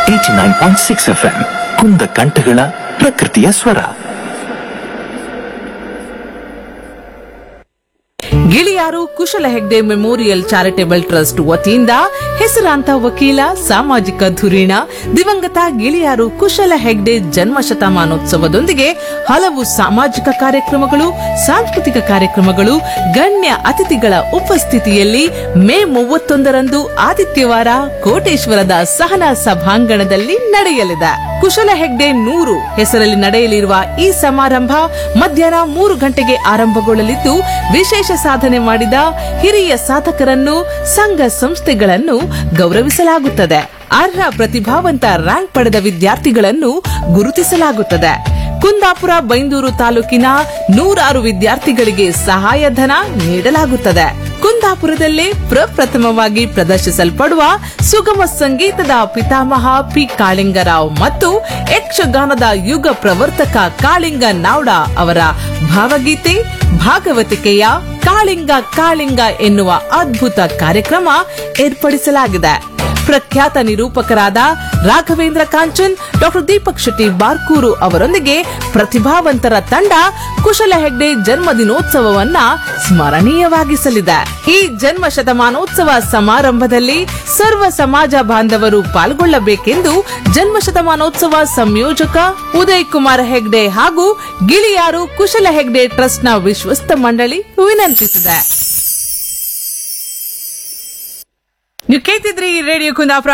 89.6 FM ಕುಂದ ಕಂಠಗಳ ಪ್ರಕೃತಿಯ ಸ್ವರ. ಗಿಳಿಯಾರು ಕುಶಲ ಹೆಗ್ಡೆ ಮೆಮೋರಿಯಲ್ ಚಾರಿಟೇಬಲ್ ಟ್ರಸ್ಟ್ ವತಿಯಿಂದ ಹೆಸರಾಂತ ವಕೀಲ, ಸಾಮಾಜಿಕ ಧುರೀಣ ದಿವಂಗತ ಗಿಳಿಯಾರು ಕುಶಲ ಹೆಗ್ಡೆ ಜನ್ಮ ಶತಮಾನೋತ್ಸವದೊಂದಿಗೆ ಹಲವು ಸಾಮಾಜಿಕ ಕಾರ್ಯಕ್ರಮಗಳು, ಸಾಂಸ್ಕೃತಿಕ ಕಾರ್ಯಕ್ರಮಗಳು, ಗಣ್ಯ ಅತಿಥಿಗಳ ಉಪಸ್ಥಿತಿಯಲ್ಲಿ ಮೇ 31ರಂದು ಆದಿತ್ಯವಾರ ಕೋಟೇಶ್ವರದ ಸಹನಾ ಸಭಾಂಗಣದಲ್ಲಿ ನಡೆಯಲಿದೆ. ಕುಶಲ ಹೆಗ್ಡೆ 100 ಹೆಸರಲ್ಲಿ ನಡೆಯಲಿರುವ ಈ ಸಮಾರಂಭ ಮಧ್ಯಾಹ್ನ 3 ಗಂಟೆಗೆ ಆರಂಭಗೊಳ್ಳಲಿದ್ದು, ವಿಶೇಷ ಸಾಧನೆ ಮಾಡಿದ ಹಿರಿಯ ಸಾಧಕರನ್ನು, ಸಂಘ ಸಂಸ್ಥೆಗಳನ್ನು ಗೌರವಿಸಲಾಗುತ್ತದೆ. ಅರ್ಹ ಪ್ರತಿಭಾವಂತ ರ್ಯಾಂಕ್ ಪಡೆದ ವಿದ್ಯಾರ್ಥಿಗಳನ್ನು ಗುರುತಿಸಲಾಗುತ್ತದೆ. ಕುಂದಾಪುರ ಬೈಂದೂರು ತಾಲೂಕಿನ 106 ವಿದ್ಯಾರ್ಥಿಗಳಿಗೆ ಸಹಾಯಧನ ನೀಡಲಾಗುತ್ತದೆ. ಕುಂದಾಪುರದಲ್ಲೇ ಪ್ರಪ್ರಥಮವಾಗಿ ಪ್ರದರ್ಶಿಸಲ್ಪಡುವ ಸುಗಮ ಸಂಗೀತದ ಪಿತಾಮಹ ಪಿ ಕಾಳಿಂಗರಾವ್ ಮತ್ತು ಯಕ್ಷಗಾನದ ಯುಗ ಪ್ರವರ್ತಕ ಕಾಳಿಂಗ ನಾವ್ಡ ಅವರ ಭಾವಗೀತೆ ಭಾಗವತಿಕೆಯ ಕಾಳಿಂಗ ಕಾಳಿಂಗ ಎನ್ನುವ ಅದ್ಭುತ ಕಾರ್ಯಕ್ರಮ ಏರ್ಪಡಿಸಲಾಗಿದೆ. ಪ್ರಖ್ಯಾತ ನಿರೂಪಕರಾದ ರಾಘವೇಂದ್ರ ಕಾಂಚನ್, ಡಾಕ್ಟರ್ ದೀಪಕ್ ಶೆಟ್ಟಿ ಬಾರ್ಕೂರು ಅವರೊಂದಿಗೆ ಪ್ರತಿಭಾವಂತರ ತಂಡ ಕುಶಲ ಹೆಗ್ಡೆ ಜನ್ಮದಿನೋತ್ಸವವನ್ನ ಸ್ಮರಣೀಯವಾಗಿಸಲಿದೆ. ಈ ಜನ್ಮ ಶತಮಾನೋತ್ಸವ ಸಮಾರಂಭದಲ್ಲಿ ಸರ್ವ ಸಮಾಜ ಬಾಂಧವರು ಪಾಲ್ಗೊಳ್ಳಬೇಕೆಂದು ಜನ್ಮ ಶತಮಾನೋತ್ಸವ ಸಂಯೋಜಕ ಉದಯ್ ಕುಮಾರ್ ಹೆಗ್ಡೆ ಹಾಗೂ ಗಿಳಿಯಾರು ಕುಶಲ ಹೆಗ್ಡೆ ಟ್ರಸ್ಟ್ನ ವಿಶ್ವಸ್ತ ಮಂಡಳಿ ವಿನಂತಿಸಿದೆ. ನೀವು ಕೇಳ್ತಿದ್ರಿ ರೇಡಿಯೋ ಕುಂದಾಪುರ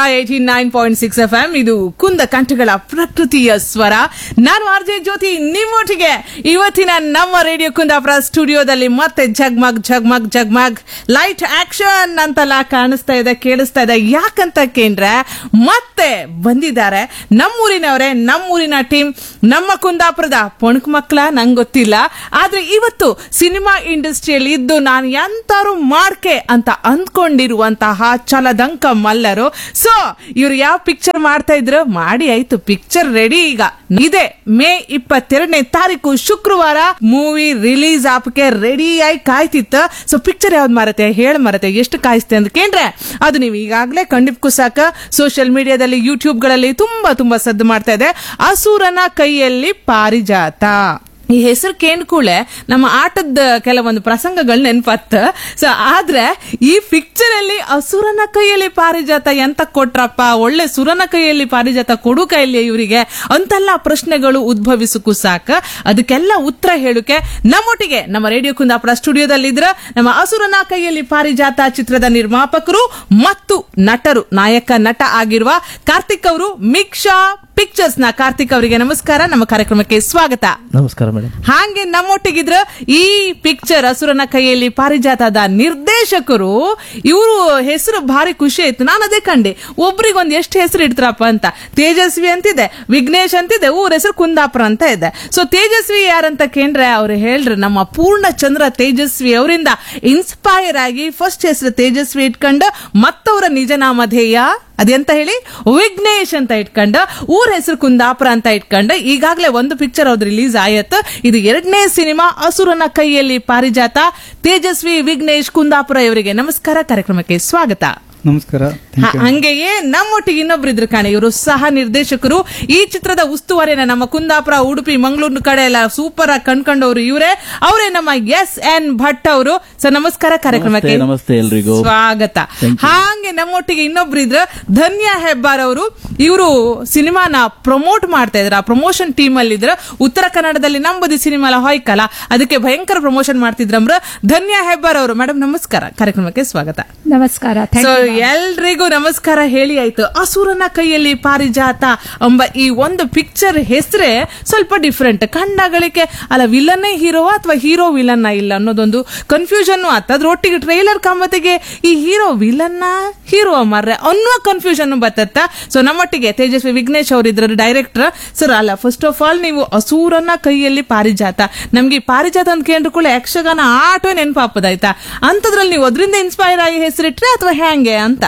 89.6 FM. ಇದು ಕುಂದ ಕಂಠಗಳ ಪ್ರಕೃತಿಯ ಸ್ವರ. ನಾನು ಆರ್ಜೆ ಜ್ಯೋತಿ ನಿಮ್ಮೊಟ್ಟಿಗೆ ಇವತ್ತಿನ ನಮ್ಮ ರೇಡಿಯೋ ಕುಂದಾಪುರ ಸ್ಟುಡಿಯೋದಲ್ಲಿ ಮತ್ತೆ ಜಗ್ಮಗ್ ಜಗ್ಮಗ್ ಜಗ್ಮಗ್ ಲೈಟ್ ಆಕ್ಷನ್ ಅಂತೆಲ್ಲ ಕಾಣಿಸ್ತಾ ಇದೆ, ಕೇಳಿಸ್ತಾ ಇದೆ. ಯಾಕಂತ ಕೇಂದ್ರೆ ಮತ್ತೆ ಬಂದಿದ್ದಾರೆ ನಮ್ಮೂರಿನವರೇ, ನಮ್ಮೂರಿನ ಟೀಮ್, ನಮ್ಮ ಕುಂದಾಪುರದ ಪೊಣಕ್ ಮಕ್ಕಳ ನಂಗೆ ಗೊತ್ತಿಲ್ಲ, ಆದ್ರೆ ಇವತ್ತು ಸಿನಿಮಾ ಇಂಡಸ್ಟ್ರಿಯಲ್ಲಿ ಇದ್ದು ನಾನು ಎಂತಾರು ಮಾಡ್ಕೆ ಅಂತ ಅಂದ್ಕೊಂಡಿರುವಂತಹ ದಂಕ ಮಲ್ಲರು. ಸೊ ಇವ್ರು ಯಾವ ಪಿಕ್ಚರ್ ಮಾಡ್ತಾ ಇದ್ರು, ಮಾಡಿ ಆಯ್ತು, ಪಿಕ್ಚರ್ ರೆಡಿ ಈಗ ಇದೆ. ಮೇ 22ನೇ ತಾರೀಕು ಶುಕ್ರವಾರ ಮೂವಿ ರಿಲೀಸ್ ಆಪಕ್ಕೆ ರೆಡಿ ಆಗಿ ಕಾಯ್ತಿತ್ತು. ಸೊ ಪಿಕ್ಚರ್ ಯಾವ್ದು ಮಾರತ್ತೆ ಹೇಳ ಎಷ್ಟು ಕಾಯಿಸ್ತೆ ಅಂತ ಕೇಂದ್ರೆ ಅದು ನೀವು ಈಗಾಗಲೇ ಕಂಡಿಪ್ಕು ಸಾಕ. ಸೋಷಿಯಲ್ ಮೀಡಿಯಾದಲ್ಲಿ, ಯೂಟ್ಯೂಬ್ಗಳಲ್ಲಿ ತುಂಬಾ ಸದ್ದು ಮಾಡ್ತಾ ಇದೆ. ಅಸುರನ ಕೈಯಲ್ಲಿ ಪಾರಿಜಾತ. ಈ ಹೆಸರು ಕೇಳ್ಕೂಳೆ ನಮ್ಮ ಆಟದ ಕೆಲವೊಂದು ಪ್ರಸಂಗಗಳು ನೆನಪತ್ತ. ಸೊ ಆದ್ರೆ ಈ ಪಿಕ್ಚರ್ ಅಲ್ಲಿ ಅಸುರನ ಕೈಯಲ್ಲಿ ಪಾರಿಜಾತ ಎಂತ ಕೊಟ್ರಪ್ಪ, ಒಳ್ಳೆ ಸುರನ ಕೈಯಲ್ಲಿ ಪಾರಿಜಾತ ಕೊಡು ಕೈಯಲ್ಲಿ ಇವರಿಗೆ ಅಂತೆಲ್ಲ ಪ್ರಶ್ನೆಗಳು ಉದ್ಭವಿಸಕ್ಕೂ ಸಾಕ. ಅದಕ್ಕೆಲ್ಲ ಉತ್ತರ ಹೇಳುಕೆ ನಮ್ಮೊಟ್ಟಿಗೆ ನಮ್ಮ ರೇಡಿಯೋ ಕುಂದಾಪುರ ಸ್ಟುಡಿಯೋದಲ್ಲಿದ್ರ ನಮ್ಮ ಅಸುರನ ಕೈಯಲ್ಲಿ ಪಾರಿಜಾತ ಚಿತ್ರದ ನಿರ್ಮಾಪಕರು ಮತ್ತು ನಟರು, ನಾಯಕ ನಟ ಆಗಿರುವ ಕಾರ್ತಿಕ್ ಅವರು, ಮಿಕ್ಷಾ ಪಿಕ್ಚರ್ಸ್ ನ ಕಾರ್ತಿಕ್ ಅವರಿಗೆ ನಮಸ್ಕಾರ, ನಮ್ಮ ಕಾರ್ಯಕ್ರಮಕ್ಕೆ ಸ್ವಾಗತ. ನಮಸ್ಕಾರ ಮೇಡಮ್. ಹಾಗೆ ನಮ್ಮೊಟ್ಟಿಗಿದ್ರ ಈ ಪಿಕ್ಚರ್ ಅಸುರನ ಕೈಯಲ್ಲಿ ಪಾರಿಜಾತದ ನಿರ್ದೇಶಕರು. ಇವರು ಹೆಸರು ಭಾರಿ ಖುಷಿ ಆಯ್ತು, ನಾನು ಅದೇ ಕಂಡೆ. ಒಬ್ರಿಗೊಂದು ಎಷ್ಟು ಹೆಸರು ಇಡ್ತಾರಪ್ಪ ಅಂತ. ತೇಜಸ್ವಿ ಅಂತಿದೆ, ವಿಘ್ನೇಶ್ ಅಂತಿದೆ, ಊರ ಹೆಸರು ಕುಂದಾಪುರ ಅಂತ ಇದೆ. ಸೊ ತೇಜಸ್ವಿ ಯಾರಂತ ಕೇಂದ್ರೆ ಅವ್ರು ಹೇಳ್ರಿ ನಮ್ಮ ಪೂರ್ಣಚಂದ್ರ ತೇಜಸ್ವಿ ಅವರಿಂದ ಇನ್ಸ್ಪೈರ್ ಆಗಿ ಫಸ್ಟ್ ಹೆಸರು ತೇಜಸ್ವಿ ಇಟ್ಕೊಂಡು ಮತ್ತವರ ನಿಜನಾಮಧೇಯ ಅದೆಂತ ಹೇಳಿ ವಿಘ್ನೇಶ್ ಅಂತ ಇಟ್ಕೊಂಡು ಊರ ಹೆಸರು ಕುಂದಾಪುರ ಅಂತ ಇಟ್ಕೊಂಡು ಈಗಾಗಲೇ ಒಂದು ಪಿಕ್ಚರ್ ಅವ್ರದ್ದು ರಿಲೀಸ್ ಆಯತ್ತು. ಇದು 2ನೇ ಸಿನಿಮಾ ಅಸುರನ ಕೈಯಲ್ಲಿ ಪಾರಿಜಾತ. ತೇಜಸ್ವಿ, ವಿಘ್ನೇಶ್, ಕುಂದಾಪುರ ಇವರಿಗೆ ನಮಸ್ಕಾರ, ಕಾರ್ಯಕ್ರಮಕ್ಕೆ ಸ್ವಾಗತ. ನಮಸ್ಕಾರ. ಹಂಗೆಯೇ ನಮ್ಮೊಟ್ಟಿಗೆ ಇನ್ನೊಬ್ರು ಇದ್ರು ಕಾಣೆ, ಇವರು ಸಹ ನಿರ್ದೇಶಕರು. ಈ ಚಿತ್ರದ ಉಸ್ತುವಾರಿನ ನಮ್ಮ ಕುಂದಾಪುರ, ಉಡುಪಿ, ಮಂಗಳೂರು ಕಡೆ ಎಲ್ಲ ಸೂಪರ್ ಆಗಿ ಕಂಡ್ಕೊಂಡವ್ರು ಅವರೇ ನಮ್ಮ SN ಭಟ್ ಅವರು. ಸರ್ ನಮಸ್ಕಾರ, ಕಾರ್ಯಕ್ರಮಕ್ಕೆ ನಮಸ್ತೆ ಎಲ್ರಿಗೂ ಸ್ವಾಗತ. ಹಾಗೆ ನಮ್ಮೊಟ್ಟಿಗೆ ಇನ್ನೊಬ್ರು ಇದ್ರು ಧನ್ಯ ಹೆಬ್ಬಾರ್ ಅವರು. ಇವರು ಸಿನಿಮಾನ ಪ್ರಮೋಟ್ ಮಾಡ್ತಾ ಇದ್ರ, ಪ್ರಮೋಷನ್ ಟೀಮ್ ಅಲ್ಲಿ ಇದ್ರ. ಉತ್ತರ ಕನ್ನಡದಲ್ಲಿ ನಂಬದಿ ಸಿನಿಮಾ ಹೊಯ್ಕಲ್ಲ, ಅದಕ್ಕೆ ಭಯಂಕರ ಪ್ರಮೋಷನ್ ಮಾಡ್ತಿದ್ರಮ್ರ. ಧನ್ಯ ಹೆಬ್ಬಾರ್ ಅವರು ಮೇಡಮ್ ನಮಸ್ಕಾರ, ಕಾರ್ಯಕ್ರಮಕ್ಕೆ ಸ್ವಾಗತ. ನಮಸ್ಕಾರ. ಎಲ್ರಿಗೂ ನಮಸ್ಕಾರ ಹೇಳಿ ಆಯ್ತು. ಅಸುರನ ಕೈಯಲ್ಲಿ ಪಾರಿಜಾತ ಎಂಬ ಈ ಒಂದು ಪಿಕ್ಚರ್ ಹೆಸರೇ ಸ್ವಲ್ಪ ಡಿಫ್ರೆಂಟ್. ಕಂಡಗಳಿಗೆ ಅಲ್ಲ ವಿಲನ್ನೇ ಹೀರೋ ಅಥವಾ ಹೀರೋ ವಿಲನ್ನ ಇಲ್ಲ ಅನ್ನೋದೊಂದು ಕನ್ಫ್ಯೂಷನ್ ಆತ. ಅದ್ರೊಟ್ಟಿಗೆ ಟ್ರೈಲರ್ ಕಾಂಬತ್ತಿಗೆ ಈ ಹೀರೋ ವಿಲನ್ನ ಹೀರೋ ಮರ್ರೆ ಅನ್ನೋ ಕನ್ಫ್ಯೂಷನ್ ಬತ್ತತ್ತ. ಸೊ ನಮ್ಮೊಟ್ಟಿಗೆ ತೇಜಸ್ವಿ, ವಿಘ್ನೇಶ್ ಅವರಿದ್ರು ಡೈರೆಕ್ಟರ್. ಸರ್ ಅಲ್ಲ, ಫಸ್ಟ್ ಆಫ್ ಆಲ್ ನೀವು ಅಸುರನ ಕೈಯಲ್ಲಿ ಪಾರಿಜಾತ, ನಮ್ಗೆ ಪಾರಿಜಾತ ಅಂತ ಕೇಂದ್ರ ಕೂಡ ಯಕ್ಷಗಾನ ಆಟೋ ನೆನಪಾಪದಾಯ್ತಾ, ಅಂತದ್ರಲ್ಲಿ ನೀವು ಅದರಿಂದ ಇನ್ಸ್ಪೈರ್ ಆಗಿ ಹೆಸರಿಟ್ರೆ ಅಥವಾ ಹ್ಯಾಂಗೆ ಅಂತ?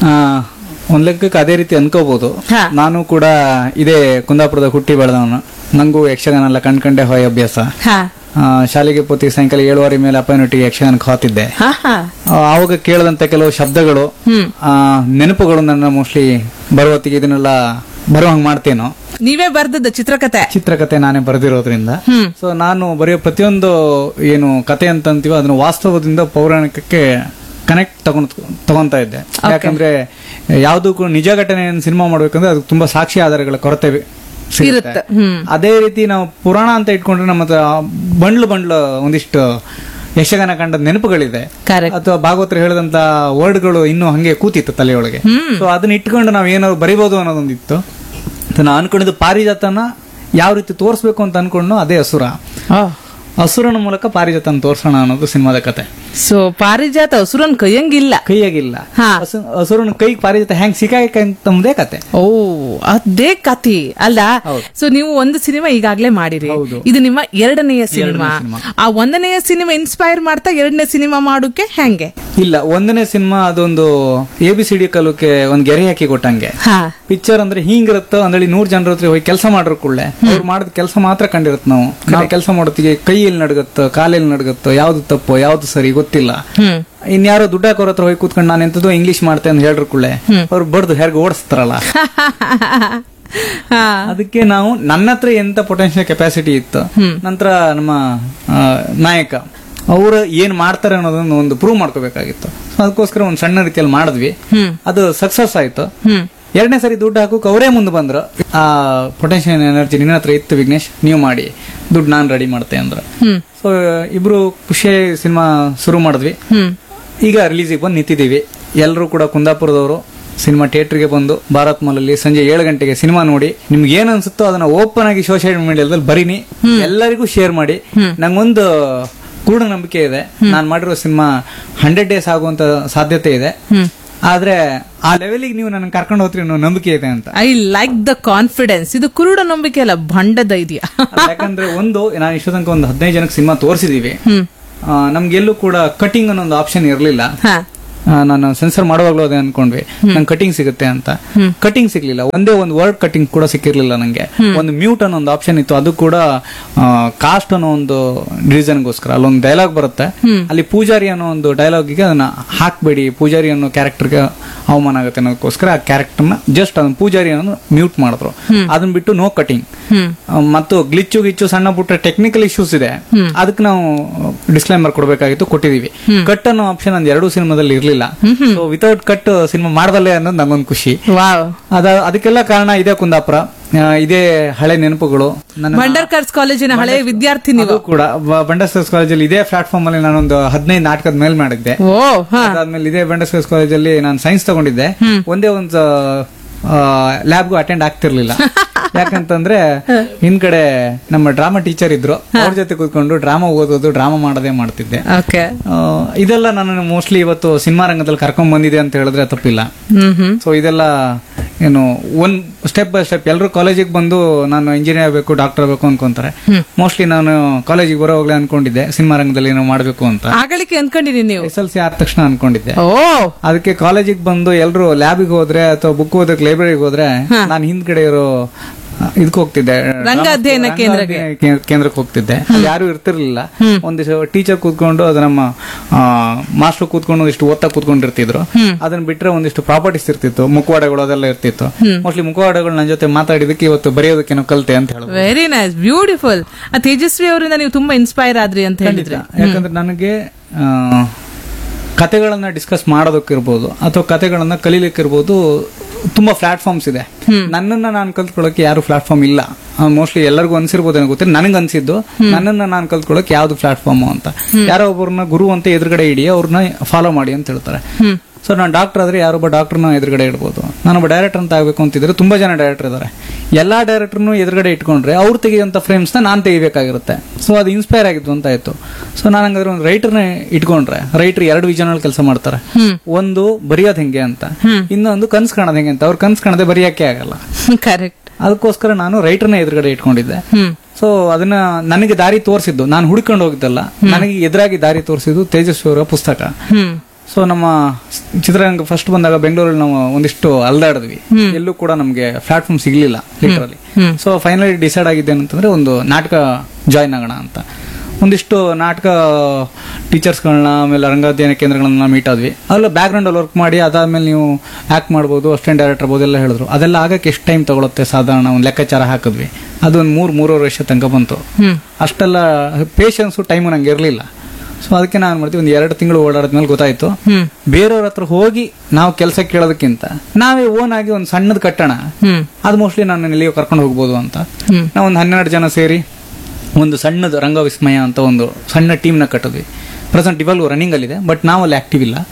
ಒಂದ್ ಲೆಕ್ಕಕ್ಕೆ ಅದೇ ರೀತಿ ಅನ್ಕೋಬಹುದು. ಹಾ. ನಾನು ಕೂಡ ಇದೇ ಕುಂದಾಪುರದ ಹುಟ್ಟಿ ಬೆಳೆದವನು. ನಂಗೂ ಯಕ್ಷಗಾನ ಎಲ್ಲ ಕಂಡ್ಕಂಡೆ ಹೋಯ್ ಅಭ್ಯಾಸ. ಹಾ ಶಾಲೆಗೆ ಪೋತಿ ಸಾಯಂಕಾಲ 7:30 ಮೇಲೆ ಅಪ್ಪನೊಟ್ಟಿಗೆ ಯಕ್ಷಗಾನಕ್ಕೆ ಹೋಗ್ತಿದ್ದೆ. ಹಾ ಹಾ ಆವಾಗ ಕೇಳಿದಂತ ಕೆಲವು ಶಬ್ದಗಳು, ನೆನಪುಗಳು ನನ್ನ ಮೋಸ್ಟ್ಲಿ ಬರುವತ್ತಿಗೆ ಇದನ್ನೆಲ್ಲ ಬರುವಂಗ್ ಮಾಡ್ತೇನೋ. ನೀವೇ ಬರ್ದದ್ದು ಚಿತ್ರಕಥೆ ನಾನೇ ಬರೆದಿರೋದ್ರಿಂದ ಸೊ ನಾನು ಬರೆಯೋ ಪ್ರತಿಯೊಂದು ಏನು ಕತೆ ಅಂತ ಅಂತೀವೋ ಅದನ್ನ ವಾಸ್ತವದಿಂದ ಪೌರಾಣಿಕಕ್ಕೆ ಕನೆಕ್ಟ್ ತಗೊಂತಾ ಇದ್ದೆ. ಯಾಕಂದ್ರೆ ಯಾವ್ದು ನಿಜ ಘಟನೆ ಸಿನಿಮಾ ಮಾಡ್ಬೇಕಂದ್ರೆ ಅದಕ್ಕೆ ತುಂಬಾ ಸಾಕ್ಷಿ ಆಧಾರಗಳ ಕೊರತೆ ಸಿಗುತ್ತೆ. ಅದೇ ರೀತಿ ನಾವು ಪುರಾಣ ಅಂತ ಇಟ್ಕೊಂಡ್ರೆ ನಮ್ಮ ಹತ್ರ ಬಂಡ್ಲು ಒಂದಿಷ್ಟು ಯಕ್ಷಗಾನ ಕಂಡ ನೆನಪುಗಳಿದೆ, ಅಥವಾ ಭಾಗವತರು ಹೇಳಿದಂತ ವರ್ಡ್ಗಳು ಇನ್ನೂ ಹಂಗೆ ಕೂತಿತ್ತು ತಲೆಯೊಳಗೆ. ಸೊ ಅದನ್ನ ಇಟ್ಕೊಂಡು ನಾವ್ ಏನಾದ್ರು ಬರಿಬಹುದು ಅನ್ನೋದೊಂದಿತ್ತು. ನಾನು ಅನ್ಕೊಂಡಿದ್ದು ಪಾರಿಜಾತನ ಯಾವ ರೀತಿ ತೋರಿಸ್ಬೇಕು ಅಂತ ಅನ್ಕೊಂಡು ಅದೇ ಅಸುರನ ಮೂಲಕ ಪಾರಿಜಾತನ ತೋರ್ಸೋಣ ಅನ್ನೋದು ಸಿನಿಮಾದ ಕತೆ. ಸೊ ಪಾರಿಜಾತ ಅಸುರನ್ ಕೈಯಾಗಿಲ್ಲ ಅಸುರನ ಕೈ ಪಾರಿಜಾತ ಹೆಂಗ್ ಸಿಕ್ಕಾಕಂತಂಬುದೇ ಕತೆ. ಓ ಅದೇ ಕತೆ ಅಲ್ಲ. ಸೊ ನೀವು ಒಂದು ಸಿನಿಮಾ ಈಗಾಗ್ಲೇ ಮಾಡಿರಿ, ಇದು ನಿಮ್ಮ 2ನೇ ಸಿನಿಮಾ. ಆ 1ನೇ ಸಿನಿಮಾ ಇನ್ಸ್ಪೈರ್ ಮಾಡ್ತಾ 2ನೇ ಸಿನಿಮಾ ಮಾಡೋಕೆ ಹೆಂಗೆ? ಇಲ್ಲ, 1ನೇ ಸಿನಿಮಾ ಅದೊಂದು ABCD ಕಲುಕ್ಕೆ ಒಂದ್ ಗೆರೆ ಹಾಕಿ ಕೊಟ್ಟಂಗೆ. ಪಿಕ್ಚರ್ ಅಂದ್ರೆ ಹಿಂಗಿರುತ್ತೋ ಅಂದೇಳಿ 100 ಜನರ ಹತ್ರ ಹೋಗಿ ಕೆಲಸ ಮಾಡ್ರ ಕೂಡಲೇ ಅವ್ರು ಮಾಡಿದ ಕೆಲಸ ಮಾತ್ರ ಕಂಡಿರತ್. ನಾವು ಕೆಲಸ ಮಾಡೋತ್ತಿಗೆ ಕೈಯಲ್ಲಿ ನಡ್ಗತ್ತೋ ಕಾಲಲ್ಲಿ ನಡ್ಗತ್ತೋ ಯಾವ್ದು ತಪ್ಪೋ ಯಾವ್ದು ಸರಿ ಗೊತ್ತಿಲ್ಲ. ಇನ್ಯಾರೋ ದುಡ್ಡು ಹಾಕೋರ ಹತ್ರ ಹೋಗಿ ಕೂತ್ಕೊಂಡು ನಾನು ಎಂತದೋ ಇಂಗ್ಲಿಷ್ ಮಾಡ್ತೇನೆ ಅಂತ ಹೇಳ್ರ ಕೂಡಲೇ ಅವ್ರು ಬಡ್ದು ಹೇಗೆ ಓಡಿಸ್ತಾರಲ್ಲ. ಅದಕ್ಕೆ ನಾವು ನನ್ನ ಹತ್ರ ಎಂತ ಪೊಟೆನ್ಶಿಯಲ್ ಕೆಪಾಸಿಟಿ ಇತ್ತು, ನಂತರ ನಮ್ಮ ನಾಯಕ ಅವ್ರು ಏನ್ ಮಾಡ್ತಾರೆ ಅನ್ನೋದನ್ನ ಒಂದು ಪ್ರೂವ್ ಮಾಡ್ಕೋಬೇಕಾಗಿತ್ತು. ಅದಕ್ಕೋಸ್ಕರ ಒಂದ್ ಸಣ್ಣ ರೀತಿಯಲ್ಲಿ ಮಾಡಿದ್ವಿ, ಅದು ಸಕ್ಸಸ್ ಆಯ್ತು. 2ನೇ ಸರಿ ದುಡ್ಡು ಹಾಕೋಕೆ ಅವರೇ ಮುಂದೆ ಬಂದ್ರು. ಆ ಪೊಟೆನ್ಶಿಯಲ್ ಎನರ್ಜಿ ನಿನ್ನ ಹತ್ರ ಇತ್ತು ವಿಘ್ನೇಶ್, ನೀವು ಮಾಡಿ, ದುಡ್ಡು ನಾನ್ ರೆಡಿ ಮಾಡ್ತೆ ಅಂದ್ರು. ಸೊ ಇಬ್ರು ಖುಷಿಯಾಗಿ ಸಿನಿಮಾ ಶುರು ಮಾಡಿದ್ವಿ. ಈಗ ರಿಲೀಸಿಗೆ ಬಂದು ನಿಂತಿದ್ದೀವಿ. ಎಲ್ಲರೂ ಕೂಡ ಕುಂದಾಪುರದವರು ಸಿನಿಮಾ ಥಿಯೇಟರ್ಗೆ ಬಂದು ಭಾರತ್ ಮಾಲಲ್ಲಿ ಸಂಜೆ 7 ಗಂಟೆಗೆ ಸಿನಿಮಾ ನೋಡಿ ನಿಮ್ಗೆ ಏನ್ ಅನ್ಸುತ್ತೋ ಅದನ್ನ ಓಪನ್ ಆಗಿ ಸೋಷಿಯಲ್ ಮೀಡಿಯಾದಲ್ಲಿ ಬರೀನಿ, ಎಲ್ಲರಿಗೂ ಶೇರ್ ಮಾಡಿ. ನಂಗೊಂದು ಪೂರ್ಣ ನಂಬಿಕೆ ಇದೆ, ನಾನು ಮಾಡಿರೋ ಸಿನಿಮಾ 100 days ಆಗುವಂತ ಸಾಧ್ಯತೆ ಇದೆ. ಆದ್ರೆ ಆ ಲೆವೆಲ್ಗೆ ನೀವು ನನ್ನ ಕರ್ಕೊಂಡು ಹೋಗ್ತೀರಿ ಅನ್ನೋ ನಂಬಿಕೆ ಇದೆ ಅಂತ. I like the confidence. ಇದು ಕುರುಡ ನಂಬಿಕೆ ಅಲ್ಲ, ಭಂಡದ ಇದೆಯಾ? ಯಾಕಂದ್ರೆ ನಾನು ಇಷ್ಟ ತನಕ ಒಂದು 15 ಜನಕ್ಕೆ ಸಿನಿಮಾ ತೋರಿಸಿದೀವಿ. ನಮ್ಗೆಲ್ಲೂ ಕೂಡ ಕಟಿಂಗ್ ಅನ್ನೋ ಒಂದು ಆಪ್ಷನ್ ಇರಲಿಲ್ಲ. ನಾನು ಸೆನ್ಸರ್ ಮಾಡುವಾಗ್ಲೂ ಅದೇ ಅನ್ಕೊಂಡ್ವಿ ನಂಗೆ ಕಟಿಂಗ್ ಸಿಗುತ್ತೆ ಅಂತ. ಕಟಿಂಗ್ ಸಿಗ್ಲಿಲ್ಲ, ಒಂದೇ ಒಂದು ವರ್ಡ್ ಕಟಿಂಗ್ ಕೂಡ ಸಿಕ್ಕಿರ್ಲಿಲ್ಲ ನಂಗೆ. ಒಂದು ಮ್ಯೂಟ್ ಅನ್ನೋ ಒಂದು ಆಪ್ಷನ್ ಇತ್ತು, ಅದು ಕೂಡ ಕಾಸ್ಟ್ ಅನ್ನೋ ಒಂದು ರೀಸನ್ಗೋಸ್ಕರ. ಅಲ್ಲೊಂದು ಡೈಲಾಗ್ ಬರುತ್ತೆ, ಅಲ್ಲಿ ಪೂಜಾರಿ ಅನ್ನೋ ಒಂದು ಡೈಲಾಗಿಗೆ ಅದನ್ನ ಹಾಕ್ಬೇಡಿ, ಪೂಜಾರಿ ಅನ್ನೋ ಕ್ಯಾರೆಕ್ಟರ್ಗೆ ಅವಮಾನ ಆಗುತ್ತೆ ಅನ್ನೋದಕ್ಕೋಸ್ಕರ ಆ ಕ್ಯಾರೆಕ್ಟರ್ನ ಜಸ್ಟ್ ಅದನ್ನ ಪೂಜಾರಿ ಅನ್ನೋ ಮ್ಯೂಟ್ ಮಾಡಿದ್ರು. ಅದನ್ನ ಬಿಟ್ಟು ನೋ ಕಟಿಂಗ್. ಮತ್ತು ಗಿಚ್ಚು ಸಣ್ಣ ಪುಟ್ಟ ಟೆಕ್ನಿಕಲ್ ಇಶ್ಯೂಸ್ ಇದೆ, ಅದಕ್ಕೆ ನಾವು ಡಿಸ್ಕ್ಲೈಮರ್ ಕೊಡಬೇಕಾಗಿತ್ತು, ಕೊಟ್ಟಿದೀವಿ. ಕಟ್ ಅನ್ನೋ ಆಪ್ಷನ್ ಒಂದ್ 2 ಸಿನಿಮಾದಲ್ಲಿ ಇರ್ಲಿಲ್ಲ. ಸೊ ವಿತೌಟ್ ಕಟ್ ಸಿನಿಮಾ ಮಾಡದಲ್ಲೇ ಅನ್ನೋದು ನಮಗೊಂದು ಖುಷಿ. ಅದಕ್ಕೆಲ್ಲ ಕಾರಣ ಇದೆ ಕುಂದಾಪುರ, ಇದೇ ಹಳೆ ನೆನಪುಗಳು. ಬಂಡರ್ಕರ್ಸ್ ಕಾಲೇಜಿನ ಹಳೆ ವಿದ್ಯಾರ್ಥಿ ನೀವು ಕೂಡ. ಬಂಡರ್ಕರ್ಸ್ ಕಾಲೇಜಲ್ಲಿ ಇದೇ ಪ್ಲಾಟ್ಫಾರ್ಮ್ ಅಲ್ಲಿ ನಾನೊಂದು 15 ನಾಟಕದ ಮೇಲ್ ಮಾಡಿದ್ದೆ. ಅದಾದ್ಮೇಲೆ ಇದೇ ಬಂಡರ್ಕರ್ಸ್ ಕಾಲೇಜಲ್ಲಿ ನಾನು ಸೈನ್ಸ್ ತಗೊಂಡಿದ್ದೆ. ಒಂದೇ ಒಂದು ಲ್ಯಾಬ್ಗೂ ಅಟೆಂಡ್ ಆಗ್ತಿರ್ಲಿಲ್ಲ. ಯಾಕಂತಂದ್ರೆ ಹಿಂದ್ಗಡೆ ನಮ್ಮ ಡ್ರಾಮಾ ಟೀಚರ್ ಇದ್ರು, ಅವ್ರ ಜೊತೆ ಕೂತ್ಕೊಂಡು ಡ್ರಾಮಾ ಓದೋದು, ಡ್ರಾಮಾ ಮಾಡೋದೇ ಮಾಡ್ತಿದ್ದೆ. ಇದೆಲ್ಲ ನಾನು ಮೋಸ್ಟ್ಲಿ ಇವತ್ತು ಸಿನಿಮಾ ರಂಗದಲ್ಲಿ ಕರ್ಕೊಂಡ್ ಬಂದಿದೆ ಅಂತ ಹೇಳಿದ್ರೆ ತಪ್ಪಿಲ್ಲ. ಸೊ ಇದೆಲ್ಲ ಏನು ಒಂದ್ ಸ್ಟೆಪ್ ಬೈ ಸ್ಟೆಪ್. ಎಲ್ಲರೂ ಕಾಲೇಜಿಗೆ ಬಂದು ನಾನು ಇಂಜಿನಿಯರ್ ಆಗಬೇಕು, ಡಾಕ್ಟರ್ ಆಗಬೇಕು ಅನ್ಕೊಂತಾರೆ. ಮೋಸ್ಟ್ಲಿ ನಾನು ಕಾಲೇಜಿಗೆ ಬರೋವಾಗ್ಲೇ ಅನ್ಕೊಂಡಿದ್ದೆ ಸಿನಿಮಾ ರಂಗದಲ್ಲಿ ಏನೋ ಮಾಡ್ಬೇಕು ಅಂತ. ಅನ್ಕೊಂಡಿದ್ದೀನಿ ನೀವು SLC ಆದ ತಕ್ಷಣ ಅನ್ಕೊಂಡಿದ್ದೆ. ಅದಕ್ಕೆ ಕಾಲೇಜಿಗೆ ಬಂದು ಎಲ್ಲರೂ ಲ್ಯಾಬಿಗೆ ಹೋದ್ರೆ ಅಥವಾ ಬುಕ್ ಓದಕ್ಕೆ ಲೈಬ್ರರಿಗೆ ಹೋದ್ರೆ ನಾನು ಹಿಂದ್ಗಡೆ ಇರೋ ಇದಕ್ಕೆ ಹೋಗ್ತಿದ್ದೆ, ರಂಗಾಧ್ಯಯನ ಕೇಂದ್ರಕ್ಕೆ ಹೋಗ್ತಿದ್ದೆ. ಯಾರು ಇರ್ತಿರ್ಲಿಲ್ಲ. ಒಂದಿಷ್ಟು ಟೀಚರ್ ಕೂತ್ಕೊಂಡು, ಅದು ನಮ್ಮ ಮಾಸ್ಟರ್ ಕೂತ್ಕೊಂಡು ಒಂದಿಷ್ಟು ಓದ್ತಾ ಕೂತ್ಕೊಂಡಿರ್ತಿದ್ರು. ಅದನ್ನ ಬಿಟ್ರೆ ಒಂದಿಷ್ಟು ಪ್ರಾಪರ್ಟೀಸ್ ಇರ್ತಿತ್ತು, ಮುಖವಾಡಗಳು ಅದೆಲ್ಲ ಇರ್ತಿತ್ತು. ಮೋಸ್ಟ್ಲಿ ಮುಖವಾಡಗಳು ನನ್ನ ಜೊತೆ ಮಾತಾಡಿದಕ್ಕೆ ಇವತ್ತು ಬರೆಯೋದಕ್ಕೇನೋ ಕಲಿತೆ ಅಂತ ಹೇಳೋದು. Very nice, beautiful. ತೇಜಸ್ವಿ ಅವರಿಂದ ನೀವು ತುಂಬಾ ಇನ್ಸ್ಪೈರ್ ಆದ್ರಿ ಅಂತ ಹೇಳಿದ್ರೆ. ಯಾಕಂದ್ರೆ ನನಗೆ ಕತೆಗಳನ್ನ ಡಿಸ್ಕಸ್ ಮಾಡೋದಕ್ಕಿರ್ಬೋದು ಅಥವಾ ಕತೆಗಳನ್ನ ಕಲೀಲಿಕ್ಕಿರ್ಬೋದು ತುಂಬಾ ಪ್ಲಾಟ್ಫಾರ್ಮ್ಸ್ ಇದೆ. ನನ್ನನ್ನ ನಾನು ಕಲ್ತ್ಕೊಳ್ಳೋಕೆ ಯಾರು ಪ್ಲಾಟ್ಫಾರ್ಮ್ ಇಲ್ಲ. ಮೋಸ್ಟ್ಲಿ ಎಲ್ಲರಿಗೂ ಅನ್ಸಿರ್ಬೋದೇನೋ ಗೊತ್ತಿಲ್ಲ, ನನಗೆ ಅನ್ಸಿದ್ದು ನನ್ನನ್ನ ನಾನು ಕಲ್ತ್ಕೊಳ್ಳೋಕೆ ಯಾವ್ದು ಪ್ಲಾಟ್ಫಾರ್ಮ್ ಅಂತ. ಯಾರೋ ಒಬ್ಬರನ್ನ ಗುರು ಅಂತ ಎದುರುಗಡೆ ಇಡಿ, ಅವ್ರನ್ನ ಫಾಲೋ ಮಾಡಿ ಅಂತ ಹೇಳ್ತಾರೆ. ಸೊ ನಾನು ಡಾಕ್ಟರ್ ಆದ್ರೆ ಯಾರೊಬ್ಬ ಡಾಕ್ಟರ್ನ ಎದುರುಗಡೆ ಇಡ್ಬೋದು. ನಾನೊಬ್ಬ ಡೈರೆಕ್ಟರ್ ಅಂತ ಆಗ್ಬೇಕು ಅಂತಿದ್ರೆ ತುಂಬಾ ಜನ ಡೈರೆಕ್ಟರ್ ಇದಾರೆ. ಎಲ್ಲಾ ಡೈರೆಕ್ಟರ್ನು ಎದುರುಗಡೆ ಇಟ್ಕೊಂಡ್ರೆ ಅವ್ರು ತೆಗೆಯುವಂತ ಫ್ರೇಮ್ಸ್ ನ ನಾನು ತೆಗಿಬೇಕಾಗಿರುತ್ತೆ. ಸೊ ಅದು ಇನ್ಸ್ಪೈರ್ ಆಗಿದ್ದು ಅಂತ ಆಯ್ತು. ಸೊ ನಾನು ಹಂಗಾದ್ರೆ ಒಂದು ರೈಟರ್ನ ಇಟ್ಕೊಂಡ್ರೆ, ರೈಟರ್ 2 ವಿಷನ್ ಕೆಲಸ ಮಾಡ್ತಾರೆ. ಒಂದು ಬರೆಯೋದ್ ಹೆಂಗೆ ಅಂತ, ಇನ್ನೊಂದು ಕನ್ಸ್ ಕಾಣೋದ್ ಹೆಂಗೆ ಅಂತ. ಅವ್ರು ಕನ್ಸ್ ಕಾಣದೆ ಬರೆಯಕ್ಕೆ ಆಗಲ್ಲ. ಕರೆಕ್ಟ್. ಅದಕ್ಕೋಸ್ಕರ ನಾನು ರೈಟರ್ನ ಎದುರುಗಡೆ ಇಟ್ಕೊಂಡಿದ್ದೆ. ಸೊ ಅದನ್ನ ನನಗೆ ದಾರಿ ತೋರಿಸಿದ್ದು, ನಾನು ಹುಡ್ಕೊಂಡು ಹೋಗಿದ್ದಲ್ಲ, ನನಗೆ ಎದುರಾಗಿ ದಾರಿ ತೋರಿಸಿದ್ದು ತೇಜಸ್ವಿ ಅವರ ಪುಸ್ತಕ. ಸೊ ನಮ್ಮ ಚಿತ್ರರಂಗ ಫಸ್ಟ್ ಬಂದಾಗ ಬೆಂಗಳೂರಲ್ಲಿ ನಾವು ಒಂದಿಷ್ಟು ಅಲ್ದಾಡಿದ್ವಿ, ಎಲ್ಲೂ ಕೂಡ ನಮಗೆ ಪ್ಲಾಟ್ಫಾರ್ಮ್ ಸಿಗ್ಲಿಲ್ಲ ಲಿಟರಲಿ. ಸೊ ಫೈನಲಿ ಡಿಸೈಡ್ ಆಗಿದ್ದೆ ಅಂತಂದ್ರೆ ಒಂದು ನಾಟಕ ಜಾಯ್ನ್ ಆಗೋಣ ಅಂತ. ಒಂದಿಷ್ಟು ನಾಟಕ ಟೀಚರ್ಸ್ಗಳನ್ನ ಆಮೇಲೆ ರಂಗಾಧ್ಯಯನ ಕೇಂದ್ರಗಳನ್ನ ಮೀಟ್ ಆದ್ವಿ. ಅಲ್ಲ ಬ್ಯಾಕ್ ಗ್ರೌಂಡ್ ಅಲ್ಲಿ ವರ್ಕ್ ಮಾಡಿ ಅದಾದ್ಮೇಲೆ ನೀವು ಆಕ್ಟ್ ಮಾಡ್ಬೋದು, ಅಸಿಸ್ಟೆಂಟ್ ಡೈರೆಕ್ಟರ್ ಆಗ್ಬೋದು ಎಲ್ಲ ಹೇಳಿದ್ರು. ಅದೆಲ್ಲ ಆಗಕ್ಕೆ ಎಷ್ಟು ಟೈಮ್ ತಗೊಳುತ್ತೆ ಸಾಧಾರಣ ಒಂದು ಲೆಕ್ಕಾಚಾರ ಹಾಕಿದ್ವಿ. ಅದೊಂದು 3-3.5 ವರ್ಷ ತನಕ ಬಂತು. ಅಷ್ಟೆಲ್ಲ ಪೇಷನ್ಸು ಟೈಮು ನಂಗೆ ಇರಲಿಲ್ಲ. ಸೊ ಅದಕ್ಕೆ ನಾನು ಮಾಡ್ತೀವಿ, ಒಂದು 2 ತಿಂಗಳು ಓಡಾಡಿದ್ಮೇಲೆ ಗೊತ್ತಾಯ್ತು ಬೇರೆಯವ್ರ ಹತ್ರ ಹೋಗಿ ನಾವು ಕೆಲಸ ಕೇಳೋದಕ್ಕಿಂತ ನಾವೇ ಓನ್ ಆಗಿ ಒಂದು ಸಣ್ಣದ್ ಕಟ್ಟೋಣ, ಅದು ಮೋಸ್ಟ್ಲಿ ನಾನು ಎಲ್ಲಿಯೋ ಕರ್ಕೊಂಡು ಹೋಗ್ಬೋದು ಅಂತ. ನಾವು ಒಂದು 12 ಜನ ಸೇರಿ ಒಂದು ಸಣ್ಣದು ರಂಗವಿಸ್ಮಯ ಅಂತ ಒಂದು ಸಣ್ಣ ಟೀಮ್ನ ಕಟ್ಟಿದ್ವಿ. ಪ್ರೆಸೆಂಟ್ ಇವಾಗಲೂ ರನ್ನಿಂಗ್ ಅಲ್ಲಿದೆ, ಬಟ್ ನಾವಲ್ಲಿ ಆಕ್ಟಿವ್ ಇಲ್ಲ.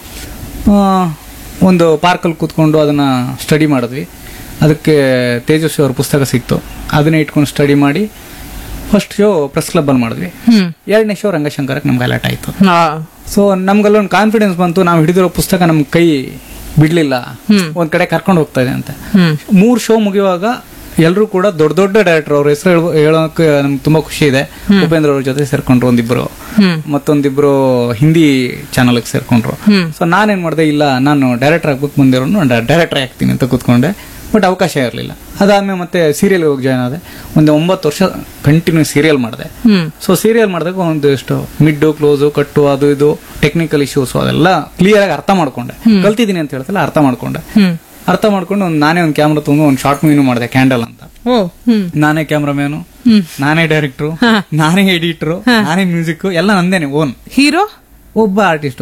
ಒಂದು ಪಾರ್ಕಲ್ಲಿ ಕೂತ್ಕೊಂಡು ಅದನ್ನ ಸ್ಟಡಿ ಮಾಡಿದ್ವಿ. ಅದಕ್ಕೆ ತೇಜಸ್ವಿ ಅವ್ರ ಪುಸ್ತಕ ಸಿಕ್ತು, ಅದನ್ನೇ ಇಟ್ಕೊಂಡು ಸ್ಟಡಿ ಮಾಡಿ ಫಸ್ಟ್ ಶೋ ಪ್ರೆಸ್ ಕ್ಲಬ್ ಅಲ್ಲಿ ಮಾಡಿದ್ವಿ. 2ನೇ ಶೋ ರಂಗಶಂಕರಕ್ಕೆ ನಮ್ಗೆ ಅಲರ್ಟ್ ಆಯ್ತು. ಸೊ ನಮ್ಗಲ್ಲೊಂದು ಕಾನ್ಫಿಡೆನ್ಸ್ ಬಂತು, ನಾವು ಹಿಡಿದಿರೋ ಪುಸ್ತಕ ನಮ್ ಕೈ ಬಿಡ್ಲಿಲ್ಲ, ಒಂದ್ ಕಡೆ ಕರ್ಕೊಂಡು ಹೋಗ್ತಾ ಇದೆ ಅಂತ. 3 ಶೋ ಮುಗಿಯುವಾಗ ಎಲ್ಲರೂ ಕೂಡ ದೊಡ್ಡ ದೊಡ್ಡ ಡೈರೆಕ್ಟರ್ ಅವ್ರ ಹೆಸರು ಹೇಳೋಕೆ ನಮ್ಗೆ ತುಂಬಾ ಖುಷಿ ಇದೆ. ಉಪೇಂದ್ರ ಅವ್ರ ಜೊತೆ ಸೇರ್ಕೊಂಡ್ರು ಒಂದಿಬ್ರು, ಮತ್ತೊಂದಿಬ್ರು ಹಿಂದಿ ಚಾನಲ್ ಸೇರ್ಕೊಂಡ್ರು. ಸೊ ನಾನೇನ್ ಮಾಡಿದೆ, ಇಲ್ಲ ನಾನು ಡೈರೆಕ್ಟರ್ ಆಗ್ಬೇಕು ಮುಂದಿರೋನು ಡೈರೆಕ್ಟರ್ ಆಗ್ತೀನಿ ಅಂತ ಕೂತ್ಕೊಂಡೆ. ಬಟ್ ಅವಕಾಶ ಇರಲಿಲ್ಲ. ಅದಾದ್ಮೇಲೆ ಮತ್ತೆ ಸೀರಿಯಲ್ ಹೋಗಿ ಜಾಯ್ನ್ ಆದೆ. ಒಂದು 9 ವರ್ಷ ಕಂಟಿನ್ಯೂ ಸೀರಿಯಲ್ ಮಾಡಿದೆ. ಸೊ ಸೀರಿಯಲ್ ಮಾಡಿದಾಗ ಒಂದಿಷ್ಟು ಮಿಡ್ ಕ್ಲೋಸು ಕಟ್ಟು ಅದು ಇದು ಟೆಕ್ನಿಕಲ್ ಇಶ್ಯೂಸ್ ಅದೆಲ್ಲ ಕ್ಲಿಯರ್ ಆಗಿ ಅರ್ಥ ಮಾಡ್ಕೊಂಡೆ. ಕಲ್ತಿದ್ದೀನಿ ಅಂತ ಹೇಳ್ತಲ್ಲ, ಅರ್ಥ ಮಾಡ್ಕೊಂಡು ನಾನೇ ಒಂದು ಕ್ಯಾಮ್ರಾ ತಗೊಂಡು ಒಂದು ಶಾರ್ಟ್ ಮೂವಿನೂ ಮಾಡಿದೆ, ಕ್ಯಾಂಡಲ್ ಅಂತ. ನಾನೇ ಕ್ಯಾಮ್ರಾಮ್ಯಾನು, ನಾನೇ ಡೈರೆಕ್ಟ್ರು, ನಾನೇ ಎಡಿಟರು, ನಾನೇ ಮ್ಯೂಸಿಕ್ ಎಲ್ಲ ನಂದೇನೆ ಓನ್. ಹೀರೋ ಒಬ್ಬ ಆರ್ಟಿಸ್ಟ್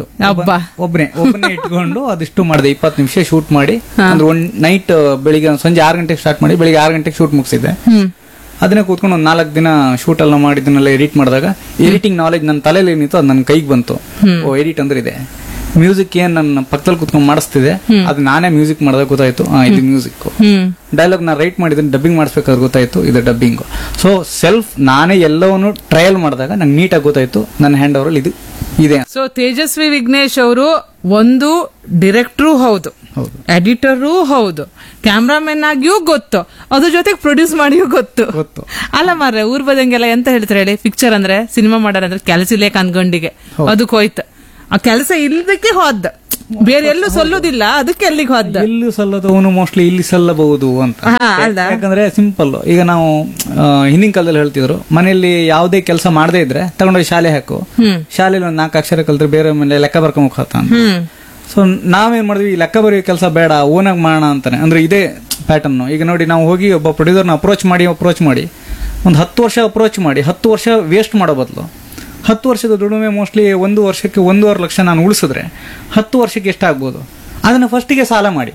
ಒಬ್ಬನೇ ಇಟ್ಕೊಂಡು ಅದಿಷ್ಟು ಮಾಡಿದೆ. 20 ನಿಮಿಷ ಶೂಟ್ ಮಾಡಿ, ಅಂದ್ರೆ ಒಂದ್ ನೈಟ್ ಬೆಳಿಗ್ಗೆ ಸಂಜೆ 6 ಗಂಟೆಗೆ ಸ್ಟಾರ್ಟ್ ಮಾಡಿ ಬೆಳಿಗ್ಗೆ 6 ಗಂಟೆಗೆ ಶೂಟ್ ಮುಗಿಸಿದ್ದೆ. ಅದನ್ನೇ ಕೂತ್ಕೊಂಡು ಒಂದು 4 ದಿನ ಶೂಟ್ ಎಲ್ಲ ಮಾಡಿದ್ದನ್ನೆಲ್ಲ ಎಡಿಟ್ ಮಾಡಿದಾಗ ಎಡಿಟಿಂಗ್ ನಾಲೆಜ್ ನನ್ನ ತಲೆಯಲ್ಲಿ ಏನಿತ್ತು ಅದು ನನ್ನ ಕೈಗೆ ಬಂತು. ಓ ಎಡಿಟ್ ಅಂದ್ರೆ ಇದೆ, ಮ್ಯೂಸಿಕ್ ಏನ್ ನನ್ನ ಪಕ್ಕದಲ್ಲಿ ಕುತ್ಕೊಂಡು ಮಾಡಿಸ್ತಿದೆ ಅದು ನಾನೇ ಮ್ಯೂಸಿಕ್ ಮಾಡಿದಾಗ ಗೊತ್ತಾಯ್ತು, ಇದು ಮ್ಯೂಸಿಕ್. ಡೈಲಾಗ್ ನಾ ರೈಟ್ ಮಾಡಿದ್ರೆ ಡಬ್ಬಿಂಗ್ ಮಾಡಿಸ್ಬೇಕಾದ್ರೆ ಗೊತ್ತಾಯ್ತು, ಇದು ಡಬ್ಬಿಂಗ್. ಸೊ ಸೆಲ್ಫ್ ನಾನೇ ಎಲ್ಲವನ್ನು ಟ್ರಯಲ್ ಮಾಡಿದಾಗ ನಂಗೆ ನೀಟಾಗಿ ಗೊತ್ತಾಯ್ತು ನನ್ನ ಹ್ಯಾಂಡ್ ಓವರ್ ಅಲ್ಲಿ ಇದು ಇದೆ. ಸೊ ತೇಜಸ್ವಿ ವಿಘ್ನೇಶ್ ಅವರು ಒಂದು ಡಿರೆಕ್ಟರ್ ಹೌದು, ಎಡಿಟರು ಹೌದು, ಕ್ಯಾಮ್ರಾಮನ್ ಆಗಿಯೂ ಗೊತ್ತು, ಅದ್ರ ಜೊತೆಗೆ ಪ್ರೊಡ್ಯೂಸ್ ಮಾಡಿಯೂ ಗೊತ್ತು. ಅಲ್ಲ ಮಾರ್ರೆ, ಊರ್ ಬದಂಗೆಲ್ಲ ಎಂತ ಹೇಳ್ತಾರೆ ಹೇಳಿ, ಪಿಕ್ಚರ್ ಅಂದ್ರೆ ಸಿನಿಮಾ ಮಾಡೋರಂದ್ರೆ ಕೆಲಸ ಇಲ್ಲೇ ಕನ್ಗಂಡಿಗೆ ಅದಕ್ಕೆ ಹೋಯ್ತು. ಆ ಕೆಲಸ ಇಲ್ಲದಕ್ಕೆ ಹೋದ, ಬೇರೆ ಎಲ್ಲೂ ಸಲ್ಲೋದಿಲ್ಲ, ಅದಕ್ಕೆ ಎಲ್ಲಿಗೆ ಹೋದ. ಎಲ್ಲೂ ಸಲ್ಲೋದು ಅವನು ಮೋಸ್ಟ್ಲಿ ಇಲ್ಲಿ ಸಲ್ಲಬಹುದು ಅಂತ. ಯಾಕಂದ್ರೆ ಸಿಂಪಲ್, ಈಗ ನಾವು ಹಿಂದಿನ ಕಾಲದಲ್ಲಿ ಹೇಳ್ತಿದ್ರು, ಮನೆಯಲ್ಲಿ ಯಾವುದೇ ಕೆಲಸ ಮಾಡದೇ ಇದ್ರೆ ತಗೊಂಡೋಗಿ ಶಾಲೆ ಹಾಕು, ಶಾಲೆಯಲ್ಲಿ ಒಂದು 4 ಅಕ್ಷರ ಕಲ್ತ್ರೆ ಬೇರೆ ಮೇಲೆ ಲೆಕ್ಕ ಬರ್ಕೊಂಡ್ ಹೋಗ್ತ ಅಂತ. ಸೊ ನಾವೇನ್ ಮಾಡಿದ್ವಿ, ಲೆಕ್ಕ ಬರೆಯೋ ಕೆಲಸ ಬೇಡ, ಓನಾಗಿ ಮಾಡೋಣ ಅಂತಾನೆ. ಅಂದ್ರೆ ಇದೇ ಪ್ಯಾಟರ್ನ್. ಈಗ ನೋಡಿ, ನಾವು ಹೋಗಿ ಒಬ್ಬ ಪ್ರೊಡ್ಯೂಸರ್ನ ಅಪ್ರೋಚ್ ಮಾಡಿ ಒಂದು 10 ವರ್ಷ ಅಪ್ರೋಚ್ ಮಾಡಿ 10 ವರ್ಷ ವೇಸ್ಟ್ ಮಾಡೋ ಬದಲು 10 ವರ್ಷದ ದುಡಿಮೆ ಮೋಸ್ಟ್ಲಿ 1 ವರ್ಷಕ್ಕೆ 1.5 ಲಕ್ಷ ನಾನು ಉಳಿಸಿದ್ರೆ 10 ವರ್ಷಕ್ಕೆ ಎಷ್ಟಾಗ್ಬೋದು, ಅದನ್ನ ಫಸ್ಟಿಗೆ ಸಾಲ ಮಾಡಿ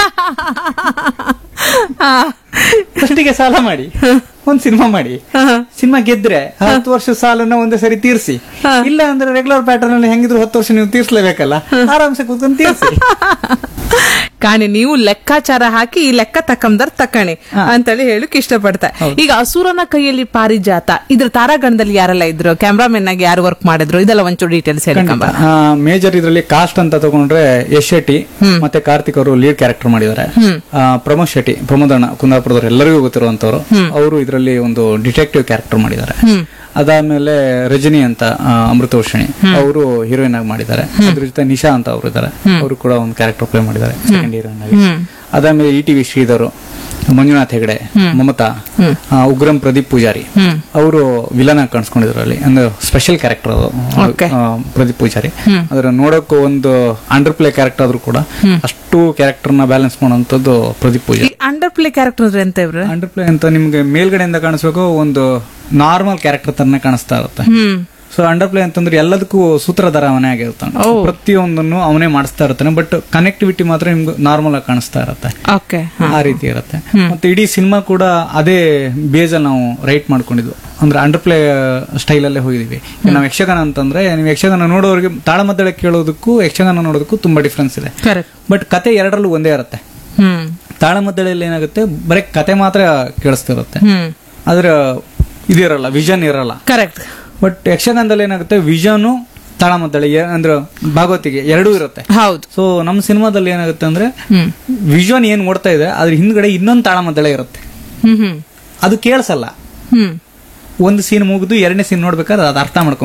ಒಂದ್ ಸಿನಿಮಾ ಮಾಡಿ, ಸಿನಿಮಾ ಗೆದ್ರೆ 10 ವರ್ಷದ ಸಾಲನ್ನ ಒಂದೇ ಸರಿ ತೀರ್ಸಿ. ಇಲ್ಲ ಅಂದ್ರೆ ರೆಗ್ಯುಲರ್ ಪ್ಯಾಟರ್ನ್ ಅಲ್ಲಿ ಹೆಂಗಿದ್ರು 10 ವರ್ಷ ನೀವು ತೀರ್ಸ್ಲೇಬೇಕಲ್ಲ, ಆರಾಮ್ಸೆ ಕೂತ್ಕೊಂಡು ತೀರ್ಸಿ. ಕಾಣಿ ನೀವು ಲೆಕ್ಕಾಚಾರ ಹಾಕಿ ಈ ಲೆಕ್ಕ ತಕ್ಕಂದರ್ ತಕ್ಕಣಿ ಅಂತೇಳಿ ಹೇಳಕ್ ಇಷ್ಟಪಡ್ತಾ. ಈಗ ಅಸುರನ ಕೈಯಲ್ಲಿ ಪಾರಿಜಾತ ಇದ್ರ ತಾರಾಗಣದಲ್ಲಿ ಯಾರೆಲ್ಲ ಇದ್ರು, ಕ್ಯಾಮ್ರಾಮನ್ ಆಗಿ ಯಾರು ವರ್ಕ್ ಮಾಡಿದ್ರು, ಇದೆಲ್ಲ ಒಂಚೂರು ಡೀಟೇಲ್ಸ್ ಹೇಳಿ. ಮೇಜರ್ ಇದ್ರಲ್ಲಿ ಕಾಸ್ಟ್ ಅಂತ ತಗೊಂಡ್ರೆ ಯಶ್ ಶೆಟ್ಟಿ ಮತ್ತೆ ಕಾರ್ತಿಕ್ ಅವರು ಲೀಡ್ ಕ್ಯಾರೆಕ್ಟರ್ ಮಾಡಿದ್ದಾರೆ. ಪ್ರಮೋದ್ ಶೆಟ್ಟಿ, ಪ್ರಮೋದಣ್ಣ ಕುಂದಾಪುರದವ್ರು ಎಲ್ಲರಿಗೂ ಗೊತ್ತಿರುವಂತವ್ರು, ಅವರು ಇದರಲ್ಲಿ ಒಂದು ಡಿಟೆಕ್ಟಿವ್ ಕ್ಯಾರೆಕ್ಟರ್ ಮಾಡಿದ್ದಾರೆ. ಅದಾದ್ಮೇಲೆ ರಜನಿ ಅಂತ ಅಮೃತವರ್ಷಿಣಿ ಅವರು ಹೀರೋಯಿನ್ ಆಗಿ ಮಾಡಿದ್ದಾರೆ. ಅದ್ರ ಜೊತೆ ನಿಶಾ ಅಂತ ಅವರು ಇದ್ದಾರೆ, ಅವರು ಕೂಡ ಒಂದು ಕ್ಯಾರೆಕ್ಟರ್ ಪ್ಲೇ ಮಾಡಿದ್ದಾರೆ ಸೆಕೆಂಡ್ ಹೀರೋಯಿನ್ ಆಗಿ. ಅದಾದ್ಮೇಲೆ ETV ಶ್ರೀಧರ್, ಮಂಜುನಾಥ್ ಹೆಗಡೆ, ಮಮತಾ, ಉಗ್ರಂ ಪ್ರದೀಪ್ ಪೂಜಾರಿ ಅವರು ವಿಲನ್ ಆಗಿ ಕಾಣಿಸ್ಕೊಂಡಿದ್ರು ಅಲ್ಲಿ. ಅಂದ್ರೆ ಸ್ಪೆಷಲ್ ಕ್ಯಾರೆಕ್ಟರ್ ಅದು ಪ್ರದೀಪ್ ಪೂಜಾರಿ. ಅದ್ರ ನೋಡೋಕೆ ಒಂದು ಅಂಡರ್ ಪ್ಲೇ ಕ್ಯಾರೆಕ್ಟರ್ ಆದ್ರೂ ಕೂಡ ಅಷ್ಟು ಕ್ಯಾರೆಕ್ಟರ್ ನ ಬ್ಯಾಲೆನ್ಸ್ ಮಾಡುವಂತದ್ದು Pradeep Poojary. Under play character ಅಂತ ಅಂಡರ್ ಪ್ಲೇ ಅಂತ ನಿಮ್ಗೆ ಮೇಲ್ಗಡೆಯಿಂದ ಕಾಣಿಸ್ಬೇಕು, ಒಂದು ನಾರ್ಮಲ್ ಕ್ಯಾರೆಕ್ಟರ್ ತರನೇ ಕಾಣಿಸ್ತಾ ಇರುತ್ತೆ. ಸೊ ಅಂಡರ್ ಪ್ಲೇ ಅಂತಂದ್ರೆ ಎಲ್ಲದಕ್ಕೂ ಸೂತ್ರಧಾರ ಅವನೇ ಆಗಿರ್ತಾನೆ, ಪ್ರತಿಯೊಂದನ್ನು ಅವನೇ ಮಾಡಿಸ್ತಾ ಇರ್ತಾನೆ. ಬಟ್ ಕನೆಕ್ಟಿವಿಟಿ ಮಾತ್ರ ನಿಮ್ಗೆ ನಾರ್ಮಲ್ ಆಗಿ ಕಾಣಿಸ್ತಾ ಇರುತ್ತೆ, ಆ ರೀತಿ ಇರುತ್ತೆ. ಮತ್ತೆ ಇಡೀ ಸಿನಿಮಾ ಕೂಡ ಅದೇ ಬೇಸ್ ಅಲ್ಲಿ ನಾವು ರೈಟ್ ಮಾಡ್ಕೊಂಡಿದ್ವು. ಅಂದ್ರೆ ಅಂಡರ್ ಪ್ಲೇ ಸ್ಟೈಲ್ ಅಲ್ಲೇ ಹೋಗಿದೀವಿ. ನಾವು ಯಕ್ಷಗಾನ ಅಂತಂದ್ರೆ ನೀವು ಯಕ್ಷಗಾನ ನೋಡೋರಿಗೆ ತಾಳಮದ್ದಳೆ ಕೇಳೋದಕ್ಕೂ ಯಕ್ಷಗಾನ ನೋಡೋದಕ್ಕೂ ತುಂಬಾ ಡಿಫ್ರೆನ್ಸ್ ಇದೆ. ಬಟ್ ಕತೆ ಎರಡರಲ್ಲೂ ಒಂದೇ ಇರುತ್ತೆ. ತಾಳಮದ್ದಳೆಯಲ್ಲಿ ಏನಾಗುತ್ತೆ, ಬರೀ ಕತೆ ಮಾತ್ರ ಕೇಳಿಸ್ತಿರುತ್ತೆ, ಆದ್ರೆ ಇದಿರಲ್ಲ, ವಿಷನ್ ಇರಲ್ಲ. ಕರೆಕ್ಟ್. ಬಟ್ ಯಕ್ಷಗಾನದಲ್ಲಿ ಏನಾಗುತ್ತೆ, ವಿಷನು ತಾಳಮದ್ದಳೆ ಅಂದ್ರೆ ಭಾಗವತಿಗೆ ಎರಡೂ ಇರುತ್ತೆ. ಹೌದು. ಸೊ ನಮ್ಮ ಸಿನಿಮಾದಲ್ಲಿ ಏನಾಗುತ್ತೆ ಅಂದ್ರೆ ವಿಷನ್ ಏನ್ ಓಡ್ತಾ ಇದೆ ಅದ್ರ ಹಿಂದ್ಗಡೆ ಇನ್ನೊಂದು ತಾಳಮದ್ದಳೆ ಇರುತ್ತೆ, ಅದು ಕೇಳಿಸಲ್ಲ. ಒಂದು ಸೀನ್ ಮುಗಿದು 2ನೇ ಸೀನ್ ನೋಡ್ಬೇಕಾದ್ರೆ ಅದು ಅರ್ಥ ಮಾಡ್ಕೊಬೇಕು.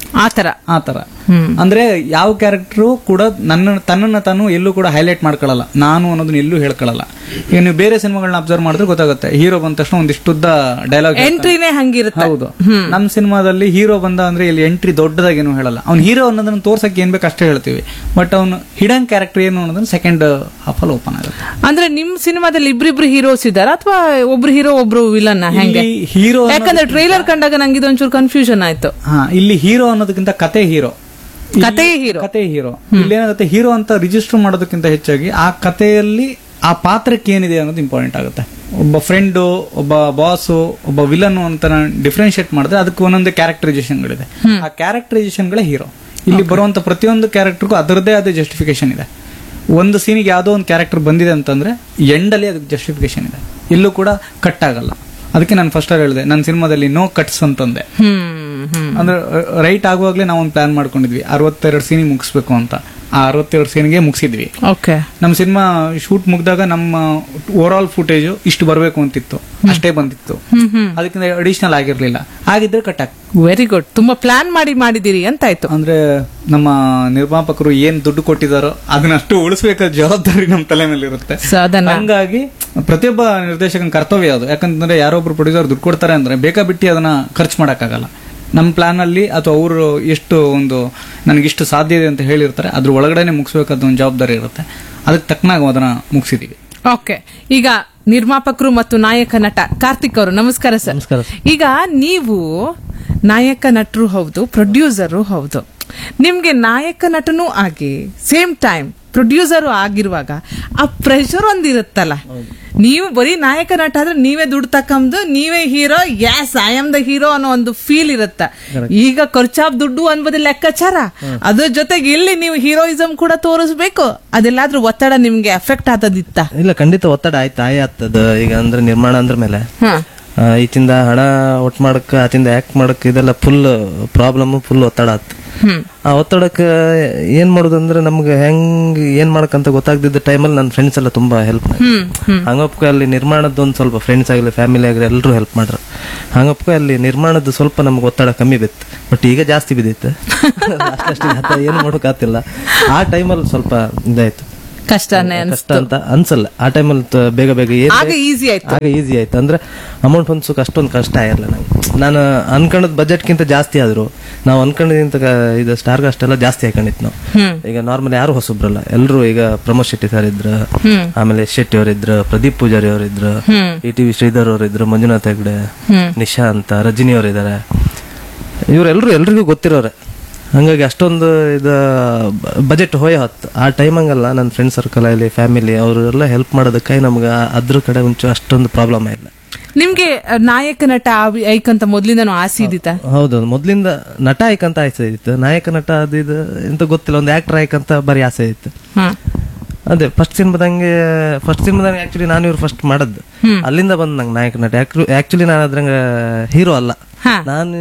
ಆತರ ಆತರ ಅಂದ್ರೆ ಯಾವ ಕ್ಯಾರೆಕ್ಟರ್ ಕೂಡ ತನ್ನನ್ನ ತಾನು ಎಲ್ಲೂ ಕೂಡ ಹೈಲೈಟ್ ಮಾಡ್ಕೊಳ್ಳಲ್ಲ, ನಾನು ಅನ್ನೋದನ್ನ ಎಲ್ಲೂ ಹೇಳ್ಕೊಳ್ಳಲ್ಲ. ಈಗ ನೀವು ಬೇರೆ ಸಿನಿಮಾಗಳನ್ನ ಅಬ್ಸರ್ವ್ ಮಾಡಿದ್ರೆ ಗೊತ್ತಾಗುತ್ತೆ, ಹೀರೋ ಬಂದ ತಕ್ಷಣ ಒಂದಿಷ್ಟುದ್ದ ಡೈಲಾಗ್ ಎಂಟ್ರಿನೇ ಹಂಗಿರುತ್ತೆ. ಹೌದು, ನಮ್ ಸಿನಿಮಾದಲ್ಲಿ ಹೀರೋ ಬಂದ ಅಂದ್ರೆ ಇಲ್ಲಿ ಎಂಟ್ರಿ ದೊಡ್ಡದಾಗಿ ಏನು ಹೇಳಲ್ಲ. ಅವ್ನು ಹೀರೋ ಅನ್ನೋದನ್ನ ತೋರ್ಸಕ್ಕೆ ಏನ್ ಬೇಕು ಅಷ್ಟೇ ಹೇಳ್ತೀವಿ, ಬಟ್ ಅವ್ನು ಹಿಡನ್ ಕ್ಯಾರೆಕ್ಟರ್ ಏನು ಅನ್ನೋದನ್ನ ಸೆಕೆಂಡ್ ಹಾಫ್ ಅಲ್ಲಿ ಓಪನ್ ಆಗುತ್ತೆ. ಅಂದ್ರೆ ನಿಮ್ ಸಿನಿಮಾದಲ್ಲಿ ಇಬ್ರಿಬ್ರು ಹೀರೋಸ್ ಇದಾರ ಅಥವಾ ಒಬ್ರು ಹೀರೋ ಒಬ್ರು ವಿಲನ್ ಹೆಂಗೆ? ಹೀರೋ ಯಾಕಂದ್ರೆ ಟ್ರೈಲರ್ ಕಂಡಾಗ ನಂಗೆ ಇದೊಂಚೂರು ಕನ್ಫ್ಯೂಷನ್ ಆಯ್ತು. ಇಲ್ಲಿ ಹೀರೋ ಅನ್ನೋದಕ್ಕಿಂತ ಕತೆ ಹೀರೋ, ಕತೆ ಹೀರೋ. ಕತೆ ಹೀರೋ. ಇಲ್ಲೇನಾಗುತ್ತೆ, ಹೀರೋ ಅಂತ ರಿಜಿಸ್ಟರ್ ಮಾಡೋದಕ್ಕಿಂತ ಹೆಚ್ಚಾಗಿ ಆ ಕಥೆಯಲ್ಲಿ ಆ ಪಾತ್ರಕ್ಕೆ ಏನಿದೆ ಅನ್ನೋದು ಇಂಪಾರ್ಟೆಂಟ್ ಆಗುತ್ತೆ. ಒಬ್ಬ ಫ್ರೆಂಡು, ಒಬ್ಬ ಬಾಸು, ಒಬ್ಬ ವಿಲನ್ ಅಂತ ಡಿಫ್ರೆನ್ಶಿಯೇಟ್ ಮಾಡಿದ್ರೆ ಅದಕ್ಕೆ ಒಂದೊಂದು ಕ್ಯಾರೆಕ್ಟರೈಸೇಷನ್ಗಳಿದೆ. ಆ ಕ್ಯಾರೆಕ್ಟರೈಸೇಷನ್ಗಳೇ ಹೀರೋ. ಇಲ್ಲಿ ಬರುವಂತ ಪ್ರತಿಯೊಂದು ಕ್ಯಾರೆಕ್ಟರ್ಗೂ ಅದರದೇ ಆದ ಜಸ್ಟಿಫಿಕೇಶನ್ ಇದೆ. ಒಂದು ಸೀನಿಗೆ ಯಾವುದೋ ಒಂದು ಕ್ಯಾರೆಕ್ಟರ್ ಬಂದಿದೆ ಅಂತಂದ್ರೆ ಎಂಡಲ್ಲಿ ಅದಕ್ಕೆ ಜಸ್ಟಿಫಿಕೇಶನ್ ಇದೆ, ಎಲ್ಲೂ ಕೂಡ ಕಟ್ ಆಗಲ್ಲ. ಅದಕ್ಕೆ ನಾನು ಫಸ್ಟ್ ಹೇಳಿದೆ, ನನ್ನ ಸಿನಿಮಾದಲ್ಲಿ ನೋ ಕಟ್ಸ್ ಅಂತಂದೆ. ಅಂದ್ರೆ ರೈಟ್ ಆಗುವಾಗ್ಲೇ ನಾವು ಒಂದು ಪ್ಲಾನ್ ಮಾಡ್ಕೊಂಡಿದ್ವಿ, 62 ಸೀನಿಗೆ ಮುಗಿಸ್ಬೇಕು ಅಂತ. ಆ 62 ಸೀನಿಗೆ ಮುಗಿಸಿದ್ವಿ. ನಮ್ಮ ಸಿನಿಮಾ ಶೂಟ್ ಮುಗ್ದಾಗ ನಮ್ಮ ಓವರ್ ಆಲ್ ಫುಟೇಜ್ ಇಷ್ಟು ಬರಬೇಕು ಅಂತಿತ್ತು, ಅಷ್ಟೇ ಬಂದಿತ್ತು. ಅದಕ್ಕಿಂತ ಅಡಿಷನಲ್ ಆಗಿರ್ಲಿಲ್ಲ. ಆಗಿದ್ರೆ ಕಟ್ ಆಗ್. Very good. ತುಂಬಾ ಪ್ಲಾನ್ ಮಾಡಿದಿರಿ ಅಂತ ಆಯ್ತು. ಅಂದ್ರೆ ನಮ್ಮ ನಿರ್ಮಾಪಕರು ಏನ್ ದುಡ್ಡು ಕೊಟ್ಟಿದಾರೋ ಅದನ್ನಷ್ಟು ಉಳಿಸಬೇಕಾದ ಜವಾಬ್ದಾರಿ ನಮ್ಮ ತಲೆ ಮೇಲೆ ಇರುತ್ತೆ. ಹಂಗಾಗಿ ಪ್ರತಿಯೊಬ್ಬ ನಿರ್ದೇಶಕನ ಕರ್ತವ್ಯ ಅದು. ಯಾಕಂತಂದ್ರೆ ಯಾರೊಬ್ರು ಪ್ರೊಡ್ಯೂಸರ್ ದುಡ್ಡು ಕೊಡ್ತಾರೆ ಅಂದ್ರೆ ಬೇಕಾಬಿಟ್ಟಿ ಅದನ್ನ ಖರ್ಚು ಮಾಡಕ್ಕಾಗಲ್ಲ. ನಮ್ಮ ಪ್ಲಾನ್ ಅಲ್ಲಿ ಅಥವಾ ಅವರು ಎಷ್ಟು ಒಂದು ನನಗಿಷ್ಟು ಸಾಧ್ಯ ಇದೆ ಅಂತ ಹೇಳಿರ್ತಾರೆ, ಅದ್ರ ಒಳಗಡೆನೆ ಮುಗಿಸ್ಬೇಕಾದ ಒಂದು ಜವಾಬ್ದಾರಿ ಇರುತ್ತೆ. ಅದಕ್ಕೆ ತಕ್ಕನಾಗ ಅದನ್ನ ಮುಗಿಸಿದೀವಿ. ಓಕೆ, ಈಗ ನಿರ್ಮಾಪಕರು ಮತ್ತು ನಾಯಕ ನಟ ಕಾರ್ತಿಕ್ ಅವರು, ನಮಸ್ಕಾರ ಸರ್. ನಮಸ್ಕಾರ. ಈಗ ನೀವು ನಾಯಕ ನಟರು ಹೌದು, ಪ್ರೊಡ್ಯೂಸರು ಹೌದು. ನಿಮ್ಗೆ ನಾಯಕ ನಟನೂ ಆಗಿ ಸೇಮ್ ಟೈಮ್ ಪ್ರೊಡ್ಯೂಸರ್ ಆಗಿರುವಾಗ ಆ ಪ್ರೆಷರ್ ಒಂದಿರುತ್ತಲ್ಲ. ನೀವು ಬರೀ ನಾಯಕ ನಟ ಆದ್ರೆ ನೀವೇ ದುಡ್ಡು ತಕ್ಕಂದು ನೀವೇ hero, as I am the hero ಅನ್ನೋ ಒಂದು ಫೀಲ್ ಇರುತ್ತೆ. ಈಗ ಖರ್ಚಾಪ್ ದುಡ್ಡು ಅನ್ಬೋದು ಲೆಕ್ಕಾಚಾರ, ಅದ್ರ ಜೊತೆಗೆ ಇಲ್ಲಿ ನೀವು ಹೀರೋಯಿಸಮ್ ಕೂಡ ತೋರಿಸ್ಬೇಕು. ಅದೆಲ್ಲಾದ್ರೂ ಒತ್ತಡ ನಿಮ್ಗೆ ಎಫೆಕ್ಟ್ ಆತದಿತ್ತ? ಇಲ್ಲ, ಖಂಡಿತ ಒತ್ತಡ ಆಗ್ತದ. ಈಗ ಅಂದ್ರೆ ನಿರ್ಮಾಣ ಅಂದ್ರ ಮೇಲೆ ಈಚಿಂದ ಹಣ ಒಟ್ಟು ಮಾಡಕ್, ಆಚಿಂದ ಆಕ್ಟ್ ಮಾಡಕ್, ಇದೆಲ್ಲ ಫುಲ್ ಪ್ರಾಬ್ಲಮ್, ಫುಲ್ ಒತ್ತಡ ಆತ್. ಆ ಒತ್ತಡಕ್ಕೆ ಏನ್ ಮಾಡೋದಂದ್ರೆ ನಮ್ಗೆ ಹೆಂಗ್ ಏನ್ ಮಾಡಕಂತ ಗೊತ್ತಾಗ್ದಿದ್ದ ಟೈಮಲ್ಲಿ ನನ್ನ ಫ್ರೆಂಡ್ಸ್ ಎಲ್ಲ ತುಂಬಾ ಹೆಲ್ಪ್ ಮಾಡಿ, ಹಂಗಪ್ಪ ಅಲ್ಲಿ ನಿರ್ಮಾಣದ ಒಂದ್ ಸ್ವಲ್ಪ ಫ್ರೆಂಡ್ಸ್ ಆಗಲಿ ಫ್ಯಾಮಿಲಿ ಆಗಲಿ ಎಲ್ಲರೂ ಹೆಲ್ಪ್ ಮಾಡ್ರ. ಹಂಗಪ್ಪ ಅಲ್ಲಿ ನಿರ್ಮಾಣದ ಸ್ವಲ್ಪ ನಮ್ಗೆ ಒತ್ತಡ ಕಮ್ಮಿ ಬಿತ್ತು, ಬಟ್ ಈಗ ಜಾಸ್ತಿ ಬಿದ್ದಿತ್ತು. ಏನ್ ಮಾಡೋಕಾತಿಲ್ಲ. ಆ ಟೈಮಲ್ಲಿ ಸ್ವಲ್ಪ ಇದಾಯ್ತು, ಕಷ್ಟ ಅಂತ ಅನ್ಸಲ್ಲ. ಆ ಟೈಮಲ್ಲಿ ಬೇಗ ಈಸಿ ಆಯ್ತು. ಅಂದ್ರೆ ಅಮೌಂಟ್ ಹೊಂದ್ಸೋಕೆ ಅಷ್ಟೊಂದು ಕಷ್ಟ ಆಗಿರಲ್ಲ ನಂಗೆ. ನಾನು ಅನ್ಕೊಂಡದ್ ಬಜೆಟ್ಗಿಂತ ಜಾಸ್ತಿ ಆದ್ರು, ನಾವು ಅನ್ಕೊಂಡಿದ್ದಂತ ಇದು ಸ್ಟಾರ್ ಅಷ್ಟೆಲ್ಲ ಜಾಸ್ತಿ ಹಾಕೊಂಡಿತ್ತು ನಾವು. ಈಗ ನಾರ್ಮಲ್ ಯಾರು ಹೊಸಬ್ರಲ್ಲ, ಎಲ್ರು ಈಗ ಪ್ರಮೋದ್ ಶೆಟ್ಟಿ ಸರ್ ಇದ್ರು, ಆಮೇಲೆ ಶೆಟ್ಟಿ ಅವರಿದ್ರು, ಪ್ರದೀಪ್ ಪೂಜಾರಿ ಅವರಿದ್ರು, ETV ಶ್ರೀಧರ್ ಅವರಿದ್ರು, ಮಂಜುನಾಥ್ ಹೆಗ್ಡೆ, ನಿಶಾ ಅಂತ, ರಜನಿ ಅವರಿದ್ದಾರೆ. ಇವರೆಲ್ಲರೂ ಎಲ್ರಿಗೂ ಗೊತ್ತಿರೋರೆ. ಹಂಗಾಗಿ ಅಷ್ಟೊಂದು ಇದು ಬಜೆಟ್ ಹೊತ್ತು ಆ ಟೈಮ್ ಹಂಗಲ್ಲ. ನನ್ನ ಫ್ರೆಂಡ್ ಸರ್ಕಲ್ ಆಗಲಿ ಫ್ಯಾಮಿಲಿ ಅವರೆಲ್ಲ ಹೆಲ್ಪ್ ಮಾಡೋದಕ್ಕೆ ನಮ್ಗೆ ಅದ್ರ ಕಡೆ ಮುಂಚೆ ಅಷ್ಟೊಂದು ಪ್ರಾಬ್ಲಮ್ ಇಲ್ಲ. ನಿಮ್ಗೆ ನಾಯಕ ನಟ ಐಕಂತ ಮೊದ್ಲಿಂದನೂ ಆಸೆ ಇದ್ದಿತ್ತ? ಹೌದು, ಮೊದ್ಲಿಂದ ನಟ ಐಕಂತ ಆಸೆ ಇತ್ತು. ನಾಯಕ ನಟ ಅದು ಇದು ಎಂತ ಗೊತ್ತಿಲ್ಲ, ಒಂದು ಆಕ್ಟರ್ ಐಕಂತ ಬರೀ ಆಸೆ ಇತ್ತು. ಅದೇ ಫಸ್ಟ್ ಸಿನಿಮಾದಂಗೆ ಆಕ್ಚುಲಿ ನಾನು ಇವ್ರು ಫಸ್ಟ್ ಮಾಡದ್ದು, ಅಲ್ಲಿಂದ ಬಂದ್ ನಂಗೆ ನಾಯಕ ನಟ. ಆಕ್ಚುಲಿ ನಾನು ಅದ್ರಂಗ ಹೀರೋ ಅಲ್ಲ, ನಾನು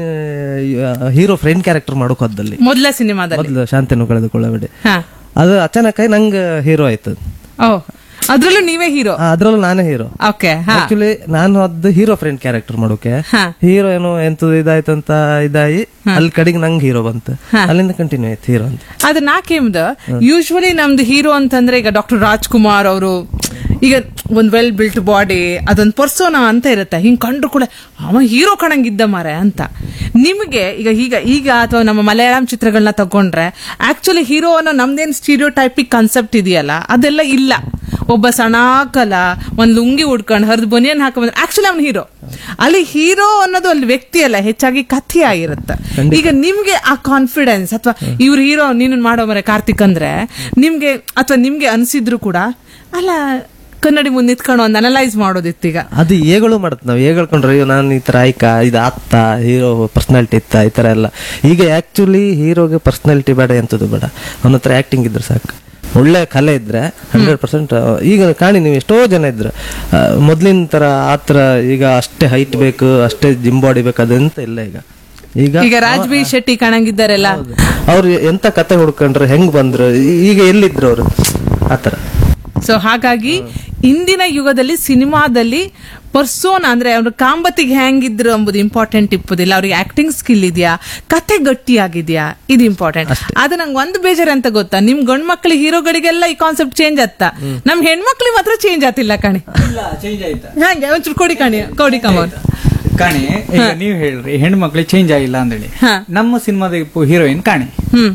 ಹೀರೋ ಫ್ರೆಂಡ್ ಕ್ಯಾರೆಕ್ಟರ್ ಮಾಡೋಕ್ ಹೋದಲ್ಲಿ ಮೊದಲ ಸಿನಿಮಾದಲ್ಲಿ, ಮೊದಲು ಶಾಂತಿಯನ್ನು ಕಳೆದುಕೊಳ್ಳಬೇಡಿ. ಅದು ಅಚಾನಕ್ ಆಗಿ ನಂಗೆ ಹೀರೋ ಆಯ್ತದ. ಅದ್ರಲ್ಲೂ ನೀವೇ ಹೀರೋ? ಅದ್ರಲ್ಲೂ ನಾನೇ ಹೀರೋ. ಆಕ್ಚುಲಿ ನಾನು ಅದು ಹೀರೋ ಫ್ರೆಂಡ್ ಕ್ಯಾರೆಕ್ಟರ್ ಮಾಡೋಕೆ, ಹೀರೋ ಏನೋ ಎಂತ ಇದಾಯ್ತಂತ ಇದಾಗಿ ಅಲ್ಲಿ ಕಡೆಗೆ ನಂಗೆ ಹೀರೋ ಬಂತು, ಅಲ್ಲಿಂದ ಕಂಟಿನ್ಯೂ ಆಯ್ತು ಹೀರೋ ಅಂತ. ಅದು ನಾಕೇಮ್ದು ಯೂಶ್ವಲಿ ನಮ್ದು ಹೀರೋ ಅಂತಂದ್ರೆ ಈಗ ಡಾಕ್ಟರ್ ರಾಜ್ಕುಮಾರ್ ಅವರು, ಈಗ ಒಂದ್ ವೆಲ್ ಬಿಲ್ಟ್ ಬಾಡಿ, ಅದೊಂದು ಪರ್ಸೋನಾ ಅಂತ ಇರುತ್ತೆ. ಹಿಂಗ್ ಕಂಡ್ರು ಕೂಡ ಅವ ಹೀರೋ ಕಣಂಗಿದ್ದ ಮಾರೆ ಅಂತ. ನಿಮ್ಗೆ ಈಗ ಅಥವಾ ನಮ್ಮ ಮಲಯಾಳಂ ಚಿತ್ರಗಳನ್ನ ತಗೊಂಡ್ರೆ ಆಕ್ಚುಲಿ ಹೀರೋ ಅನ್ನೋ ನಮ್ದೇನ್ ಸ್ಟೀರಿಯೋಟೈಪಿಕ್ ಕಾನ್ಸೆಪ್ಟ್ ಇದೆಯಲ್ಲ, ಅದೆಲ್ಲ ಇಲ್ಲ. ಒಬ್ಬ ಸಣಾಕಲ ಒಂದ್ ಲುಂಗಿ ಉಡ್ಕೊಂಡು ಹರಿದು ಬನಿಯನ್ ಹಾಕೊಂಡ್ರೆ ಆಕ್ಚುಲಿ ಅವ್ನ ಹೀರೋ. ಅಲ್ಲಿ ಹೀರೋ ಅನ್ನೋದು ಅಲ್ಲಿ ವ್ಯಕ್ತಿ ಅಲ್ಲ, ಹೆಚ್ಚಾಗಿ ಕಥೆ ಆಗಿರುತ್ತೆ. ಈಗ ನಿಮ್ಗೆ ಆ ಕಾನ್ಫಿಡೆನ್ಸ್ ಅಥವಾ ಇವ್ರ ಹೀರೋ ನೀನು ಮಾಡೋ ಮರೆ ಕಾರ್ತಿಕ್ ಅಂದ್ರೆ ನಿಮ್ಗೆ ಅಥವಾ ನಿಮ್ಗೆ ಅನ್ಸಿದ್ರು ಕೂಡ ಅಲ್ಲ ಕನ್ನಡಿ ಮುಂದೆ ನಿಂತ್ಕೊಂಡು ಒಂದು ಅನಲೈಸ್ ಮಾಡೋದಿತ್ತು. ಈಗ ಅದು ಏಗಳು ಮಾಡುತ್ತೆ, ನಾವು ಹೇಳ್ಕೊಂಡ್ರೆ ನಾನು ಈ ತರ ಆಯ್ಕ ಇದು ಆತ್ತ ಹೀರೋ ಪರ್ಸನಾಲಿಟಿ ಇತ್ತ ಈ ತರ ಎಲ್ಲ. ಈಗ ಆಕ್ಚುಲಿ ಹೀರೋಗೆ ಪರ್ಸನಾಲಿಟಿ ಬೇಡ, ಎಂತದ್ದು ಬೇಡ, ಅವನ ಹತ್ರ ಆಕ್ಟಿಂಗ್ ಇದ್ರೆ ಸಾಕು. ಒಳ್ಳೆ ಕಲೆ ಇದ್ರೆ 100%. ಈಗ ಕಾಣಿ ನೀವು ಎಷ್ಟೋ ಜನ ಇದ್ರು ಮೊದ್ಲಿನ ತರ ಆತರ, ಈಗ ಅಷ್ಟೇ ಹೈಟ್ ಬೇಕು, ಅಷ್ಟೇ ಜಿಮ್ ಬಾಡಿ ಬೇಕು, ಅದಂತ ಇಲ್ಲ. ಈಗ ರಾಜ್ಬಿ ಶೆಟ್ಟಿ ಕಾಣಂಗಿದ್ದಾರೆಲ್ಲ, ಅವ್ರು ಎಂತ ಕತೆ ಹುಡ್ಕೊಂಡ್ರು, ಹೆಂಗ್ ಬಂದ್ರು, ಈಗ ಎಲ್ಲಿದ್ರು ಅವರು ಆತರ. ಸೊ ಹಾಗಾಗಿ ಇಂದಿನ ಯುಗದಲ್ಲಿ ಸಿನಿಮಾದಲ್ಲಿ ಪರ್ಸೋನಾ ಅಂದ್ರೆ ಅವ್ರ ಕಾಂಬತ್ತಿಗೆ ಹೆಂಗಿದ್ರು ಎಂಬುದು ಇಂಪಾರ್ಟೆಂಟ್ ಇಪ್ಪುದಿಲ್ಲ, ಅವ್ರಿಗೆ ಆಕ್ಟಿಂಗ್ ಸ್ಕಿಲ್ ಇದೆಯಾ, ಕತೆ ಗಟ್ಟಿಯಾಗಿದ್ಯಾ, ಇದು ಇಂಪಾರ್ಟೆಂಟ್. ಅದು ನಂಗೆ ಒಂದು ಬೇಜಾರು ಅಂತ ಗೊತ್ತಾ, ನಿಮ್ ಗಂಡ್ ಮಕ್ಳು ಹೀರೋಗಳಿಗೆಲ್ಲ ಈ ಕಾನ್ಸೆಪ್ಟ್ ಚೇಂಜ್ ಆತ್ತ, ನಮ್ ಹೆಣ್ಮಕ್ಳಿಗೆ ಮಾತ್ರ ಚೇಂಜ್ ಆತಿಲ್ಲ ಕಣಿ. ಚೇಂಜ್ ಆಯ್ತಾ? ಹಂಗೆ ಒಂಚೂರು ಕೊಡಿ ಕಮೋನ್ ಕಾಣಿ. ಈಗ ನೀವ್ ಹೇಳ್ರಿ ಹೆಣ್ಮಕ್ಳಿಗೆ ಚೇಂಜ್ ಆಗಿಲ್ಲ ಅಂದೇಳಿ. ನಮ್ಮ ಸಿನಿಮಾದ ಹೀರೋಯಿನ್ ಕಾಣಿ,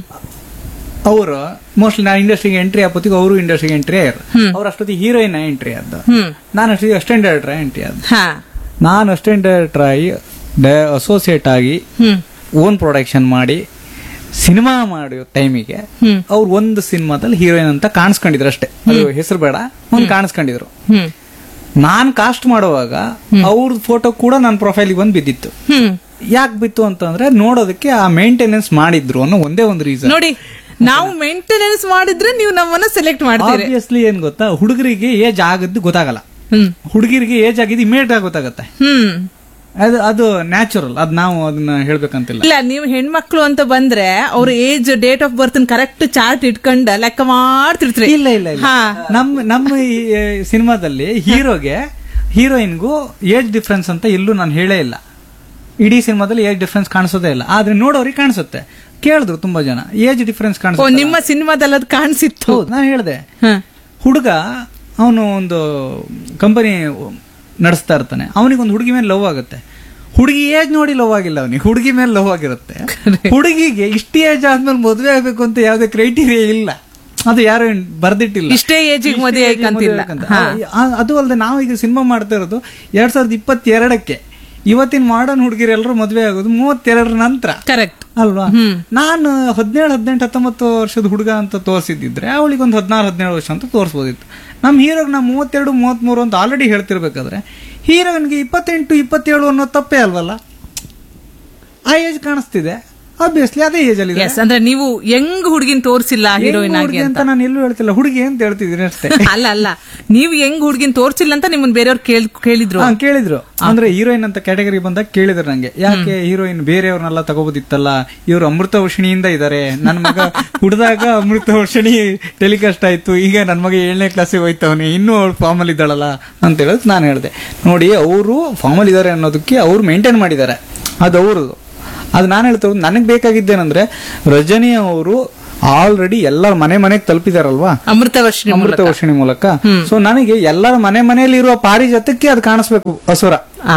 ಅವರು ಮೋಸ್ಟ್ಲಿ ನಾನು ಇಂಡಸ್ಟ್ರಿಗೆ ಎಂಟ್ರಿ ಆಗೋತ್ತಿಗೆ ಅವರು ಇಂಡಸ್ಟ್ರಿಗೆ ಎಂಟ್ರಿ ಆಯ್ರು. ಅವ್ರ ಅಷ್ಟೊತ್ತಿಗೆ ಹೀರೋಯಿನ್ ಎಂಟ್ರಿ ಆದ, ನಾನು ಅಷ್ಟೊತ್ತಿಗೆ ಅಸಿಸ್ಟೆಂಟ್ ಡೈರೆಕ್ಟರ್ ಎಂಟ್ರಿ ಆದ. ನಾನು ಅಸಿಸ್ಟೆಂಟ್ ಡೈರೆಕ್ಟರ್ ಆಗಿ ಅಸೋಸಿಯೇಟ್ ಆಗಿ ಓನ್ ಪ್ರೊಡಕ್ಷನ್ ಮಾಡಿ ಸಿನಿಮಾ ಮಾಡೋ ಟೈಮಿಗೆ ಅವ್ರು ಒಂದು ಸಿನಿಮಾದಲ್ಲಿ ಹೀರೋಯಿನ್ ಅಂತ ಕಾಣಿಸ್ಕೊಂಡಿದ್ರು ಅಷ್ಟೇ, ಅದು ಹೆಸರು ಬೇಡ, ಒಂದು ಕಾಣಿಸ್ಕೊಂಡಿದ್ರು. ನಾನ್ ಕಾಸ್ಟ್ ಮಾಡುವಾಗ ಅವ್ರದ್ದು ಫೋಟೋ ಕೂಡ ನನ್ನ ಪ್ರೊಫೈಲ್ಗೆ ಬಂದು ಬಿದ್ದಿತ್ತು. ಯಾಕೆ ಬಿತ್ತು ಅಂತಂದ್ರೆ ನೋಡೋದಕ್ಕೆ ಆ ಮೇಂಟೆನೆನ್ಸ್ ಮಾಡಿದ್ರು ಅನ್ನೋ ಒಂದೇ ಒಂದು ರೀಸನ್. ನೋಡಿ, ನಾವು ಮೇಂಟೆನೆನ್ಸ್ ಮಾಡಿದ್ರೆ ನೀವು ನಮ್ಮನ್ನ ಸೆಲೆಕ್ಟ್ ಮಾಡ್ತೀರಿ. ಆಬ್ವಿಯಸ್ಲಿ ಏನ್ ಗೊತ್ತಾ, ಹುಡುಗರಿಗೆ ಏಜ್ ಆಗದ್ದು ಗೊತ್ತಾಗಲ್ಲ, ಹುಡುಗಿರಿಗೆ ಏಜ್ ಆಗಿದ್ದು ಇಮಿಡಿಯೇಟ್ ಆಗಿ ಗೊತ್ತಾಗತ್ತೆ. ಅದು ನ್ಯಾಚುರಲ್, ಅದ್ ನಾವು ಅದನ್ನ ಹೇಳ್ಬೇಕಂತಿಲ್ಲ. ಇಲ್ಲ, ನೀವು ಹೆಣ್ಮಕ್ಳು ಅಂತ ಬಂದ್ರೆ ಅವ್ರ age, date of birth correct chart ಇಟ್ಕೊಂಡ ಲೆಕ್ಕ ಮಾಡ್ತಿರ್ತೀರಿ. ಇಲ್ಲ ಇಲ್ಲ ಇಲ್ಲ, ನಮ್ಮ ಈ ಸಿನಿಮಾದಲ್ಲಿ ಹೀರೋಗೆ ಹೀರೋಯಿನ್ಗೂ ಏಜ್ ಡಿಫ್ರೆನ್ಸ್ ಅಂತ ಎಲ್ಲೂ ನಾನು ಹೇಳೇ ಇಲ್ಲ. ಇಡೀ ಸಿನಿಮಾದಲ್ಲಿ ಏಜ್ ಡಿಫ್ರೆನ್ಸ್ ಕಾಣಿಸೋದೇ ಇಲ್ಲ, ಆದ್ರೆ ನೋಡೋರಿಗೆ ಕಾಣಿಸುತ್ತೆ. ಕೇಳಿದ್ರು ತುಂಬಾ ಜನ, ಏಜ್ ಡಿಫ್ರೆನ್ಸ್ ಕಾಣಿಸುತ್ತೆ. ನಿಮ್ಮ ಸಿನಿಮಾದಲ್ಲಿ ಅದು ಕಾಣಿಸಿತ್ತು. ನಾನು ಹೇಳಿದೆ, ಹುಡುಗ ಅವನು ಒಂದು ಕಂಪನಿ ನಡೆಸ್ತಾ ಇರ್ತಾನೆ, ಅವನಿಗೊಂದು ಹುಡುಗಿ ಮೇಲೆ ಲವ್ ಆಗುತ್ತೆ. ಹುಡುಗಿ ಏಜ್ ನೋಡಿ ಲವ್ ಆಗಿಲ್ಲ, ಅವನಿಗೆ ಹುಡುಗಿ ಮೇಲೆ ಲವ್ ಆಗಿರುತ್ತೆ. ಹುಡುಗಿಗೆ ಇಷ್ಟೇ ಏಜ್ ಆದ್ಮೇಲೆ ಮದುವೆ ಆಗ್ಬೇಕು ಅಂತ ಯಾವ್ದೇ ಕ್ರೈಟೀರಿಯಾ ಇಲ್ಲ, ಅದು ಯಾರು ಬರ್ದಿಟ್ಟಿಲ್ಲ. ಇಷ್ಟೇ ಏಜ್ ಮದುವೆ ಅದು ಅಲ್ಲದೆ ನಾವು ಈಗ ಸಿನಿಮಾ ಮಾಡ್ತಾ ಇರೋದು 2022ಕ್ಕೆ. ಇವತ್ತಿನ ಮಾಡರ್ನ್ ಹುಡುಗಿರೆಲ್ಲರೂ ಮದುವೆ ಆಗೋದು 32 ನಂತರ, ಕರೆಕ್ಟ್ ಅಲ್ವಾ? ನಾನು 17, 18, 19 ವರ್ಷದ ಹುಡುಗ ಅಂತ ತೋರಿಸಿದ್ರೆ ಅವಳಿಗೆ ಒಂದು 16, 17 ವರ್ಷ ಅಂತ ತೋರಿಸಬಹುದಿತ್ತು. ನಮ್ಮ ಹೀರೋಗೆ ನಾವು 32, 33 ಅಂತ ಆಲ್ರೆಡಿ ಹೇಳ್ತಿರ್ಬೇಕಾದ್ರೆ ಹೀರೋಯಿನ್ಗೆ 28, 27 ಅನ್ನೋ ತಪ್ಪೇ ಅಲ್ವಲ್ಲ? ಆ ಏಜ್ ಕಾಣಿಸ್ತಿದೆ, ಆಬ್ವಿಯಸ್ಲಿ ಅದೇ ಏಜ್ ಅಲ್ಲಿ. ಅಂದ್ರೆ ನೀವು ಹೆಂಗ್ ಹುಡುಗಿನ ತೋರಿಸಿಲ್ಲ ಹೀರೋಯಿನ್ ಆಗಿ ಅಂತ ನಾನು ಎಲ್ಲೂ ಹೇಳ್ತಿಲ್ಲ, ಹುಡುಗಿ ಅಂತ ಹೇಳ್ತಿದ್ದೀನಿ ಅಷ್ಟೇ. ಅಲ್ಲ, ನೀವು ಹೆಂಗ್ ಹುಡುಗಿನ ತೋರಿಸಿಲ್ಲ ಅಂತ ನಿಮ್ಮನ್ನ ಬೇರೆಯವ್ರು ಕೇಳಿದ್ರು. ಅಂದ್ರೆ ಹೀರೋಯಿನ್ ಅಂತ ಕ್ಯಾಟಗರಿ ಬಂದಾಗ ಕೇಳಿದ್ರು ನಂಗೆ, ಯಾಕೆ ಹೀರೋಯಿನ್ ಬೇರೆಯವ್ರನ್ನೆಲ್ಲ ತಗೋಬೋದಿತ್ತಲ್ಲ, ಇವ್ರು ಅಮೃತ ವರ್ಷಿಣಿಯಿಂದ ಇದಾರೆ, ನನ್ ಮಗ ಹುಡ್ದಾಗ ಅಮೃತ ವರ್ಷಿಣಿ ಟೆಲಿಕಾಸ್ಟ್ ಆಯ್ತು, ಈಗ ನನ್ ಮಗ 7ನೇ ಕ್ಲಾಸಿಗೆ ಹೋಯ್ತವನಿ, ಇನ್ನೂ ಅವಳು ಫಾರ್ಮಲ್ ಇದ್ದಾಳಲ್ಲ ಅಂತ ಹೇಳೋದು ನಾನು ಹೇಳಿದೆ. ನೋಡಿ, ಅವರು ಫಾರ್ಮಲ್ ಇದಾರೆ ಅನ್ನೋದಕ್ಕೆ ಅವ್ರು ಮೇಂಟೈನ್ ಮಾಡಿದ್ದಾರೆ, ಅದು ಅವ್ರದ್ದು. ಅದು ನಾನು ಹೇಳ್ತೇವೆ, ನನಗೆ ಬೇಕಾಗಿದ್ದೇನೆಂದ್ರೆ ರಜನಿ ಅವರು ಆಲ್ರೆಡಿ ಎಲ್ಲರ ಮನೆಗೆ ತಲುಪಿದಾರಲ್ವಾ ಅಮೃತ ವರ್ಷಿಣಿ ಮೂಲಕ. ಸೊ ನನಗೆ ಎಲ್ಲರ ಮನೆಯಲ್ಲಿ ಇರುವ ಪಾರಿಜಾತಕ್ಕೆ ಅದು ಕಾಣಿಸ್ಬೇಕು, ಅಸುರ.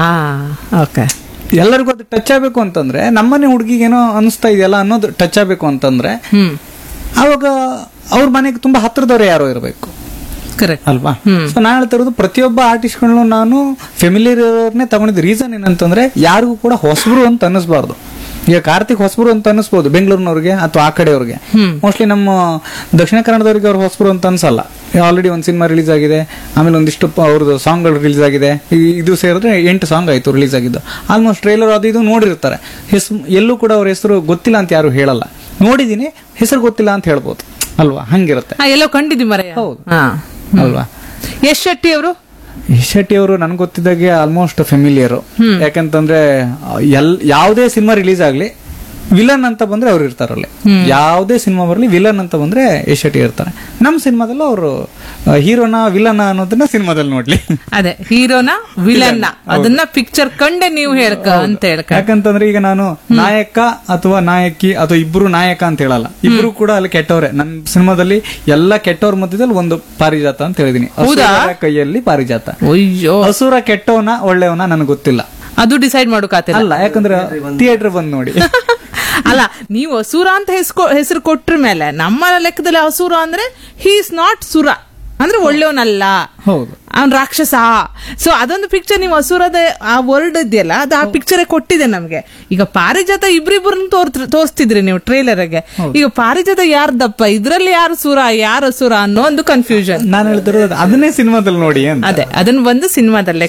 ಎಲ್ಲರಿಗೂ ಅದು ಟಚ್ ಆಗ್ಬೇಕು ಅಂತಂದ್ರೆ, ನಮ್ಮನೆ ಹುಡುಗಿಗೇನೋ ಅನಿಸ್ತಾ ಇದೆಯಲ್ಲ ಅನ್ನೋದು ಟಚ್ ಆಗ್ಬೇಕು ಅಂತಂದ್ರೆ ಅವಾಗ ಅವ್ರ ಮನೆಗೆ ತುಂಬಾ ಹತ್ರದವ್ರೆ ಯಾರೋ ಇರಬೇಕು, ಅಲ್ವಾ? ಸೊ ನಾನು ಹೇಳ್ತಾ ಇರೋದು, ಪ್ರತಿಯೊಬ್ಬ ಆರ್ಟಿಸ್ಟ್ಗಳನ್ನು ನಾನು ಫೆಮಿಲಿಯರ್ ಇರೋರ್ನೇ ತಗೊಂಡಿದ್ದ ರೀಸನ್ ಏನಂತಂದ್ರೆ ಯಾರಿಗೂ ಕೂಡ ಹೊಸಬ್ರು ಅಂತ ಅನ್ನಿಸ್ಬಾರ್ದು. ಈಗ ಕಾರ್ತಿಕ್ ಹೊಸಬ್ರು ಅಂತ ಅನಿಸ್ಬೋದು ಬೆಂಗಳೂರಿನವ್ರಿಗೆ ಅಥವಾ ಆ ಕಡೆಯವ್ರಿಗೆ, ಮೋಸ್ಟ್ಲಿ ನಮ್ಮ ದಕ್ಷಿಣ ಕನ್ನಡದವ್ರಿಗೆ ಅವ್ರು ಹೊಸಬ್ರು ಅಂತ ಅನ್ಸಲ್ಲ. ಆಲ್ರೆಡಿ ಒಂದು ಸಿನಿಮಾ ರಿಲೀಸ್ ಆಗಿದೆ, ಆಮೇಲೆ ಒಂದಿಷ್ಟು ಅವ್ರದ್ದು ಸಾಂಗ್ಗಳು ರಿಲೀಸ್ ಆಗಿದೆ, ಇದು ಸೇರಿದ್ರೆ 8 ಸಾಂಗ್ ಆಯ್ತು ರಿಲೀಸ್ ಆಗಿದ್ದು. ಆಲ್ಮೋಸ್ಟ್ ಟ್ರೈಲರ್ ಅದು ಇದು ನೋಡಿರ್ತಾರೆ. ಎಲ್ಲೂ ಕೂಡ ಅವ್ರ ಹೆಸರು ಗೊತ್ತಿಲ್ಲ ಅಂತ ಯಾರು ಹೇಳಲ್ಲ, ನೋಡಿದೀನಿ ಹೆಸರು ಗೊತ್ತಿಲ್ಲ ಅಂತ ಹೇಳ್ಬೋದು, ಅಲ್ವಾ? ಹಂಗಿರುತ್ತೆ. ಎಲ್ಲೋ ಕಂಡಿದ್ದೀವಿ ಮರ. ಹೌದು ಅಲ್ವಾ? ಯಶ್ ಶೆಟ್ಟಿ ಅವರು ನನ್ಗೆ ಗೊತ್ತಿದ್ದಾಗೆ ಆಲ್ಮೋಸ್ಟ್ ಫೆಮಿಲಿಯರ್. ಯಾಕಂತಂದ್ರೆ ಯಾವುದೇ ಸಿನಿಮಾ ರಿಲೀಸ್ ಆಗ್ಲಿ ವಿಲನ್ ಅಂತ ಬಂದ್ರೆ ಅವ್ರು ಇರ್ತಾರಲ್ಲಿ, ಯಾವುದೇ ಸಿನಿಮಾ ಬರಲಿ ವಿಲನ್ ಅಂತ ಬಂದ್ರೆ ಯಶ್ ಶೆಟ್ಟಿ ಇರ್ತಾರೆ. ನಮ್ ಸಿನಿಮಾದಲ್ಲೂ ಅವರು ಹೀರೋನ ವಿಲನ್ ಅನ್ನೋದನ್ನ ಸಿನಿಮಾದಲ್ಲಿ ನೋಡ್ಲಿ. ಅದೇ ಹೀರೋನ ವಿಲನ್ ಅದನ್ನ ಪಿಕ್ಚರ್ ಕಂಡೆ ನೀವು ಯಾಕಂತಂದ್ರೆ ಈಗ ನಾನು ನಾಯಕ ಅಥವಾ ನಾಯಕಿ ಅಥವಾ ಇಬ್ರು ನಾಯಕ ಅಂತ ಹೇಳಲ್ಲ, ಇಬ್ರು ಕೂಡ ಅಲ್ಲಿ ಕೆಟ್ಟವ್ರೆ. ನನ್ನ ಸಿನಿಮಾದಲ್ಲಿ ಎಲ್ಲ ಕೆಟ್ಟವ್ರ ಮಧ್ಯದಲ್ಲಿ ಒಂದು ಪಾರಿಜಾತ ಅಂತ ಹೇಳಿದೀನಿ, ಕೈಯಲ್ಲಿ ಪಾರಿಜಾತ. ಅಸುರ ಕೆಟ್ಟವನ ಒಳ್ಳೆಯವನ ನನಗೆ ಗೊತ್ತಿಲ್ಲ, ಅದು ಡಿಸೈಡ್ ಮಾಡೋಕಾತಿಲ್ಲ. ಅಲ್ಲ, ಯಾಕಂದ್ರೆ ಥಿಯೇಟರ್ ಬಂದ್ ನೋಡಿ. ಅಲ್ಲ, ನೀವು ಅಸುರ ಅಂತ ಹೆಸರು ಕೊಟ್ರ ಮೇಲೆ ನಮ್ಮ ಲೆಕ್ಕದಲ್ಲಿ ಅಸುರ ಅಂದ್ರೆ ಹಿ ಇಸ್ ನಾಟ್ ಸುರ ಅಂದ್ರೆ ಒಳ್ಳೆಯವನಲ್ಲ, ಹೌದು, ಅವ್ನ್ ರಾಕ್ಷಸ. ಸೊ ಅದೊಂದು ಪಿಕ್ಚರ್ ನೀವು ಅಸುರದ ಆ ವರ್ಡ್ ಇದೆಯಲ್ಲ, ಅದು ಆ ಪಿಕ್ಚರ್ ಕೊಟ್ಟಿದೆ ನಮ್ಗೆ. ಈಗ ಪಾರಿಜಾತ ಇಬ್ರಿಬ್ರನ್ನ ತೋರಿಸ್ತಿದ್ರಿ ನೀವು ಟ್ರೈಲರ್ಗೆ. ಈಗ ಪಾರಿಜಾತ ಯಾರ್ದಪ್ಪ, ಇದ್ರಲ್ಲಿ ಯಾರು ಸುರ ಯಾರು ಅಸುರ ಅನ್ನೋ ಒಂದು ಕನ್ಫ್ಯೂಷನ್. ನಾನು ಹೇಳ್ತಿರೋದು ಅದನ್ನೇ ಸಿನಿಮಾದಲ್ಲಿ ನೋಡಿ. ಅದೇ ಅದನ್ನ ಬಂದು ಸಿನಿಮಾದಲ್ಲೇ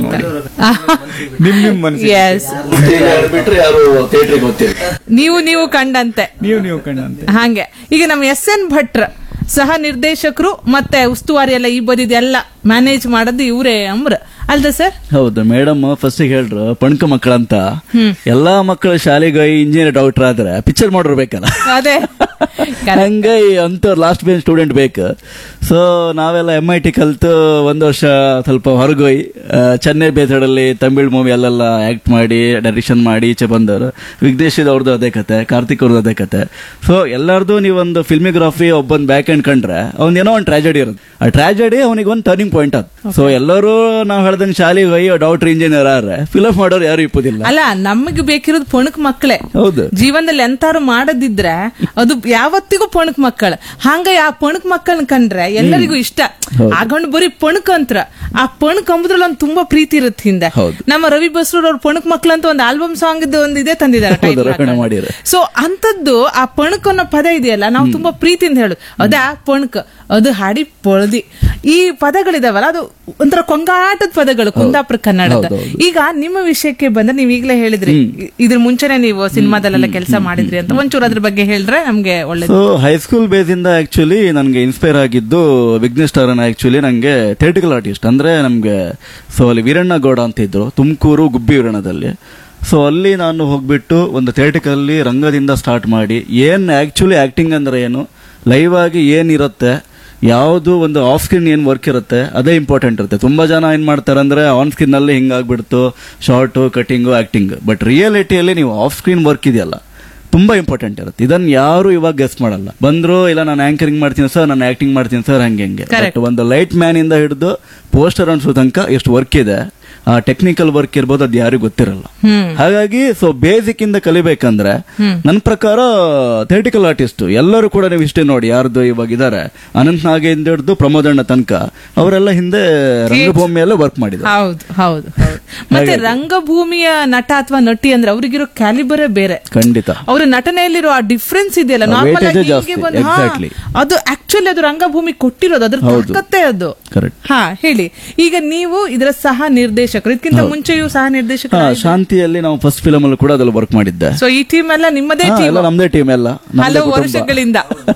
ನೀವು ಕಂಡಂತೆ ಹಾಗೆ. ಈಗ ನಮ್ಮ SN ಭಟ್ರ ಸಹ ನಿರ್ದೇಶಕರು ಮತ್ತೆ ಉಸ್ತುವಾರಿ ಎಲ್ಲ ಈ ಬದಿದೆಲ್ಲ ಮ್ಯಾನೇಜ್ ಮಾಡೋದು ಇವರೇ ಅಮ್ರ. ಅಲ್ದ ಸರ್? ಹೌದು ಮೇಡಮ್ ಫಸ್ಟ್ ಹೇಳ್ರು ಪಣ್ಕ ಮಕ್ಕಳಂತ. ಎಲ್ಲಾ ಮಕ್ಕಳು ಶಾಲೆಗೆ ಇಂಜಿನಿಯರ್ ಡಾಕ್ಟರ್ ಆದ್ರೆ ಪಿಕ್ಚರ್ ಮಾಡಿರ್ಬೇಕಲ್ಲ, ಅದೇ ಹಂಗೆ ಅಂತ ಲಾಸ್ಟ್ ಬೆಂಚ್ ಸ್ಟೂಡೆಂಟ್ ಬೇಕು. ಸೊ ನಾವೆಲ್ಲ MIT ಕಲ್ತು ಒಂದು ವರ್ಷ ಸ್ವಲ್ಪ ಹೊರಗೋಯ್ ಚೆನ್ನೈ ಬೇಸಡಲ್ಲಿ ತಮಿಳ್ ಮೂವಿ ಅಲ್ಲೆಲ್ಲ ಆಕ್ಟ್ ಮಾಡಿ ಡೈರೆಕ್ಷನ್ ಮಾಡಿ ಈಚೆ ಬಂದವರು. ವಿಘ್ನೇಶ್ ಅವ್ರದ್ದು ಅದೇ ಕತೆ, ಕಾರ್ತಿಕ್ ಅವ್ರದ್ದು ಅದೇ ಕತೆ. ಸೊ ಎಲ್ಲಾರ್ದು ನೀವೊಂದು ಫಿಲ್ಮಿಗ್ರಫಿ ಒಬ್ಬೊಂದು ಬ್ಯಾಕ್ ಎಂಡ್ ಕಂಡ್ರೆ ಅವ್ನೇನೋ ಒಂದು ಟ್ರಾಜಡಿ ಇರುತ್ತೆ. ಆ ಟ್ರಾಜಡಿ ಅವನಿಗೆ ಒಂದು ಟರ್ನಿಂಗ್ ಪಾಯಿಂಟ್ ಅದು. ಸೊ ಎಲ್ಲರೂ ನಾವು ಹೇಳ್ದಂಗೆ ಶಾಲೆಗೆ ಹೋಗಿ ಡಾಕ್ಟರ್ ಇಂಜಿನಿಯರ್ ಆದ್ರೆ ಫಿಲಮ್ ಮಾಡೋರು ಯಾರು ಇಪ್ಪುದಿಲ್ಲ. ಅಲ್ಲ, ನಮಗೆ ಬೇಕಿರೋದು ಪೊಣಕ್ ಮಕ್ಕಳೇ. ಹೌದು, ಜೀವನದಲ್ಲಿ ಎಂತಾರು ಮಾಡದಿದ್ರೆ ಅದು ಯಾವತ್ತಿಗೂ ಪೊಣಕ್ ಮಕ್ಕಳು. ಹಂಗ ಆ ಪೊಣಕ್ ಮಕ್ಕಳನ್ನ ಕಂಡ್ರೆ ಎಲ್ಲರಿಗೂ ಇಷ್ಟ. ಆಗೊಂಡು ಬರೀ ಪೊಣಕ್ ಅಂತ್ರ ಆ ಪೊಣಕ್ ಅಂಬುದ್ರಲ್ಲಿ ಒಂದು ತುಂಬಾ ಪ್ರೀತಿ ಇರುತ್ತೆ ಹಿಂದೆ. ನಮ್ಮ ರವಿ ಬಸ್ರೂರ್ ಅವ್ರ ಪೊಣಕ್ ಮಕ್ಕಳು ಅಂತ ಒಂದು ಆಲ್ಬಮ್ ಸಾಂಗ್ ಇದ್ದು ಒಂದು ಇದೇ ತಂದಿದ್ದಾರೆ. ಸೊ ಅಂತದ್ದು ಆ ಪೊಣಕ್ ಅನ್ನೋ ಪದ ಇದೆಯಲ್ಲ, ನಾವು ತುಂಬಾ ಪ್ರೀತಿಯಿಂದ ಹೇಳುದು ಅದಾ ಪೊಣಕ್, ಅದು ಹಾಡಿ ಪೊಳ್ದಿ. ಈ ಪದಗಳಿದಾವಲ್ಲ, ಅದು ಒಂಥರ ಕೊಂಗಾಟದ ಪದಗಳು ಕುಂದಾಪುರ ಕನ್ನಡದ. ಈಗ ನಿಮ್ಮ ವಿಷಯಕ್ಕೆ ಬಂದ್ರೆ ನೀವ್ ಈಗಲೇ ಹೇಳಿದ್ರಿ, ಇದ್ರ ಮುಂಚೆನೆ ನೀವು ಸಿನಿಮಾದಲ್ಲೆಲ್ಲ ಕೆಲಸ ಮಾಡಿದ್ರಿ ಅಂತ. ಒಂಚೂರು ಅದ್ರ ಬಗ್ಗೆ ಹೇಳಿದ್ರೆ ನಮ್ಗೆ ಒಳ್ಳೇದು. ಹೈಸ್ಕೂಲ್ ಬೇಸ್ ಇಂದ ಆಕ್ಚುಲಿ ನನ್ಗೆ ಇನ್ಸ್ಪೈರ್ ಆಗಿದ್ದು ವಿಘ್ನೇಶ್ ಅವರನ್ನ. ಆಕ್ಚುಲಿ ನಂಗೆ ಥಿಯೇಟಿಕಲ್ ಆರ್ಟಿಸ್ಟ್ ಅಂದ್ರೆ ನಮ್ಗೆ ಸೊ ಅಲ್ಲಿ ವೀರಣ್ಣ ಗೌಡ ಅಂತ ಇದ್ರು, ತುಮಕೂರು ಗುಬ್ಬಿ ವೀರಣ್ಣದಲ್ಲಿ. ಸೊ ಅಲ್ಲಿ ನಾನು ಹೋಗ್ಬಿಟ್ಟು ಒಂದು ಥಿಯೇಟಿಕಲ್ಲಿ ರಂಗದಿಂದ ಸ್ಟಾರ್ಟ್ ಮಾಡಿ ಏನ್ ಆಕ್ಚುಲಿ ಆಕ್ಟಿಂಗ್ ಅಂದ್ರೆ ಏನು, ಲೈವ್ ಆಗಿ ಏನಿರುತ್ತೆ, ಯಾವುದು ಒಂದು ಆಫ್ ಸ್ಕ್ರೀನ್ ಏನ್ ವರ್ಕ್ ಇರುತ್ತೆ ಅದೇ ಇಂಪಾರ್ಟೆಂಟ್ ಇರುತ್ತೆ. ತುಂಬಾ ಜನ ಏನ್ ಮಾಡ್ತಾರೆ ಅಂದ್ರೆ ಆನ್ ಸ್ಕ್ರೀನ್ ಅಲ್ಲಿ ಹಿಂಗಾಗ್ಬಿಡ್ತು, ಶಾರ್ಟ್ ಕಟಿಂಗು ಆಕ್ಟಿಂಗ್. ಬಟ್ ರಿಯಾಲಿಟಿಯಲ್ಲಿ ನೀವು ಆಫ್ ಸ್ಕ್ರೀನ್ ವರ್ಕ್ ಇದೆಯಲ್ಲ ತುಂಬಾ ಇಂಪಾರ್ಟೆಂಟ್ ಇರುತ್ತೆ. ಇದನ್ನ ಯಾರು ಇವಾಗ ಗೆಸ್ ಮಾಡಲ್ಲ. ಬಂದ್ರು ಇಲ್ಲ ನಾನು ಆಂಕರಿಂಗ್ ಮಾಡ್ತೀನಿ ಸರ್, ನಾನು ಆಕ್ಟಿಂಗ್ ಮಾಡ್ತೀನಿ ಸರ್, ಹಂಗೆ ಬಟ್ ಒಂದು ಲೈಟ್ ಮ್ಯಾನ್ ಇಂದ ಹಿಡಿದು ಪೋಸ್ಟರ್ ಅನ್ಸೋ ತನಕ ಎಷ್ಟು ವರ್ಕ್ ಇದೆ, ಆ ಟೆಕ್ನಿಕಲ್ ವರ್ಕ್ ಇರ್ಬೋದು, ಅದು ಯಾರಿಗೂ ಗೊತ್ತಿರಲ್ಲ. ಹಾಗಾಗಿ ಸೊ ಬೇಸಿಕ್ ಇಂದ ಕಲಿಬೇಕಂದ್ರೆ ನನ್ನ ಪ್ರಕಾರ ಥಿಯೇಟಿಕಲ್ ಆರ್ಟಿಸ್ಟ್ ಎಲ್ಲರೂ ಕೂಡ ನೀವು ಇಷ್ಟೇ ನೋಡಿ ಯಾರ್ದು ಇವಾಗ ಇದಾರೆ, ಅನಂತ್ ನಾಗೇಂದ್ರ ಹಿಡಿದು ಪ್ರಮೋದಣ್ಣ ತನಕ ಅವರೆಲ್ಲ ಹಿಂದೆ ರಂಗಭೂಮಿಯಲ್ಲೇ ವರ್ಕ್ ಮಾಡಿದ್ರು. ಹೌದು ಹೌದು ಹೌದು. ಮತ್ತೆ ರಂಗಭೂಮಿಯ ನಟ ಅಥವಾ ನಟಿ ಅಂದ್ರೆ ಅವ್ರಿಗಿರೋ ಕ್ಯಾಲಿಬರೇ ಬೇರೆ. ಖಂಡಿತ ಅವ್ರ ನಟನೆಯಲ್ಲಿರೋ ಆ ಡಿಫ್ರೆನ್ಸ್ ಇದೆಯಲ್ಲ, ನಾರ್ಮಲ್ ಅದು ಆಕ್ಚುಲಿ ಅದು ರಂಗಭೂಮಿ ಕೊಟ್ಟಿರೋದು, ಅದ್ರ ತಾಕತ್ತೆ ಅದು. ಹಾ ಹೇಳಿ. ಈಗ ನೀವು ಇದರ ಸಹ ನಿರ್ದೇಶಕರು, ಇದಕ್ಕಿಂತ ಮುಂಚೆಯೂ ಸಹ ನಿರ್ದೇಶಕರು ಶಾಂತಿಯಲ್ಲಿ ನಾವು ಫಸ್ಟ್ ಫಿಲಮ್ ಅಲ್ಲೂ ಕೂಡ ಅದ್ರಲ್ಲಿ ವರ್ಕ್ ಮಾಡಿದ್ದೆ. ಸೊ ಈ ಟೀಮ್ ಎಲ್ಲ ನಿಮ್ಮದೇ ಟೀಮ್? ನಮ್ದೇ ಟೀಮ್ ಎಲ್ಲ ಹಲವು ವರ್ಷಗಳಿಂದ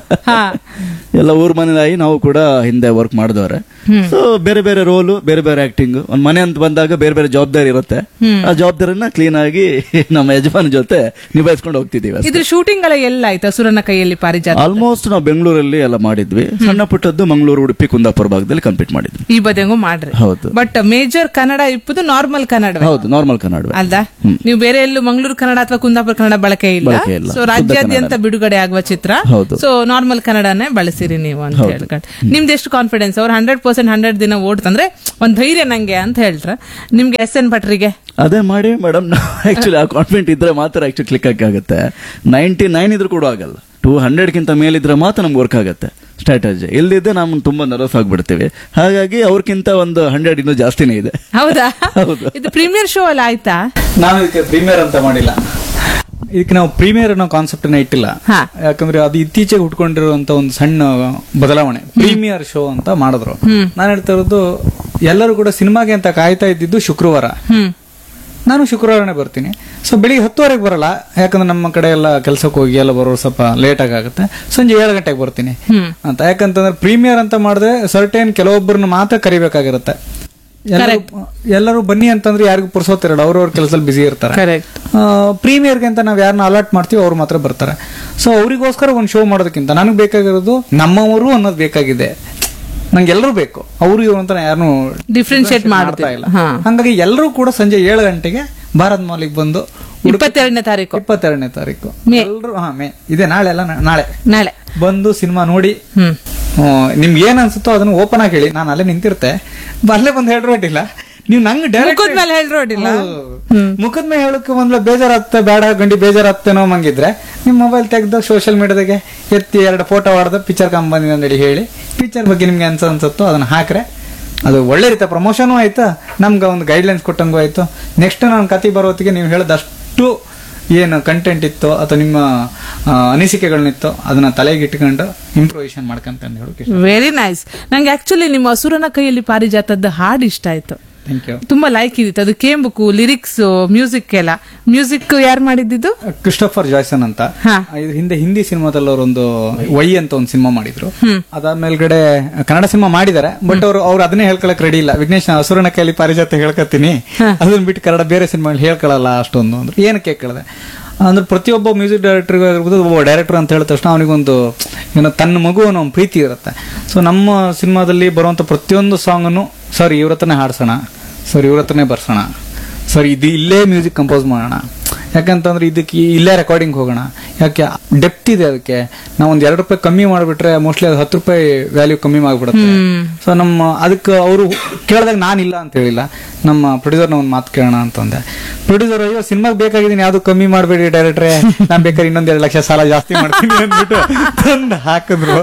ಎಲ್ಲ ಊರ್ ಮನೆಯಾಗಿ ನಾವು ಕೂಡ ಹಿಂದೆ ವರ್ಕ್ ಮಾಡಿದವ್ರೆ. ಸೊ ಬೇರೆ ಬೇರೆ ರೋಲು, ಬೇರೆ ಬೇರೆ ಆಕ್ಟಿಂಗ್. ಒಂದ್ ಮನೆ ಅಂತ ಬಂದಾಗ ಬೇರೆ ಬೇರೆ ಜವಾಬ್ದಾರಿ ಇರುತ್ತೆ. ಆ ಜವಾಬ್ದಾರಿನ ಕ್ಲೀನ್ ಆಗಿ ನಮ್ಮ ಯಜಮಾನ ಜೊತೆ ನಿಭಾಯಿಸ್ಕೊಂಡು ಹೋಗ್ತಿದೀವಿ. ಇದ್ರ ಶೂಟಿಂಗ್ ಎಲ್ಲ ಎಲ್ಲ ಆಯ್ತಾ? ಸುರನ ಕೈಯಲ್ಲಿ ಪಾರಿಜಾತ ಆಲ್ಮೋಸ್ಟ್ ನಾವು ಬೆಂಗಳೂರಲ್ಲಿ ಎಲ್ಲ ಮಾಡಿದ್ವಿ. ಸಣ್ಣ ಪುಟ್ಟದ್ದು ಮಂಗಳೂರು, ಉಡುಪಿ, ಕುಂದಾಪುರ ಭಾಗದಲ್ಲಿ ಕಂಪ್ಲೀಟ್ ಮಾಡಿದ್ವಿ. ಈ ಬದಿಯಂಗೂ ಮಾಡ್ರಿ. ಹೌದು. But major Kannada ಇಪ್ಪದು normal Kannada. ಹೌದು, ನಾರ್ಮಲ್ ಕನ್ನಡ ಅಲ್ದಾ? ನೀವು ಬೇರೆ ಎಲ್ಲೂ ಮಂಗಳೂರು ಕನ್ನಡ ಅಥವಾ ಕುಂದಾಪುರ ಕನ್ನಡ ಬಳಕೆ ಇಲ್ಲ. ಸೊ ರಾಜ್ಯಾದ್ಯಂತ ಬಿಡುಗಡೆ ಆಗುವ ಚಿತ್ರ. ಸೊ ನಾರ್ಮಲ್ ಕನ್ನಡನೇ ಬಳಸಿರಿ ನೀವು ಅಂತ ಹೇಳ್ಕೊಂಡು. ನಿಮ್ದು ಎಷ್ಟು ಕಾನ್ಫಿಡೆನ್ಸ್? ಅವ್ರು 100% 100 ದಿನ ಓಡ್ತಂದ್ರೆ ಒಂದ್ ಧೈರ್ಯ ನಂಗೆ ಅಂತ ಹೇಳ್ರ. ನಿಮ್ಗೆ SN ಭಟ್ರಿಗೆ ಅದೇ ಮಾಡಿ ಮೇಡಮ್. ಆಕ್ಚುಲಿ ಆ ಕಾನ್ಫಿಡೆಂಟ್ ಇದ್ರೆ ಮಾತ್ರ ಆಕ್ಚುಲಿ ಕ್ಲಿಕ್ ಆಗುತ್ತೆ. 99 ಇದ್ರೂ ಕೂಡ ಆಗಲ್ಲ. 200ಗಿಂತ ಮೇಲಿದ್ರೆ ಮಾತ್ರ ನಮ್ಗೆ ವರ್ಕ್ ಆಗುತ್ತೆ ಸ್ಟ್ರಾಟಜಿ. ಇಲ್ದಿದ್ದೆ ನಾವು ತುಂಬಾ ನರ್ವಸ್ ಆಗ್ಬಿಡ್ತೀವಿ. ಹಾಗಾಗಿ ಅವ್ರಕ್ಕಿಂತ ಒಂದು 100 ಇನ್ನೂ ಜಾಸ್ತಿನೇ ಇದೆ. ಹೌದಾ? ಇದು ಪ್ರೀಮಿಯರ್ ಶೋ ಅಲ್ಲ ಆಯ್ತಾ? ನಾವು ಇದಕ್ಕೆ ಪ್ರೀಮಿಯರ್ ಅಂತ ಮಾಡಿಲ್ಲ, ಇದಕ್ಕೆ ನಾವು ಪ್ರೀಮಿಯರ್ ಅನ್ನೋ ಕಾನ್ಸೆಪ್ಟ್ ನ ಇಟ್ಟಿಲ್ಲ. ಯಾಕಂದ್ರೆ ಅದು ಇತ್ತೀಚೆಗೆ ಹುಟ್ಕೊಂಡಿರುವಂತ ಒಂದು ಸಣ್ಣ ಬದಲಾವಣೆ. ಪ್ರೀಮಿಯರ್ ಶೋ ಅಂತ ಮಾಡಿದ್ರು. ನಾನು ಹೇಳ್ತಾ ಇರೋದು, ಎಲ್ಲರೂ ಕೂಡ ಸಿನಿಮಾಗೆ ಅಂತ ಕಾಯ್ತಾ ಇದ್ದಿದ್ದು ಶುಕ್ರವಾರ. ನಾನು ಶುಕ್ರವಾರನೇ ಬರ್ತೀನಿ. ಸೊ ಬೆಳಿಗ್ಗೆ 10 ಬರಲ್ಲ, ಯಾಕಂದ್ರೆ ನಮ್ಮ ಕಡೆ ಎಲ್ಲ ಕೆಲ್ಸಕ್ಕೆ ಹೋಗಿ ಎಲ್ಲ ಬರೋರು ಸ್ವಲ್ಪ ಲೇಟ್ ಆಗುತ್ತೆ. ಸಂಜೆ 7 ಗಂಟೆಗೆ ಬರ್ತೀನಿ ಅಂತ. ಯಾಕಂತಂದ್ರೆ ಪ್ರೀಮಿಯರ್ ಅಂತ ಮಾಡಿದ್ರೆ ಸರ್ಟೇನ್ ಕೆಲವೊಬ್ಬರನ್ನ ಮಾತ್ರ ಕರಿಬೇಕಾಗಿರುತ್ತೆ. ಎಲ್ಲರೂ ಬನ್ನಿ ಅಂತಂದ್ರೆ ಯಾರಿಗೂ ಪುರ್ಸೋತಿರಲ್ಲ, ಅವ್ರವ್ರ ಕೆಲಸದಲ್ಲಿ ಬಿಸಿ ಇರ್ತಾರೆ. ಪ್ರೀಮಿಯರ್ಗೆ ಅಂತ ನಾವ್ ಯಾರನ್ನ ಅಲಾಟ್ ಮಾಡ್ತೀವಿ ಅವ್ರು ಮಾತ್ರ ಬರ್ತಾರೆ. ಸೊ ಅವರಿಗೋಸ್ಕರ ಒಂದು ಶೋ ಮಾಡೋದಕ್ಕಿಂತ ನನಗೆ ಬೇಕಾಗಿರೋದು ನಮ್ಮವರು ಅನ್ನೋದು ಬೇಕಾಗಿದೆ. ನಂಗೆ ಎಲ್ಲರೂ ಬೇಕು, ಅವರು ಇವರು ಅಂತ ಯಾರು ಡಿಫ್ರೆನ್ಶಿಯೇಟ್ ಮಾಡ್ತಾ ಇಲ್ಲ. ಹಂಗಾಗಿ ಎಲ್ಲರೂ ಕೂಡ ಸಂಜೆ 7 ಗಂಟೆಗೆ ಭಾರತ್ ಮಾಲಿಗೆ ಬಂದು 22ನೇ ತಾರೀಕು ಎಲ್ಲರೂ ಮೇ ಇದೆ, ನಾಳೆ ಅಲ್ಲ ನಾಳೆ ಬಂದು ಸಿನಿಮಾ ನೋಡಿ ನಿಮ್ಗೆ ಏನ್ ಅನ್ಸುತ್ತೋ ಅದನ್ನ ಓಪನ್ ಆಗಿ ಹೇಳಿ. ನಾನು ಅಲ್ಲೇ ನಿಂತಿರ್ತೆ, ಅಲ್ಲೇ ಬಂದು ಹೇಳ್ರೋಟಿಲ್ಲ. ನೀವು ನಂಗೆ ಡೈರೆಕ್ಟ್ ಮುಖದ ಮೇಲೆ ಹೇಳಕ್ಕೆ ಒಂದ್ಲ ಬೇಜಾರಾಗ್ತದೆ, ಬೇಡ ಗಂಡಿ ಬೇಜಾರಾಗ್ತೇನೋ ಮಂಗಿದ್ರೆ ನಿಮ್ ಮೊಬೈಲ್ ತೆಗ್ದು ಸೋಷಿಯಲ್ ಮೀಡಿಯಾದಾಗೆ ಎತ್ತಿ 2 ಫೋಟೋ ಹೊಡೆದು ಪಿಕ್ಚರ್ ಕಂಬಂದಿನ ಅಂತೇಳಿ ಹೇಳಿ, ಪಿಕ್ಚರ್ ಬಗ್ಗೆ ನಿಮ್ಗೆ ಅನ್ಸುತ್ತೋ ಅದನ್ನ ಹಾಕ್ರೆ ಅದು ಒಳ್ಳೆ ರೀತಿ ಪ್ರಮೋಷನ್ ಆಯ್ತಾ, ನಮ್ಗೆ ಒಂದು ಗೈಡ್ಲೈನ್ಸ್ ಕೊಟ್ಟಂಗೂ ಆಯ್ತು. ನೆಕ್ಸ್ಟ್ ನಾನು ಕತೆ ಬರೋತ್ತಿಗೆ ನೀವು ಹೇಳೋದಷ್ಟು ಏನು ಕಂಟೆಂಟ್ ಇತ್ತು ಅಥವಾ ನಿಮ್ಮ ಅನಿಸಿಕೆಗಳನ್ನಿತ್ತು ಅದನ್ನ ತಲೆಗೆ ಇಟ್ಕೊಂಡು ಇಂಪ್ರೂವೇಷನ್ ಮಾಡ್ಕೊಂತ ಹೇಳೋಕೆ. Very nice. ನಂಗೆ ಆಕ್ಚುಲಿ ನಿಮ್ಮ ಸುರನ ಕೈಯಲ್ಲಿ ಪಾರಿಜಾತದ ಹಾಡು ಇಷ್ಟ ಆಯ್ತು. Thank you. ತುಂಬಾ ಲೈಕ್ ಇದಿತ್ತು ಅದು ಕೇಂಬುಕು ಲಿರಿಕ್ಸ್ ಮ್ಯೂಸಿಕ್ ಎಲ್ಲ. ಮ್ಯೂಸಿಕ್ ಯಾರು ಮಾಡಿದ್ದು? ಕ್ರಿಸ್ಟೋಫರ್ ಜಾಯ್ಸನ್ ಅಂತ. ಇದು ಹಿಂದೆ ಹಿಂದಿ ಸಿನಿಮಾದಲ್ಲಿ ಅವರೊಂದು ವೈ ಅಂತ ಒಂದು ಸಿನಿಮಾ ಮಾಡಿದ್ರು. ಅದಾದ್ಮೇಲ್ಗಡೆ ಕನ್ನಡ ಸಿನಿಮಾ ಮಾಡಿದ್ದಾರೆ, ಬಟ್ ಅವ್ರು ಅದನ್ನೇ ಹೇಳ್ಕೊಳಕ್ ರೆಡಿ ಇಲ್ಲ. ವಿಘ್ನೇಶ್ ಹಸುರನ ಕೈಲಿ ಪಾರಿಜಾತ ಹೇಳ್ಕೊತೀನಿ, ಅದನ್ನ ಬಿಟ್ಟು ಕನ್ನಡ ಬೇರೆ ಸಿನಿಮಾಗಳು ಹೇಳ್ಕೊಳಲ್ಲ ಅಷ್ಟೊಂದು ಅಂದ್ರೆ ಏನಕ್ಕೆ ಕೇಳಿದೆ ಅಂದ್ರೆ ಪ್ರತಿಯೊಬ್ಬ ಮ್ಯೂಸಿಕ್ ಡೈರೆಕ್ಟರ್ ಆಗಿರ್ಬೋದು, ಒಬ್ಬ ಡೈರೆಕ್ಟರ್ ಅಂತ ಹೇಳಿದ ತಕ್ಷಣ ಅವನಿಗೊಂದು ಏನೋ ತನ್ನ ಮಗು ಅನ್ನೋ ಒಂದು ಪ್ರೀತಿ ಇರುತ್ತೆ. ಸೊ ನಮ್ಮ ಸಿನಿಮಾದಲ್ಲಿ ಬರುವಂತ ಪ್ರತಿಯೊಂದು ಸಾಂಗನ್ನು ಸರ್ ಇವ್ರ ಹತ್ರನೇ ಹಾಡ್ಸೋಣ, ಸರ್ ಇವ್ರ ಹತ್ರನೇ ಬರ್ಸೋಣ, ಸರ್ ಇದು ಇಲ್ಲೇ ಮ್ಯೂಸಿಕ್ ಕಂಪೋಸ್ ಮಾಡೋಣ, ಯಾಕಂತಂದ್ರೆ ಇದಕ್ಕೆ ಇಲ್ಲೇ ರೆಕಾರ್ಡಿಂಗ್ ಹೋಗೋಣ. ಯಾಕೆ ಡೆಪ್ತ್ ಇದೆ ಅದಕ್ಕೆ. ನಾವು ಒಂದ್ ₹2 ಕಮ್ಮಿ ಮಾಡಿಬಿಟ್ರೆ ಮೋಸ್ಟ್ಲಿ ಅದು ₹10 ವ್ಯಾಲ್ಯೂ ಕಮ್ಮಿ ಆಗ್ಬಿಡುತ್ತೆ. ಸೊ ನಮ್ಮ ಅದಕ್ಕೆ ಅವರು ಕೇಳಿದಾಗ ನಾನಿಲ್ಲ ಅಂತ ಹೇಳಿಲ್ಲ, ನಮ್ಮ ಪ್ರೊಡ್ಯೂಸರ್ನ ಒಂದು ಮಾತು ಕೇಳೋಣ ಅಂತಂದೆ. ಪ್ರೊಡ್ಯೂಸರ್ ಅಯ್ಯೋ ಸಿನಿಮಾಗೆ ಬೇಕಾಗಿದ್ದೀನಿ, ಯಾವ್ದು ಕಮ್ಮಿ ಮಾಡಬೇಡಿ ಡೈರೆಕ್ಟ್ರೆ, ನಾನ್ ಬೇಕಾದ್ರೆ ಇನ್ನೊಂದ್ 2 ಲಕ್ಷ ಸಾಲ ಜಾಸ್ತಿ ಮಾಡ್ತೀನಿ ಅಂದ್ಬಿಟ್ಟು ತಂದು ಹಾಕಿದ್ರು.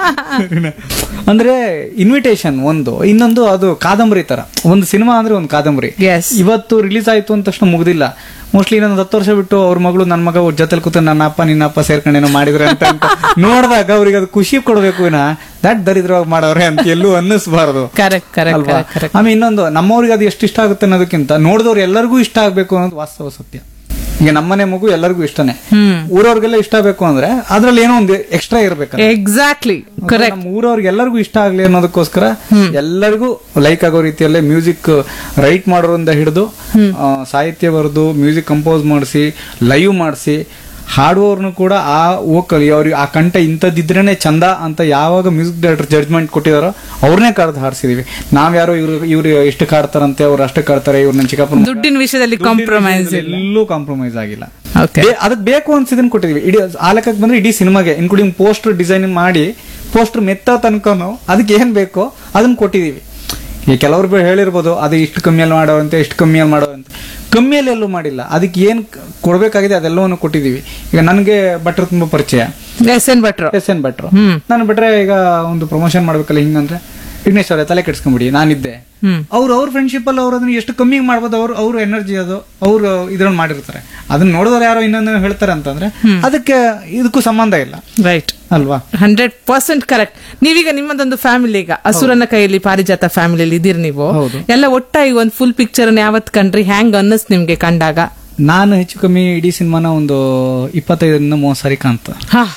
ಅಂದ್ರೆ ಇನ್ವಿಟೇಷನ್ ಒಂದು, ಇನ್ನೊಂದು ಅದು ಕಾದಂಬರಿ ತರ. ಒಂದು ಸಿನಿಮಾ ಅಂದ್ರೆ ಒಂದು ಕಾದಂಬರಿ. ಇವತ್ತು ರಿಲೀಸ್ ಆಯ್ತು ಅಂತ ತಕ್ಷಣ ಮುಗ್ದಿಲ್ಲ. ಮೋಸ್ಟ್ಲಿ ಇನ್ನೊಂದು 10 ವರ್ಷ ಬಿಟ್ಟು ಅವ್ರ ಮಗಳು ನನ್ನ ಮಗ ಜೊತೆಲಿ ಕೂತು ನನ್ನ ಅಪ್ಪ ನಿನ್ನ ಅಪ್ಪ ಸೇರ್ಕೊಂಡೇನೋ ಮಾಡಿದ್ರೆ ಅಂತ ನೋಡಿದಾಗ ಅವ್ರಿಗೆ ಅದು ಖುಷಿ ಕೊಡ್ಬೇಕು, ದಟ್ ದರಿದ್ರವಾಗಿ ಮಾಡೋರೆ ಅಂತ ಎಲ್ಲೂ ಅನ್ನಿಸ್ಬಾರ್ದು. ಆಮೇಲೆ ಇನ್ನೊಂದು, ನಮ್ಮವ್ರಿಗೆ ಅದು ಎಷ್ಟು ಇಷ್ಟ ಆಗುತ್ತೆ ಅನ್ನೋದಕ್ಕಿಂತ ನೋಡಿದವ್ರು ಎಲ್ಲರಿಗೂ ಇಷ್ಟ ಆಗ್ಬೇಕು ಅನ್ನೋದು ವಾಸ್ತವ ಸತ್ಯ. ಈಗ ನಮ್ಮನೆ ಮಗು ಎಲ್ಲರಿಗೂ ಇಷ್ಟನೇ, ಊರವ್ರಿಗೆಲ್ಲ ಇಷ್ಟ ಬೇಕು ಅಂದ್ರೆ ಅದ್ರಲ್ಲಿ ಏನೋ ಒಂದು ಎಕ್ಸ್ಟ್ರಾ ಇರ್ಬೇಕು. Exactly correct. ನಮ್ಮ ಊರವ್ರಿಗೆ ಎಲ್ಲರಿಗೂ ಇಷ್ಟ ಆಗ್ಲಿ ಅನ್ನೋದಕ್ಕೋಸ್ಕರ ಎಲ್ಲರಿಗೂ ಲೈಕ್ ಆಗೋ ರೀತಿಯಲ್ಲೇ ಮ್ಯೂಸಿಕ್ ರೈಟ್ ಮಾಡೋರಿಂದ ಹಿಡಿದು ಸಾಹಿತ್ಯ ಬರೆದು ಮ್ಯೂಸಿಕ್ ಕಂಪೋಸ್ ಮಾಡಿಸಿ ಲೈವ್ ಮಾಡಿಸಿ ಹಾಡುವವ್ರನ್ನು ಕೂಡ ಆ ವೋಕಲ್ ಅವ್ರಿಗೆ ಆ ಕಂಠ ಇಂಥದ್ದಿದ್ರೇನೆ ಚಂದ ಅಂತ ಯಾವಾಗ ಮ್ಯೂಸಿಕ್ ಡೈರೆಕ್ಟರ್ ಜಡ್ಜ್ಮೆಂಟ್ ಕೊಟ್ಟಿದಾರೋ ಅವ್ರನ್ನೇ ಕರೆದು ಹಾಡ್ಸಿದೀವಿ. ನಾವ್ಯಾರೋ ಇವ್ರು ಎಷ್ಟು ಕಾಡ್ತಾರಂತೆ, ಅವ್ರು ಅಷ್ಟು ಕಾಡ್ತಾರೆ, ಇವ್ರನ್ನ ಚಿಕ್ಕಪ್ಪ ದುಡ್ಡಿನ ವಿಷಯದಲ್ಲಿ ಕಾಂಪ್ರಮೈಸ್ ಎಲ್ಲೂ ಕಾಂಪ್ರಮೈಸ್ ಆಗಿಲ್ಲ. ಅದಕ್ಕೆ ಬೇಕು ಅನ್ಸಿದನ್ ಕೊಟ್ಟಿದೀವಿ. ಇಡೀ ಆ ಲೆಕ್ಕಕ್ಕೆ ಬಂದ್ರೆ ಇಡೀ ಸಿನಿಮಾಗೆ ಇನ್ಕ್ಲೂಡಿಂಗ್ ಪೋಸ್ಟರ್ ಡಿಸೈನ್ ಮಾಡಿ ಪೋಸ್ಟರ್ ಮೆತ್ತ ತನಕನು ಅದಕ್ಕೆ ಏನ್ ಬೇಕೋ ಅದನ್ನ ಕೊಟ್ಟಿದೀವಿ. ಈಗ ಕೆಲವ್ರು ಹೇಳಿರ್ಬೋದು ಅದು ಇಷ್ಟು ಕಮ್ಮಿಯಲ್ಲಿ ಮಾಡೋವಂತೆ, ಇಷ್ಟು ಕಮ್ಮಿಯಲ್ಲಿ ಮಾಡೋವಂತೆ. ಕಮ್ಮಿಯಲ್ಲಿ ಎಲ್ಲೂ ಮಾಡಿಲ್ಲ. ಅದಕ್ಕೆ ಏನ್ ಕೊಡ್ಬೇಕಾಗಿದೆ ಅದೆಲ್ಲವನ್ನು ಕೊಟ್ಟಿದೀವಿ. ಈಗ ನನಗೆ ಭಟ್ರು ತುಂಬಾ ಪರಿಚಯ, ಎಸ್ ಎನ್ ಭಟ್ರು. ನಾನು ಬಿಟ್ರೆ ಈಗ ಒಂದು ಪ್ರಮೋಷನ್ ಮಾಡ್ಬೇಕಲ್ಲ ಹಿಂಗಂದ್ರೆ ವಿಘ್ನೇಶ್ ಅವರೇ ತಲೆ ಕೆಡ್ಸ್ಕೊಂಬಿಡಿ, ನಾನಿದ್ದೆ. ಅವ್ರ ಫ್ರೆಂಡ್ಶಿಪ್ ಅಲ್ಲಿ ಅವ್ರು ಅದನ್ನ ಎಷ್ಟು ಕಮ್ಮಿ ಮಾಡ್ಬೋದು, ಅವ್ರ ಎನರ್ಜಿ ಅದು ಅವ್ರು ಇದ್ರಲ್ಲಿ ಮಾಡಿರ್ತಾರೆ. ಅದನ್ನ ನೋಡಿದವ್ರು ಯಾರೋ ಇನ್ನೊಂದು ಹೇಳ್ತಾರೆ ಅಂತಂದ್ರೆ ಅದಕ್ಕೆ ಇದಕ್ಕೂ ಸಂಬಂಧ ಇಲ್ಲ, ರೈಟ್ ಅಲ್ವಾ? 100% ಕರೆಕ್ಟ್. ನೀವೀಗ ನಿಮ್ಮದೊಂದು ಫ್ಯಾಮಿಲಿ, ಈಗ ಹಸುರನ ಕೈಯಲ್ಲಿ ಪಾರಿಜಾತ ಫ್ಯಾಮಿಲಿಯಲ್ಲಿ ಇದೀರಿ ನೀವು ಎಲ್ಲ ಒಟ್ಟಾಗಿ ಒಂದು ಫುಲ್ ಪಿಕ್ಚರ್ ಯಾವತ್ ಕಂಡ್ರಿ, ಹ್ಯಾಂಗ್ ಅನ್ನಿಸ್ ನಿಮ್ಗೆ ಕಂಡಾಗ? ನಾನು ಹೆಚ್ಚು ಕಮ್ಮಿ ಇಡೀ ಸಿನಿಮಾನ ಒಂದು 25-30 ಸಾರಿ ಕಾಣ್ತ.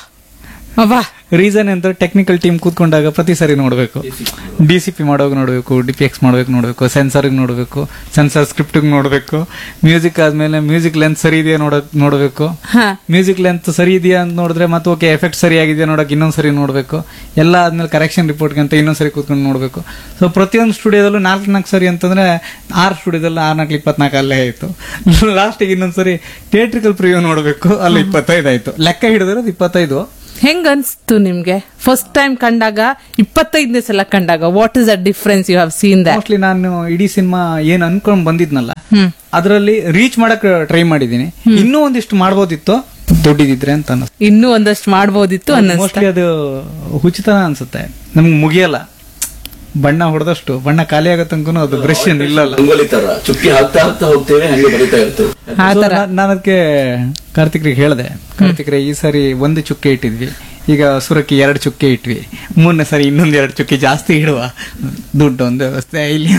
ರೀಸನ್ ಅಂದ್ರೆ ಟೆಕ್ನಿಕಲ್ ಟೀಮ್ ಕೂತ್ಕೊಂಡಾಗ ಪ್ರತಿ ಸಾರಿ ನೋಡ್ಬೇಕು, DCP ಮಾಡೋವಾಗ ನೋಡ್ಬೇಕು, DPX ನೋಡ್ಬೇಕು, ಸೆನ್ಸರ್ ನೋಡ್ಬೇಕು, ಸೆನ್ಸರ್ ಸ್ಕ್ರಿಪ್ಟ್ ನೋಡ್ಬೇಕು, ಮ್ಯೂಸಿಕ್ ಆದ್ಮೇಲೆ ಮ್ಯೂಸಿಕ್ ಲೆಂತ್ ಸರಿ ಇದೆಯಾ ನೋಡ್ಬೇಕು, ಮ್ಯೂಸಿಕ್ ಲೆಂತ್ ಸರಿ ಇದೆಯಾ ಅಂತ ನೋಡಿದ್ರೆ ಮತ್ತೆ ಓಕೆ ಎಫೆಕ್ಟ್ ಸರಿ ಆಗಿದೆಯಾ ನೋಡಕ್ ಇನ್ನೊಂದ್ಸರಿ ನೋಡ್ಬೇಕು, ಎಲ್ಲ ಆದ್ಮೇಲೆ ಕರೆಕ್ಷನ್ ರಿಪೋರ್ಟ್ ಅಂತ ಇನ್ನೊಂದ್ಸರಿ ಕೂತ್ಕೊಂಡು ನೋಡ್ಬೇಕು. ಸೊ ಪ್ರತಿಯೊಂದು ಸ್ಟುಡಿಯೋದಲ್ಲೂ 4 ಸರಿ ಅಂತಂದ್ರೆ 6 ಸ್ಟುಡಿಯೋದಲ್ಲಿ 6 24 ಅಲ್ಲೇ ಆಯ್ತು. ಲಾಸ್ಟಿಗೆ ಇನ್ನೊಂದ್ಸರಿ ಥಿಯೇಟ್ರಿಕಲ್ ಪ್ರಿವ್ಯೂ ನೋಡ್ಬೇಕು, ಅಲ್ಲಿ 25 ಆಯ್ತು. ಲೆಕ್ಕ ಹಿಡಿದಿರೋದು 25. ಹೆಂಗ್ ಅನ್ಸ್ತು ನಿಮ್ಗೆ ಫಸ್ಟ್ ಟೈಮ್ ಕಂಡಾಗ, 25ನೇ ಸಲ ಕಂಡಾಗ? What is the difference you have seen that? Mostly ನಾನು ಇಡೀ ಸಿನಿಮಾ ಏನ್ ಅನ್ಕೊಂಡ್ ಬಂದಿದ್ನಲ್ಲ ಅದರಲ್ಲಿ ರೀಚ್ ಮಾಡಕ್ ಟ್ರೈ ಮಾಡಿದೀನಿ. ಇನ್ನೂ ಒಂದಿಷ್ಟು ಮಾಡ್ಬೋದಿತ್ತು ದುಡ್ಡಿದ್ರೆ ಅಂತ ಅನ್ನಿಸ್ತು. ಇನ್ನೂ ಒಂದಷ್ಟು ಮಾಡ್ಬೋದಿತ್ತು ಮೋಸ್ಟ್ಲಿ ಅದು ಹುಚ್ಚತನ ಅನ್ಸುತ್ತೆ. ನಮ್ಗೆ ಮುಗಿಯಲ್ಲ, ಬಣ್ಣ ಹೊಡೆದಷ್ಟು ಬಣ್ಣ ಖಾಲಿ ಆಗೋ ತನಕ ಅದು ಬ್ರಷ್ ನಿಲ್ಲಲ್ಲ. ನಾನು ಅದಕ್ಕೆ ಕಾರ್ತಿಕ್ರಿಗೆ ಹೇಳಿದೆ, ಕಾರ್ತಿಕ್ರೆ ಈ ಸಾರಿ 1 ಚುಕ್ಕೆ ಇಟ್ಟಿದ್ವಿ, ಈಗ ಸುರಕ್ಕೆ 2 ಚುಕ್ಕೆ ಇಟ್ವಿ, 3ನೇ ಸಾರಿ ಇನ್ನೊಂದ್ 2 ಚುಕ್ಕೆ ಜಾಸ್ತಿ ಇಡುವ, ದುಡ್ಡು ಒಂದು ವ್ಯವಸ್ಥೆ ಇಲ್ಲಿ.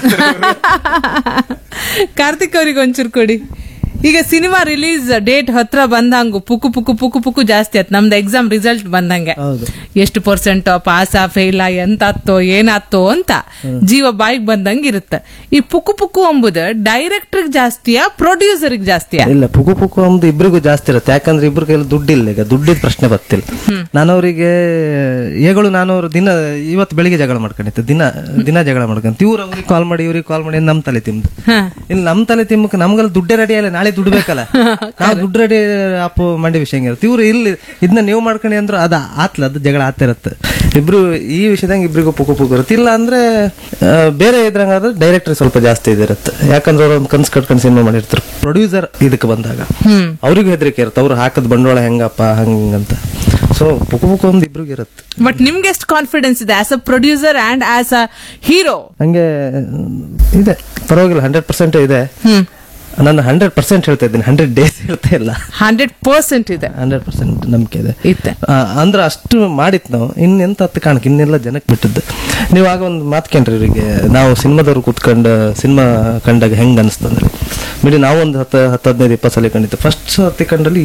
ಕಾರ್ತಿಕ್ ಅವ್ರಿಗೆ ಒಂಚೂರು ಕೊಡಿ. ಈಗ ಸಿನಿಮಾ ರಿಲೀಸ್ ಡೇಟ್ ಹತ್ರ ಬಂದಂಗು ಪುಕ್ಕು ಪುಕ್ಕು ಪುಕ್ಕು ಪುಕ್ಕು ಜಾಸ್ತಿ ಆಯ್ತು. ನಮ್ದು ಎಕ್ಸಾಮ್ ರಿಸಲ್ಟ್ ಬಂದಂಗೆ ಎಷ್ಟು % ಪಾಸ ಫೇಲ ಎಂತಾತ್ತೋ ಏನಾತ್ತೋ ಅಂತ ಜೀವ ಬಾಯಿಗೆ ಬಂದಂಗೆ ಇರುತ್ತೆ. ಈ ಪುಕ್ಕು ಪುಕ್ಕು ಎಂಬುದು ಡೈರೆಕ್ಟರ್ ಜಾಸ್ತಿಯಾ ಪ್ರೊಡ್ಯೂಸರ್ಗೆ ಜಾಸ್ತಿಯಾ? ಇಲ್ಲ, ಪುಕ್ಕು ಪುಕ್ಕು ಎಂಬುದು ಇಬ್ಬರಿಗೂ ಜಾಸ್ತಿ ಇರುತ್ತೆ. ಯಾಕಂದ್ರೆ ಇಬ್ಬರ ಕೈಯಲ್ಲಿ ದುಡ್ಡಿಲ್ಲ, ಈಗ ದುಡ್ಡಿದ ಪ್ರಶ್ನೆ ಬರ್ತಿಲ್ಲ. ನಾನವರಿಗೆ ಏಗಳು ನಾನವ್ರು ಇವತ್ತು ಬೆಳಿಗ್ಗೆ ಜಗಳ ಮಾಡ್ಕೊಂಡಿತ್ತು, ದಿನ ಜಗಳ ಮಾಡ್ಕೊಂತ ಇವ್ರು ಅವ್ರಿಗೆ ಕಾಲ್ ಮಾಡಿ ಇವ್ರಿಗೆ ಕಾಲ್ ಮಾಡಿ ನಮ್ ತಲೆ ತಿಂದು ಇಲ್ಲಿ ನಮ್ ತಲೆ ತಿಮ್ಮಕ್ಕೆ ನಮ್ಗೆಲ್ಲ ದುಡ್ಡೇ ರೆಡಿ ಅಲ್ಲ, ನಾಳೆ ದುಡ್ಡು ಬೇಕಲ್ಲ, ನಾವು ದುಡ್ಡು ರೆಡಿ ಅಪ್ಪು ಮಂಡಿ ವಿಷಯ ಇರುತ್ತೆ. ಇವ್ರು ಇಲ್ಲಿ ಇದನ್ನ ನೀವು ಮಾಡ್ಕೊಂಡಿ ಅಂದ್ರೆ ಅದು ಅದು ಜಗಳ ಆಗ್ತಿರತ್ತೆ. ಇಬ್ರು ಈ ವಿಷಯದಂಗೆ ಇಬ್ರಿಗೂ ಪುಕ್ಕು ಪುಕ್ಕು ಇರುತ್ತೆ. ಇಲ್ಲ ಅಂದ್ರೆ ಬೇರೆ ಇದ್ರಂಗಾದ್ರೆ ಡೈರೆಕ್ಟರ್ ಸ್ವಲ್ಪ ಜಾಸ್ತಿ ಇದಿರುತ್ತೆ. ಯಾಕಂದ್ರೆ ಅವ್ರು ಒಂದು ಕನ್ಸು ಕಟ್ಕೊಂಡು ಸಿನಿಮಾ ಮಾಡಿರ್ತಾರೆ. ಪ್ರೊಡ್ಯೂಸರ್ ಇದಕ್ಕೆ ಬಂದಾಗ ಅವ್ರಿಗೂ ಹೆದರಿಕೆ ಇರುತ್ತೆ, ಅವ್ರು ಹಾಕದ್ ಬಂಡವಾಳ ಹೆಂಗಪ್ಪ ಹಂಗಂತ. ಸೊ ಪುಕ್ಕು ಪುಕ್ಕು ಒಂದು ಇಬ್ರಿಗೂ ಇರುತ್ತೆ. ಬಟ್ ನಿಮ್ಗೆ ಎಷ್ಟು ಕಾನ್ಫಿಡೆನ್ಸ್ ಇದೆ as a producer and as a hero? ಹಂಗೆ ಇದೆ, ಪರವಾಗಿಲ್ಲ, 100% ಇದೆ. ನಾನು 100% ಹೇಳ್ತಾ ಇದ್ದೀನಿ, 100 days ಹೇಳ್ತಾ ಇಲ್ಲ, 100% ಇದೆ, 100% ನಂಬಿಕೆ ಇದೆ. ಅಂದ್ರೆ ಅಷ್ಟು ಮಾಡಿತ್ ನಾವು ಇನ್ನೆಂತ ಕಾಣಕ್ ಇನ್ನೆಲ್ಲ ಜನಕ್ಕೆ ಬಿಟ್ಟದ್ದು. ನೀವು ಆಗ ಒಂದು ಮಾತು ಕೇಳ್ರಿ ಇವರಿಗೆ, ನಾವು ಸಿನಿಮಾದವ್ರು ಕೂತ್ಕೊಂಡು ಸಿನಿಮಾ ಕಂಡಾಗ ಹೆಂಗೆ ಅನಿಸ್ತಂದ್ರೆ ಬಿಡಿ ನಾವು ಒಂದು 10-15-20 ಸಲ ಕಂಡಿತ್ತು. ಫಸ್ಟ್ ಸರ್ತಿ ಕಂಡ್ರಲ್ಲಿ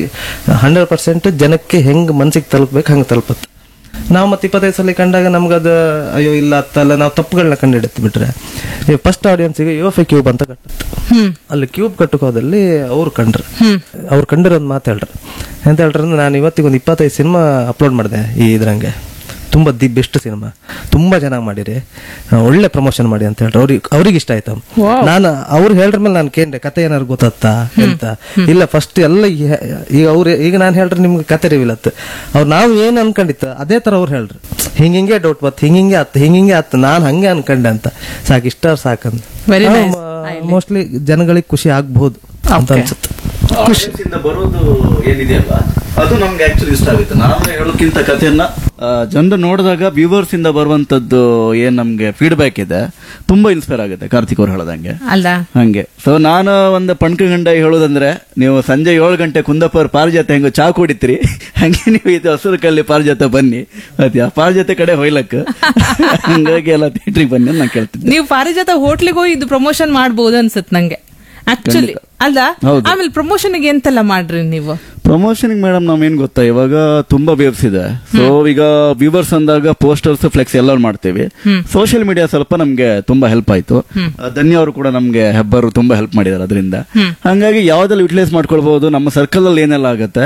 100% ಜನಕ್ಕೆ ಹೆಂಗೆ ಮನ್ಸಿಗೆ ತಲುಪಬೇಕು ಹಂಗೆ ತಲುಪತ್ತೆ. ನಾವು ಮತ್ತೆ 25 ಸಲ ಕಂಡಾಗ ನಮ್ಗದು ಅಯ್ಯೋ ಇಲ್ಲ ಅತ್ತಲ್ಲ ನಾವು ತಪ್ಪುಗಳನ್ನ ಕಂಡಿಡುತ್ತೆ ಬಿಟ್ರೆ ಫಸ್ಟ್ ಆಡಿಯನ್ಸ್ಗೆ ಯೋಫೆ ಕ್ಯೂಬ್ ಅಂತ ಕಟ್ಟುತ್ತೆ. ಅಲ್ಲಿ ಕ್ಯೂಬ್ ಕಟ್ಟುಕೋದಲ್ಲಿ ಅವ್ರು ಕಂಡ್ರೆ ಒಂದು ಮಾತು ಹೇಳ್ರಿ ಎಂತ ಹೇಳ್ರಿ ಅಂದ್ರೆ, ನಾನು ಇವತ್ತಿಗೆ ಒಂದು 25 ಸಿನಿಮಾ ಅಪ್ಲೋಡ್ ಮಾಡಿದೆ ಈ ಇದ್ರಂಗೆ, ತುಂಬಾ ದಿ ಬೆಸ್ಟ್ ಸಿನಿಮಾ, ತುಂಬಾ ಚೆನ್ನಾಗಿ ಮಾಡಿರಿ, ಒಳ್ಳೆ ಪ್ರಮೋಷನ್ ಮಾಡಿ ಅಂತ ಹೇಳ್ರಿ. ಅವ್ರಿಗೆ ಇಷ್ಟ ಆಯ್ತು. ನಾನು ಅವ್ರು ಹೇಳ್ರ ಮೇಲೆ ನಾನು ಕೇಂದ್ರೆ ಕತೆ ಏನಾರು ಗೊತ್ತಾ ಎಂತ ಇಲ್ಲ ಫಸ್ಟ್ ಎಲ್ಲ ಈಗ ಈಗ ನಾನು ಹೇಳ್ರಿ ನಿಮ್ಗೆ ಕತೆ ರಿವಿಲತ್ ಅವ್ರು ನಾವು ಏನ್ ಅನ್ಕೊಂಡಿತ್ತು ಅದೇ ತರ ಅವ್ರು ಹೇಳ್ರಿ, ಹಿಂಗೆ ಡೌಟ್ ಬತ್ ಹಿಂಗೆ ಆತ್ ನಾನು ಹಂಗೆ ಅನ್ಕೊಂಡೆ ಅಂತ ಸಾಕು, ಇಷ್ಟ ಸಾಕಂತ ಮೋಸ್ಟ್ಲಿ ಜನಗಳಿಗೆ ಖುಷಿ ಆಗ್ಬಹುದು ಅಂತ ಅನ್ಸುತ್ತೆ. ಖುಷಿಯಿಂದ ಬರೋದು ಏನಿದೆಯಲ್ಲ ಅದು ನಮ್ಗೆ ಆಕ್ಚುಲಿ ಇಷ್ಟ ಆಗುತ್ತೆ. ನಾನು ಹೇಳೋಕ್ಕಿಂತ ಕಥೆಯನ್ನ ಜನರು ನೋಡಿದಾಗ ವ್ಯೂವರ್ಸ್ ಇಂದ ಬರುವಂತದ್ದು ಏನ್ ನಮ್ಗೆ ಫೀಡ್ಬ್ಯಾಕ್ ಇದೆ ತುಂಬಾ ಇನ್ಸ್ಪೈರ್ ಆಗುತ್ತೆ. ಕಾರ್ತಿಕ್ ಅವ್ರು ಹೇಳದಂಗೆ ಅಲ್ಲ ಹಂಗೆ. ಸೊ ನಾನು ಒಂದು ಪಣ್ಕಗಂಡ ಹೇಳೋದಂದ್ರೆ, ನೀವು ಸಂಜೆ 7 ಗಂಟೆ ಕುಂದಪ್ಪ ಪಾರಿಜಾತ ಹೆಂಗ ಚಾ ಕುಡಿತೀರಿ ಹಂಗೆ ನೀವು ಇದು ಹಸಿರು ಕಲ್ಲಿ ಪಾರಿಜಾತ ಬನ್ನಿ, ಆ ಪಾರಿಜಾತ ಕಡೆ ಹೊಯ್ಲಕ್ ಹಂಗಾಗಿ ಎಲ್ಲ ಥಿಯೇಟ್ರಿಗೆ ಬನ್ನಿ ಅಂತ ನಾನು ಕೇಳ್ತಿದ್ದೆ. ನೀವು ಪಾರಿಜಾತ ಹೋಟ್ಲಿಗೆ ಹೋಗಿ ಇದು ಪ್ರಮೋಷನ್ ಮಾಡಬಹುದು ಅನ್ಸುತ್ತೆ ನಂಗೆ ಆಕ್ಚುಲಿ ಅಲ್ಲ. ಆಮೇಲೆ ಪ್ರಮೋಷನ್ ಎಂತೆಲ್ಲ ಮಾಡ್ರಿ ನೀವು? ಪ್ರಮೋಷನ್ ಮೇಡಮ್ ನಾವೇನ್ ಗೊತ್ತಾ, ಇವಾಗ ತುಂಬಾ ವೇವ್ಸ್ ಇದೆ. ಸೊ ಈಗ ವ್ಯೂವರ್ಸ್ ಅಂದಾಗ ಪೋಸ್ಟರ್ಸ್ ಫ್ಲೆಕ್ಸ್ ಎಲ್ಲ ಮಾಡ್ತೇವೆ. ಸೋಷಿಯಲ್ ಮೀಡಿಯಾ ಸ್ವಲ್ಪ ನಮ್ಗೆ ತುಂಬಾ ಹೆಲ್ಪ್ ಆಯ್ತು. ಧನ್ಯ ಅವರು ಕೂಡ ನಮ್ಗೆ ಹೆಬ್ಬರು ತುಂಬಾ ಹೆಲ್ಪ್ ಮಾಡಿದಾರೆ ಅದರಿಂದ. ಹಂಗಾಗಿ ಯಾವ್ದೆಲ್ಲ ಯುಟಿಲೈಸ್ ಮಾಡ್ಕೊಳ್ಬಹುದು, ನಮ್ಮ ಸರ್ಕಲ್ ಅಲ್ಲಿ ಏನೆಲ್ಲ ಆಗತ್ತೆ,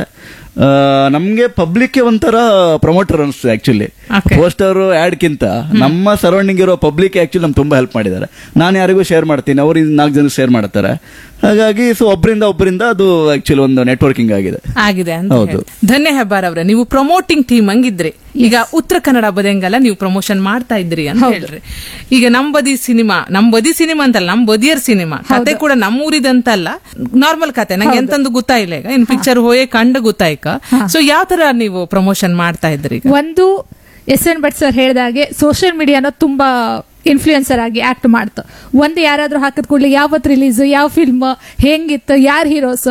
ನಮ್ಗೆ ಪಬ್ಲಿಕ್ ಒಂಥರ ಪ್ರಮೋಟರ್ ಅನ್ಸುತ್ತೆ ಆಕ್ಚುಲಿ. ಪೋಸ್ಟರ್ ಆಡ್ ಕಿಂತ ನಮ್ಮ ಸರೌಂಡಿಂಗ್ ಇರೋ ಪಬ್ಲಿಕ್ ಆಕ್ಚುಲಿ ನಮ್ಗೆ ತುಂಬಾ ಹೆಲ್ಪ್ ಮಾಡಿದ್ದಾರೆ. ನಾನು ಯಾರಿಗೂ ಶೇರ್ ಮಾಡ್ತೀನಿ, ಅವ್ರು 4 ಜನ ಶೇರ್ ಮಾಡ್ತಾರೆ. ಹಾಗಾಗಿ ಸೊ ಒಬ್ಬರಿಂದ ಅದು ಆಕ್ಚುಲಿ ಒಂದು ನೆಟ್ವರ್ಕಿಂಗ್ ಆಗಿದೆ. ಹೌದು. ಧನ್ಯ ಹೆಬ್ಬಾರ್ ಅವರೇ, ನೀವು ಪ್ರಮೋಟಿಂಗ್ ಟೀಮ್ ಹಂಗಿದ್ರಿ. ಈಗ ಉತ್ತರ ಕನ್ನಡ ಬದಿಯಂಗೆಲ್ಲ ನೀವು ಪ್ರಮೋಷನ್ ಮಾಡ್ತಾ ಇದ್ರಿ ಅಂತ ಹೇಳ್ರಿ. ಈಗ ನಮ್ ಬದಿ ಸಿನಿಮಾ ಅಂತಲ್ಲ, ನಮ್ ಬದಿಯರ್ ಸಿನಿಮಾ ಕತೆ ಕೂಡ ನಮ್ಮೂರಿದಂತಲ್ಲ, ನಾರ್ಮಲ್ ಕತೆ. ನಂಗೆ ಎಂತಂದು ಗೊತ್ತಾಯಿಲ್ಲ, ಈಗ ಇನ್ ಪಿಕ್ಚರ್ ಹೋಯೇ ಕಂಡು ಗೊತ್ತಾಯ್ಕ. ಸೊ ಯಾವ ತರ ನೀವು ಪ್ರಮೋಷನ್ ಮಾಡ್ತಾ ಇದ್ರಿ? ಒಂದು SN ಭಟ್ ಸರ್ ಹೇಳಿದಾಗೆ ಸೋಷಿಯಲ್ ಮೀಡಿಯಾನ ತುಂಬಾ ಇನ್ಫ್ಲೂಯೆನ್ಸರ್ ಆಗಿ ಆಕ್ಟ್ ಮಾಡ್ತು. ಒಂದು ಯಾರಾದ್ರೂ ಹಾಕಿದ ಕೂಡಲೇ ಯಾವತ್ತು ರಿಲೀಸ್, ಯಾವ ಫಿಲ್ಮ್, ಹೆಂಗಿತ್ತು, ಯಾರು ಹೀರೋಸ್,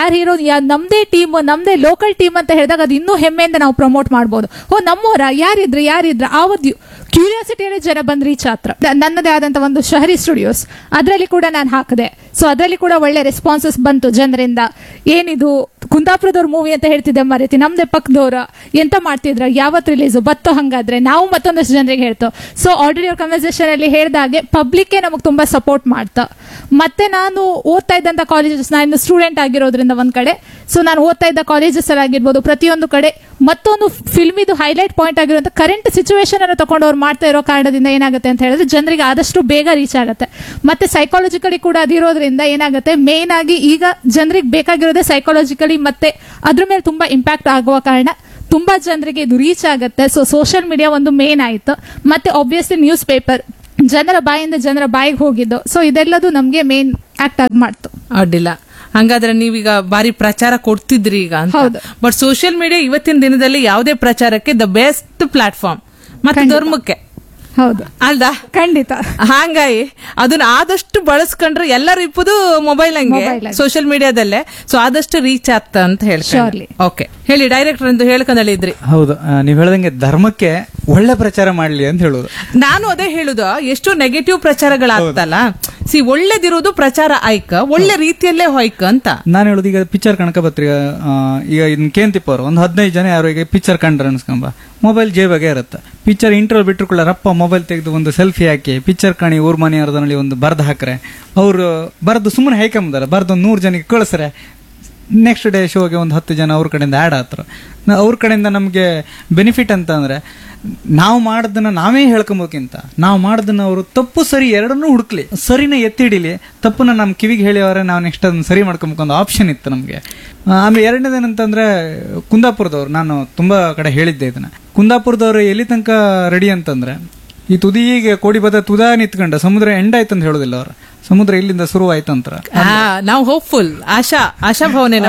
ನಮ್ದೇ ಟೀಮ್, ನಮ್ದೇ ಲೋಕಲ್ ಟೀಮ್ ಅಂತ ಹೇಳಿದಾಗ ಅದು ಇನ್ನೂ ಹೆಮ್ಮೆಯಿಂದ ನಾವು ಪ್ರಮೋಟ್ ಮಾಡ್ಬೋದು. ನಮ್ಮವರ ಯಾರಿದ್ರ ಆವತ್ತು ಕ್ಯೂರಿಯಾಸಿಟಿಯಲ್ಲಿ ಜನ ಬಂದ್ ರೀಚ್ ಆತ್ರ. ನನ್ನದೇ ಆದಂತ ಒಂದು ಶಹರಿ ಸ್ಟುಡಿಯೋಸ್ ಅದರಲ್ಲಿ ಕೂಡ ನಾನು ಹಾಕಿದೆ. ಸೊ ಅದರಲ್ಲಿ ಕೂಡ ಒಳ್ಳೆ ರೆಸ್ಪಾನ್ಸಸ್ ಬಂತು ಜನರಿಂದ. ಏನಿದು ಕುಂದಾಪುರದವ್ರ ಮೂವಿ ಅಂತ ಹೇಳ್ತಿದ್ದೆ ಮರೀತಿ, ನಮ್ದೇ ಪಕ್ಕದವ್ರ ಎಂತ ಮಾಡ್ತಿದ್ರ, ಯಾವತ್ತು ರಿಲೀಸ್ ಬತ್ತೋ, ಹಂಗಾದ್ರೆ ನಾವು ಮತ್ತೊಂದಷ್ಟು ಜನರಿಗೆ ಹೇಳ್ತೋ. ಸೊ ಆಲ್ರೆಡಿ ಅವ್ರ ಕನ್ವರ್ಸೇಷನ್ ಅಲ್ಲಿ ಹೇಳಿದಾಗೆ ಪಬ್ಲಿಕ್ ನಮಗೆ ತುಂಬಾ ಸಪೋರ್ಟ್ ಮಾಡ್ತಾ. ಮತ್ತೆ ನಾನು ಓದ್ತಾ ಇದ್ದಂತ ಕಾಲೇಜಸ್, ನಾನು ಸ್ಟೂಡೆಂಟ್ ಆಗಿರೋದ್ರಿಂದ ಒಂದ್ ಕಡೆ, ಸೊ ನಾನು ಓದ್ತಾ ಇದ್ದ ಕಾಲೇಜಸ್ ಅಲ್ಲಿ ಆಗಿರ್ಬೋದು, ಪ್ರತಿಯೊಂದು ಕಡೆ ಮತ್ತೊಂದು ಫಿಲ್ಮ್ ಇದು ಹೈಲೈಟ್ ಪಾಯಿಂಟ್ ಆಗಿರುವಂತ ಕರೆಂಟ್ ಸಿಚುವೇಶನ್ ಅನ್ನು ತಗೊಂಡು ಅವ್ರು ಮಾಡ್ತಾ ಇರೋ ಕಾರಣದಿಂದ ಏನಾಗುತ್ತೆ ಅಂತ ಹೇಳಿದ್ರೆ ಜನರಿಗೆ ಆದಷ್ಟು ಬೇಗ ರೀಚ್ ಆಗುತ್ತೆ. ಮತ್ತೆ ಸೈಕಾಲಜಿಕಲಿ ಕೂಡ ಅದಿರೋದ್ರಿಂದ ಏನಾಗುತ್ತೆ, ಮೇನ್ ಆಗಿ ಈಗ ಜನರಿಗೆ ಬೇಕಾಗಿರೋದೇ ಸೈಕಾಲಜಿಕಲಿ, ಮತ್ತೆ ಅದ್ರ ಮೇಲೆ ತುಂಬಾ ಇಂಪ್ಯಾಕ್ಟ್ ಆಗುವ ಕಾರಣ ತುಂಬಾ ಜನರಿಗೆ ಇದು ರೀಚ್ ಆಗುತ್ತೆ. ಸೊ ಸೋಷಿಯಲ್ ಮೀಡಿಯಾ ಒಂದು ಮೇನ್ ಆಯ್ತು. ಮತ್ತೆ ಆಬ್ವಿಯಸ್ಲಿ ನ್ಯೂಸ್ ಪೇಪರ್ ಜನರ ಬಾಯಿಂದ ಜನರ ಬಾಯಿಗೆ ಹೋಗಿದ್ದು. ಸೊ ಇದೆಲ್ಲದು ನಮ್ಗೆ ಮೇನ್ ಆಕ್ಟ್ ಆಗಿ ಮಾಡ್ತು. ಅಡ್ಡಿಲ್ಲ. ಹಂಗಾದ್ರೆ ನೀವೀಗ ಬಾರಿ ಪ್ರಚಾರ ಕೊಡ್ತಿದ್ರಿ ಈಗ ಅಂತ. ಬಟ್ ಸೋಷಿಯಲ್ ಮೀಡಿಯಾ ಇವತ್ತಿನ ದಿನದಲ್ಲಿ ಯಾವುದೇ ಪ್ರಚಾರಕ್ಕೆ ದ ಬೆಸ್ಟ್ ಪ್ಲಾಟ್ಫಾರ್ಮ್, ಮತ್ತೆ ಧರ್ಮಕ್ಕೆ. ಹೌದು ಅಲ್ದಾ? ಖಂಡಿತ. ಹಾಗಾಗಿ ಅದನ್ನ ಆದಷ್ಟು ಬಳಸ್ಕೊಂಡ್ರೆ ಎಲ್ಲರೂ ಇಪ್ಪದು ಮೊಬೈಲ್ ಹಂಗೆ ಸೋಷಿಯಲ್ ಮೀಡಿಯಾದಲ್ಲೇ. ಸೊ ಆದಷ್ಟು ರೀಚ್ ಆಗ್ತ ಅಂತ ಹೇಳ್ತಾರೆ. ಓಕೆ, ಹೇಳಿ ಡೈರೆಕ್ಟರ್ ಎಂದು ಹೇಳ್ಕೊಂಡಲ್ಲಿದ್ರಿ. ಹೌದು, ನೀವ್ ಹೇಳ್ದಂಗೆ ಧರ್ಮಕ್ಕೆ ಒಳ್ಳೆ ಪ್ರಚಾರ ಮಾಡ್ಲಿ ಅಂತ ಹೇಳುದು. ನಾನು ಅದೇ ಹೇಳುದು, ಎಷ್ಟು ನೆಗೆಟಿವ್ ಪ್ರಚಾರಗಳಾಗ್ತಲ್ಲ, ಒಳ್ಳೇದಿರುವುದು ಪ್ರಚಾರ ಆಯ್ಕ, ಒಳ್ಳೆ ರೀತಿಯಲ್ಲೇ ಹೋಯ್ಕ ಅಂತ ನಾನು ಹೇಳುದು. ಈಗ ಪಿಕ್ಚರ್ ಕಣಕಪತ್ರಿಕ, ಈಗ ಇದನ್ನ ಕೇಂತಿಪ್ಪ ಅವರು ಒಂದು 15 ಜನ ಯಾರು ಈಗ ಪಿಕ್ಚರ್ ಕಂಡ್ರೆ ಅನ್ಸ್ಕೊಂಬ, ಮೊಬೈಲ್ ಜೇಬಾಗೆ ಇರುತ್ತೆ. ಪಿಕ್ಚರ್ ಇಂಟರ್ವಲ್ ಬಿಟ್ಟರುಕೊಳ್ಳ ರಪ್ಪ ಮೊಬೈಲ್ ತೆಗೆದು ಒಂದು ಸೆಲ್ಫಿ ಹಾಕಿ ಪಿಕ್ಚರ್ ಕಣಿ ಊರ್ ಮನೆಯವರದಲ್ಲಿ ಒಂದು ಬರ್ದು ಹಾಕ್ರೆ, ಅವ್ರು ಬರ್ದು ಸುಮ್ಮನೆ ಹೈಕಂಬದಾರ, ಬರ್ದು 100 ಜನಕ್ಕೆ ಕಳಿಸ್ರೆ, ನೆಕ್ಸ್ಟ್ ಡೇ ಶೋಗೆ ಒಂದು 10 ಜನ ಅವ್ರ ಕಡೆಯಿಂದ ಆ್ಯಡ್ ಆತ್ರ. ಅವ್ರ ಕಡೆಯಿಂದ ನಮಗೆ ಬೆನಿಫಿಟ್ ಅಂತ ಅಂದ್ರೆ, ನಾವು ಮಾಡೋದನ್ನ ನಾವೇ ಹೇಳ್ಕೊಂಬೋಕ್ಕಿಂತ ನಾವು ಮಾಡೋದನ್ನ ಅವರು ತಪ್ಪು ಸರಿ ಎರಡನ್ನೂ ಹುಡುಕ್ಲಿ, ಸರಿನ ಎತ್ತಿಡಿಲಿ, ತಪ್ಪನ್ನ ನಮ್ಮ ಕಿವಿಗೆ ಹೇಳಿಯವರೆ ನಾವು ನೆಕ್ಸ್ಟ್ ಅದನ್ನ ಸರಿ ಮಾಡ್ಕೊಬೇಕು ಒಂದು ಆಪ್ಷನ್ ಇತ್ತು ನಮಗೆ. ಆಮೇಲೆ ಎರಡನೇದೇನಂತಂದ್ರೆ, ಕುಂದಾಪುರದವ್ರು, ನಾನು ತುಂಬಾ ಕಡೆ ಹೇಳಿದ್ದೆ ಇದನ್ನ, ಕುಂದಾಪುರದವ್ರು ಎಲ್ಲಿ ತನಕ ರೆಡಿ ಅಂತಂದ್ರೆ, ಈ ತುದಿಗೆ ಕೋಡಿ ಬದ ತುದಾ ನಿಂತ್ಕೊಂಡ ಸಮುದ್ರ ಎಂಡ್ ಆಯ್ತಂತ ಹೇಳೋದಿಲ್ಲ ಅವ್ರ, ಸಮುದ್ರ ಇಲ್ಲಿಂದ ಶುರು ಆಯ್ತಂತ. ನಾವು ಹೋಪ್ಫುಲ್, ಆಶಾಭಾವನೆ.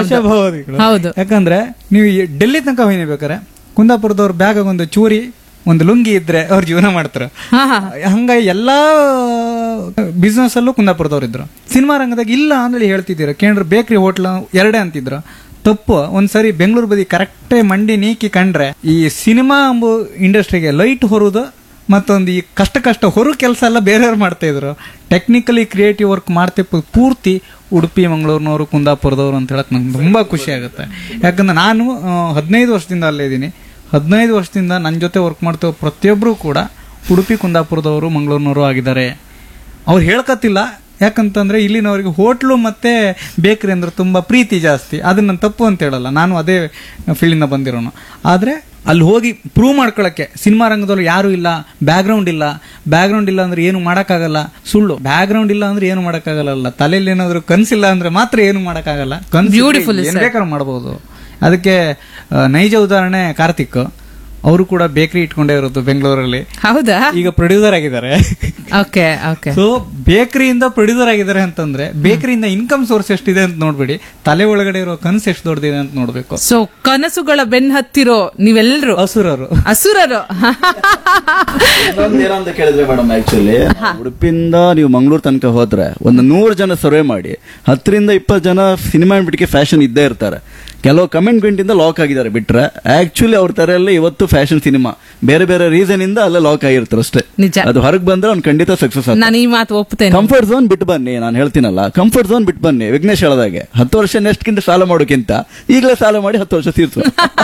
ಹೌದು, ಯಾಕಂದ್ರೆ ನೀವು ಡೆಲ್ಲಿ ತನಕ ಹೋಗ್ಬೇಕಾರೆ ಕುಂದಾಪುರದವ್ರ ಬ್ಯಾಗ್ ಒಂದು ಚೂರಿ ಒಂದು ಲುಂಗಿ ಇದ್ರೆ ಅವ್ರ ಜೀವನ ಮಾಡ್ತಾರ. ಹಂಗಾಗಿ ಎಲ್ಲಾ ಬಿಸ್ನೆಸ್ ಅಲ್ಲೂ ಕುಂದಾಪುರದವ್ರು ಇದ್ರು. ಸಿನಿಮಾ ರಂಗದಾಗ ಇಲ್ಲ ಅಂದ್ರೆ ಹೇಳ್ತಿದ್ದೀರ, ಕೇಂದ್ರ ಬೇಕ್ರಿ ಹೋಟ್ಲ 2 ಅಂತಿದ್ರು. ತಪ್ಪು. ಒಂದ್ಸರಿ ಬೆಂಗಳೂರು ಬದಿ ಕರೆಕ್ಟೇ ಮಂಡಿ ನೀಕಿ ಕಂಡ್ರೆ ಈ ಸಿನಿಮಾ ಎಂಬ ಇಂಡಸ್ಟ್ರಿಗೆ ಲೈಟ್ ಹೊರೋದು ಮತ್ತೊಂದು ಈ ಕಷ್ಟ ಹೊರ ಕೆಲಸ ಎಲ್ಲ ಬೇರೆಯವ್ರು ಮಾಡ್ತಾ ಇದ್ರು. ಟೆಕ್ನಿಕಲಿ ಕ್ರಿಯೇಟಿವ್ ವರ್ಕ್ ಮಾಡ್ತಾ ಪೂರ್ತಿ ಉಡುಪಿ, ಮಂಗಳೂರಿನವರು, ಕುಂದಾಪುರದವರು ಅಂತ ಹೇಳಕ್ ನಂಗೆ ತುಂಬಾ ಖುಷಿ ಆಗುತ್ತೆ. ಯಾಕಂದ್ರೆ ನಾನು 15 ವರ್ಷದಿಂದ ಅಲ್ಲೇ ಇದ್ದೀನಿ. 15 ವರ್ಷದಿಂದ ನನ್ನ ಜೊತೆ ವರ್ಕ್ ಮಾಡ್ತಾ ಪ್ರತಿಯೊಬ್ಬರು ಕೂಡ ಉಡುಪಿ, ಕುಂದಾಪುರದವರು, ಮಂಗಳೂರಿನವರು ಆಗಿದ್ದಾರೆ. ಅವ್ರು ಹೇಳ್ಕತ್ತಿಲ್ಲ, ಯಾಕಂತಂದ್ರೆ ಇಲ್ಲಿನವರಿಗೆ ಹೋಟ್ಲು ಮತ್ತೆ ಬೇಕರಿ ಅಂದ್ರೆ ತುಂಬಾ ಪ್ರೀತಿ ಜಾಸ್ತಿ. ಅದನ್ನ ತಪ್ಪು ಅಂತ ಹೇಳಲ್ಲ, ನಾನು ಅದೇ ಫೀಲ್ಡಿಂದ ಬಂದಿರೋನು. ಆದ್ರೆ ಅಲ್ಲಿ ಹೋಗಿ ಪ್ರೂವ್ ಮಾಡ್ಕೊಳಕ್ಕೆ ಸಿನಿಮಾ ರಂಗದಲ್ಲಿ ಯಾರು ಇಲ್ಲ, ಬ್ಯಾಕ್ ಗ್ರೌಂಡ್ ಇಲ್ಲ ಅಂದ್ರೆ ಏನು ಮಾಡಕ್ಕಾಗಲ್ಲ. ಸುಳ್ಳು, ಬ್ಯಾಕ್ ಗ್ರೌಂಡ್ ಇಲ್ಲ ಅಂದ್ರೆ ಏನು ಮಾಡಕ್ಕಾಗಲ್ಲ. ತಲೆಯಲ್ಲಿ ಏನಾದ್ರು ಕನ್ಸಿಲ್ಲ ಅಂದ್ರೆ ಮಾತ್ರ ಏನು ಮಾಡಕ್ಕಾಗಲ್ಲ. Beautiful, ಏನ್ ಬೇಕಾದ್ರೂ ಮಾಡಬಹುದು. ಅದಕ್ಕೆ ನೈಜ ಉದಾಹರಣೆ ಕಾರ್ತಿಕ್. ಅವರು ಕೂಡ ಬೇಕರಿ ಇಟ್ಕೊಂಡೇ ಇರೋದು ಬೆಂಗಳೂರಲ್ಲಿ. ಹೌದಾ? ಈಗ ಪ್ರೊಡ್ಯೂಸರ್ ಆಗಿದ್ದಾರೆ. Okay okay. ಸೊ ಬೇಕರಿಯಿಂದ ಪ್ರೊಡ್ಯೂಸರ್ ಆಗಿದ್ದಾರೆ ಅಂತಂದ್ರೆ ಬೇಕರಿಯಿಂದ ಇನ್ಕಮ್ ಸೋರ್ಸ್ ಎಷ್ಟಿದೆ ಅಂತ ನೋಡ್ಬೇಡಿ, ತಲೆ ಒಳಗಡೆ ಇರೋ ಕನಸು ಎಷ್ಟು ದೊಡ್ಡದಿದೆ ಅಂತ ನೋಡ್ಬೇಕು. ಸೊ ಕನಸುಗಳ ಬೆನ್ ಹತ್ತಿರೋ ನೀವೆಲ್ಲರೂ ಅಸುರರು. ಏನಂತ ಕೇಳಿದ್ರೆ ಮೇಡಮ್, ಆಕ್ಚುಲಿ ಉಡುಪಿಯಿಂದ ನೀವು ಮಂಗಳೂರು ತನಕ ಹೋದ್ರೆ ಒಂದು 100 ಜನ ಸರ್ವೆ ಮಾಡಿ 10 ರಿಂದ 20 ಜನ ಸಿನಿಮಾ ಬಿಟ್ಟಿಗೆ ಫ್ಯಾಷನ್ ಇದ್ದೇ ಇರ್ತಾರೆ. ಕೆಲವು ಕಮೆಂಟ್ ಇಂದ ಲಾಕ್ ಆಗಿದ್ದಾರೆ ಬಿಟ್ರೆ ಆಕ್ಚುಲಿ ಅವ್ರ ತರ ಎಲ್ಲ ಇವತ್ತು ಫ್ಯಾಷನ್ ಸಿನಿಮಾ ಬೇರೆ ಬೇರೆ ರೀಸನ್ ಇಂದ ಅಲ್ಲೇ ಲಾಕ್ ಆಗಿರ್ತಾರೆ ಅಷ್ಟೇ. ನಿಜ. ಅದು ಹೊರಗೆ ಬಂದ್ರೆ ಅವ್ನು ಖಂಡಿತ ಸಕ್ಸಸ್ ನಾನು ಈ ಮಾತು ಒಪ್ತೇನೆ. ಕಂಫರ್ಟ್ ಝೋನ್ ಬಿಟ್ಟು ಬನ್ನಿ, ನಾನು ಹೇಳ್ತೀನಲ್ಲ, ಕಂಫರ್ಟ್ ಝೋನ್ ಬಿಟ್ಟು ಬನ್ನಿ. ವಿಘ್ನೇಶ್ ಹೇಳದಾಗೆ 10 ವರ್ಷ ನೆಕ್ಸ್ಟ್ ಸಾಲ ಮಾಡೋಕ್ಕಿಂತ ಈಗಲೇ ಸಾಲ ಮಾಡಿ 10 ವರ್ಷ ತೀರ್ಸು.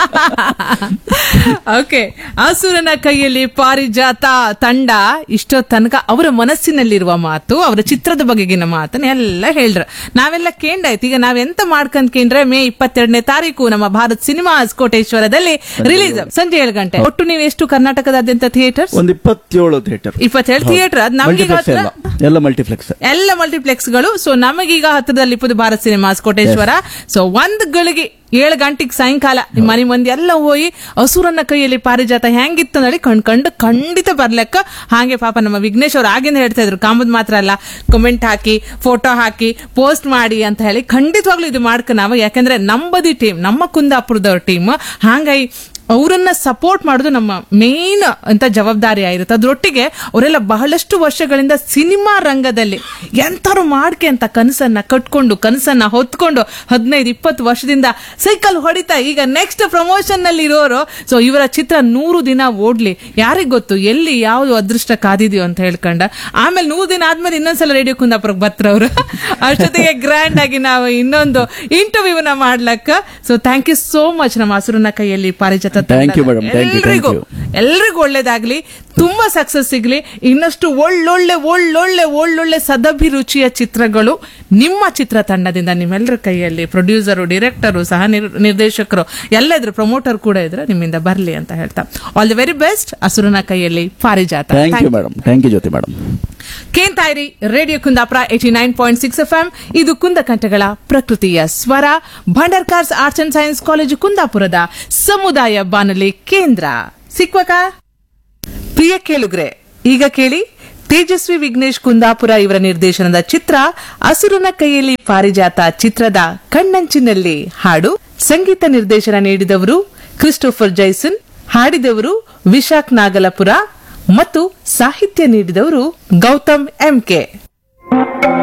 ಓಕೆ. ಅಸುರನ ಕೈಯಲ್ಲಿ ಪಾರಿಜಾತ ತಂಡ ಇಷ್ಟೋ ತನಕ ಅವರ ಮನಸ್ಸಿನಲ್ಲಿರುವ ಮಾತು, ಅವರ ಚಿತ್ರದ ಬಗೆಗಿನ ಮಾತನ್ನ ಎಲ್ಲ ಹೇಳ್ರ. ನಾವೆಲ್ಲ ಕೇಂಡಾಯ್ತು. ಈಗ ನಾವೆಂತ ಮಾಡ್ಕೊಂಡ್ರೆ ಮೇ 22ನೇ ತಾರೀಕು ನಮ್ಮ ಭಾರತ್ ಸಿನಿಮಾಸ್ ಕೋಟೇಶ್ವರದಲ್ಲಿ ರಿಲೀಸ್ ಸಂಜೆ 7 ಗಂಟೆ. ಒಟ್ಟು ನೀವು ಎಷ್ಟು ಕರ್ನಾಟಕದಾದ್ಯಂತ ಥಿಯೇಟರ್? ಒಂದು 27 ಥಿಯೇಟರ್. 27 ಥಿಯೇಟರ್. ಎಲ್ಲ ಮಲ್ಟಿಪ್ಲೆಕ್ಸ್ ಗಳು. ಸೊ ನಮಗೀಗ ಹತ್ತಿರದಲ್ಲಿ ಭಾರತ್ ಸಿನಿಮಾಸ್ ಕೋಟೇಶ್ವರ. ಸೊ 1 ಗಳಿಗೆ 7 ಗಂಟೆಗೆ ಸಾಯಂಕಾಲ ನಿಮ್ಮ ಮನೆ ಮಂದಿ ಎಲ್ಲ ಹೋಗಿ ಅಸುರನ ಕೈಯಲ್ಲಿ ಪಾರಿಜಾತ ಹೆಂಗಿತ್ತು ನೋಡಿ ಕಣ್ಕಂಡು ಖಂಡಿತ ಬರ್ಲೆಕ್ಕ. ಹಾಗೆ ಪಾಪ ನಮ್ಮ ವಿಘ್ನೇಶ್ ಅವ್ರು ಆಗಿಂದ ಹೇಳ್ತಾ ಇದ್ರು, ಕಾಂಬದ್ ಮಾತ್ರ ಅಲ್ಲ, ಕಮೆಂಟ್ ಹಾಕಿ, ಫೋಟೋ ಹಾಕಿ, ಪೋಸ್ಟ್ ಮಾಡಿ ಅಂತ ಹೇಳಿ. ಖಂಡಿತವಾಗ್ಲೂ ಇದು ಮಾಡ್ಕ ನಾವು, ಯಾಕಂದ್ರೆ ನಮ್ಮದಿ ಟೀಮ್, ನಮ್ಮ ಕುಂದಾಪುರದವ್ರ ಟೀಮ್. ಹಾಗಾಗಿ ಅವರನ್ನ ಸಪೋರ್ಟ್ ಮಾಡೋದು ನಮ್ಮ ಮೇನ್ ಅಂತ ಜವಾಬ್ದಾರಿ ಆಗಿರುತ್ತೆ. ಅದ್ರೊಟ್ಟಿಗೆ ಅವರೆಲ್ಲ ಬಹಳಷ್ಟು ವರ್ಷಗಳಿಂದ ಸಿನಿಮಾ ರಂಗದಲ್ಲಿ ಎಂತಾರು ಮಾಡ್ಕೆ ಅಂತ ಕನಸನ್ನ ಕಟ್ಕೊಂಡು, ಕನಸನ್ನ ಹೊತ್ಕೊಂಡು 15-20 ವರ್ಷದಿಂದ ಸೈಕಲ್ ಹೊಡಿತಾ ಈಗ ನೆಕ್ಸ್ಟ್ ಪ್ರಮೋಷನ್ ನಲ್ಲಿ ಇರೋರು. ಸೊ ಇವರ ಚಿತ್ರ 100 ದಿನ ಓಡ್ಲಿ, ಯಾರಿಗ್ ಗೊತ್ತು ಎಲ್ಲಿ ಯಾವ್ದು ಅದೃಷ್ಟ ಕಾದಿದೆಯೋ ಅಂತ ಹೇಳ್ಕೊಂಡ. ಆಮೇಲೆ 100 ದಿನ ಆದ್ಮೇಲೆ ಇನ್ನೊಂದ್ಸಲ ರೇಡಿಯೋ ಕುಂದಾಪುರಕ್ಕೆ ಬರ್ತಾರ ಅವ್ರು. ಅಷ್ಟೊತ್ತಿಗೆ ಗ್ರ್ಯಾಂಡ್ ಆಗಿ ನಾವು ಇನ್ನೊಂದು ಇಂಟರ್ವ್ಯೂನ ಮಾಡ್ಲಕ್ಕ. So thank you so much ನಮ್ಮ ಅಸುರನ ಕೈಯಲ್ಲಿ ಪಾರಿಜಾತ. ಎಲ್ರಿಗೂ ಒಳ್ಳೇದಾಗ್ಲಿ, ತುಂಬಾ ಸಕ್ಸಸ್ ಸಿಗ್ಲಿ, ಇನ್ನಷ್ಟು ಒಳ್ಳೊಳ್ಳೆ ಸದಭಿರುಚಿಯ ಚಿತ್ರಗಳು ನಿಮ್ಮ ಚಿತ್ರತಂಡದಿಂದ ನಿಮ್ಮೆಲ್ಲರ ಕೈಯಲ್ಲಿ, ಪ್ರೊಡ್ಯೂಸರು, ಡೈರೆಕ್ಟರು, ಸಹ ನಿರ್ದೇಶಕರು ಎಲ್ಲ ಇದ್ರು, ಪ್ರಮೋಟರ್ ಕೂಡ ಇದ್ರೆ ನಿಮ್ಮಿಂದ ಬರ್ಲಿ ಅಂತ ಹೇಳ್ತಾ ಆಲ್ ದಿ ವೆರಿ ಬೆಸ್ಟ್. ಅಸುರನ ಕೈಯಲ್ಲಿ ಪಾರಿಜಾತ. Thank you Jyothi madam. ಕೇಂತಾಯಿರಿ radio Kundapura 89.6 FM. ಇದು ಕುಂದಕಂಠಗಳ ಪ್ರಕೃತಿಯ ಸ್ವರ. Bhandarkars arts and science college ಕುಂದಾಪುರದ ಸಮುದಾಯ ಬಾನುಲಿ ಕೇಂದ್ರ. ಸಿಕ್ವಕ ಪ್ರಿಯ ಕೇಳುಗ್ರೆ, ಈಗ ಕೇಳಿ ತೇಜಸ್ವಿ ವಿಘ್ನೇಶ್ ಕುಂದಾಪುರ ಇವರ ನಿರ್ದೇಶನದ ಚಿತ್ರ ಅಸುರನ ಕೈಯಲ್ಲಿ ಪಾರಿಜಾತ ಚಿತ್ರದ ಕಣ್ಣಂಚಿನಲ್ಲಿ ಹಾಡು. ಸಂಗೀತ ನಿರ್ದೇಶನ ನೀಡಿದವರು ಕ್ರಿಸ್ಟೋಫರ್ ಜೈಸನ್, ಹಾಡಿದವರು ವಿಶಾಖ್ ನಾಗಲಪುರ ಮತ್ತು ಸಾಹಿತ್ಯ ನೀಡಿದವರು ಗೌತಮ್ MK.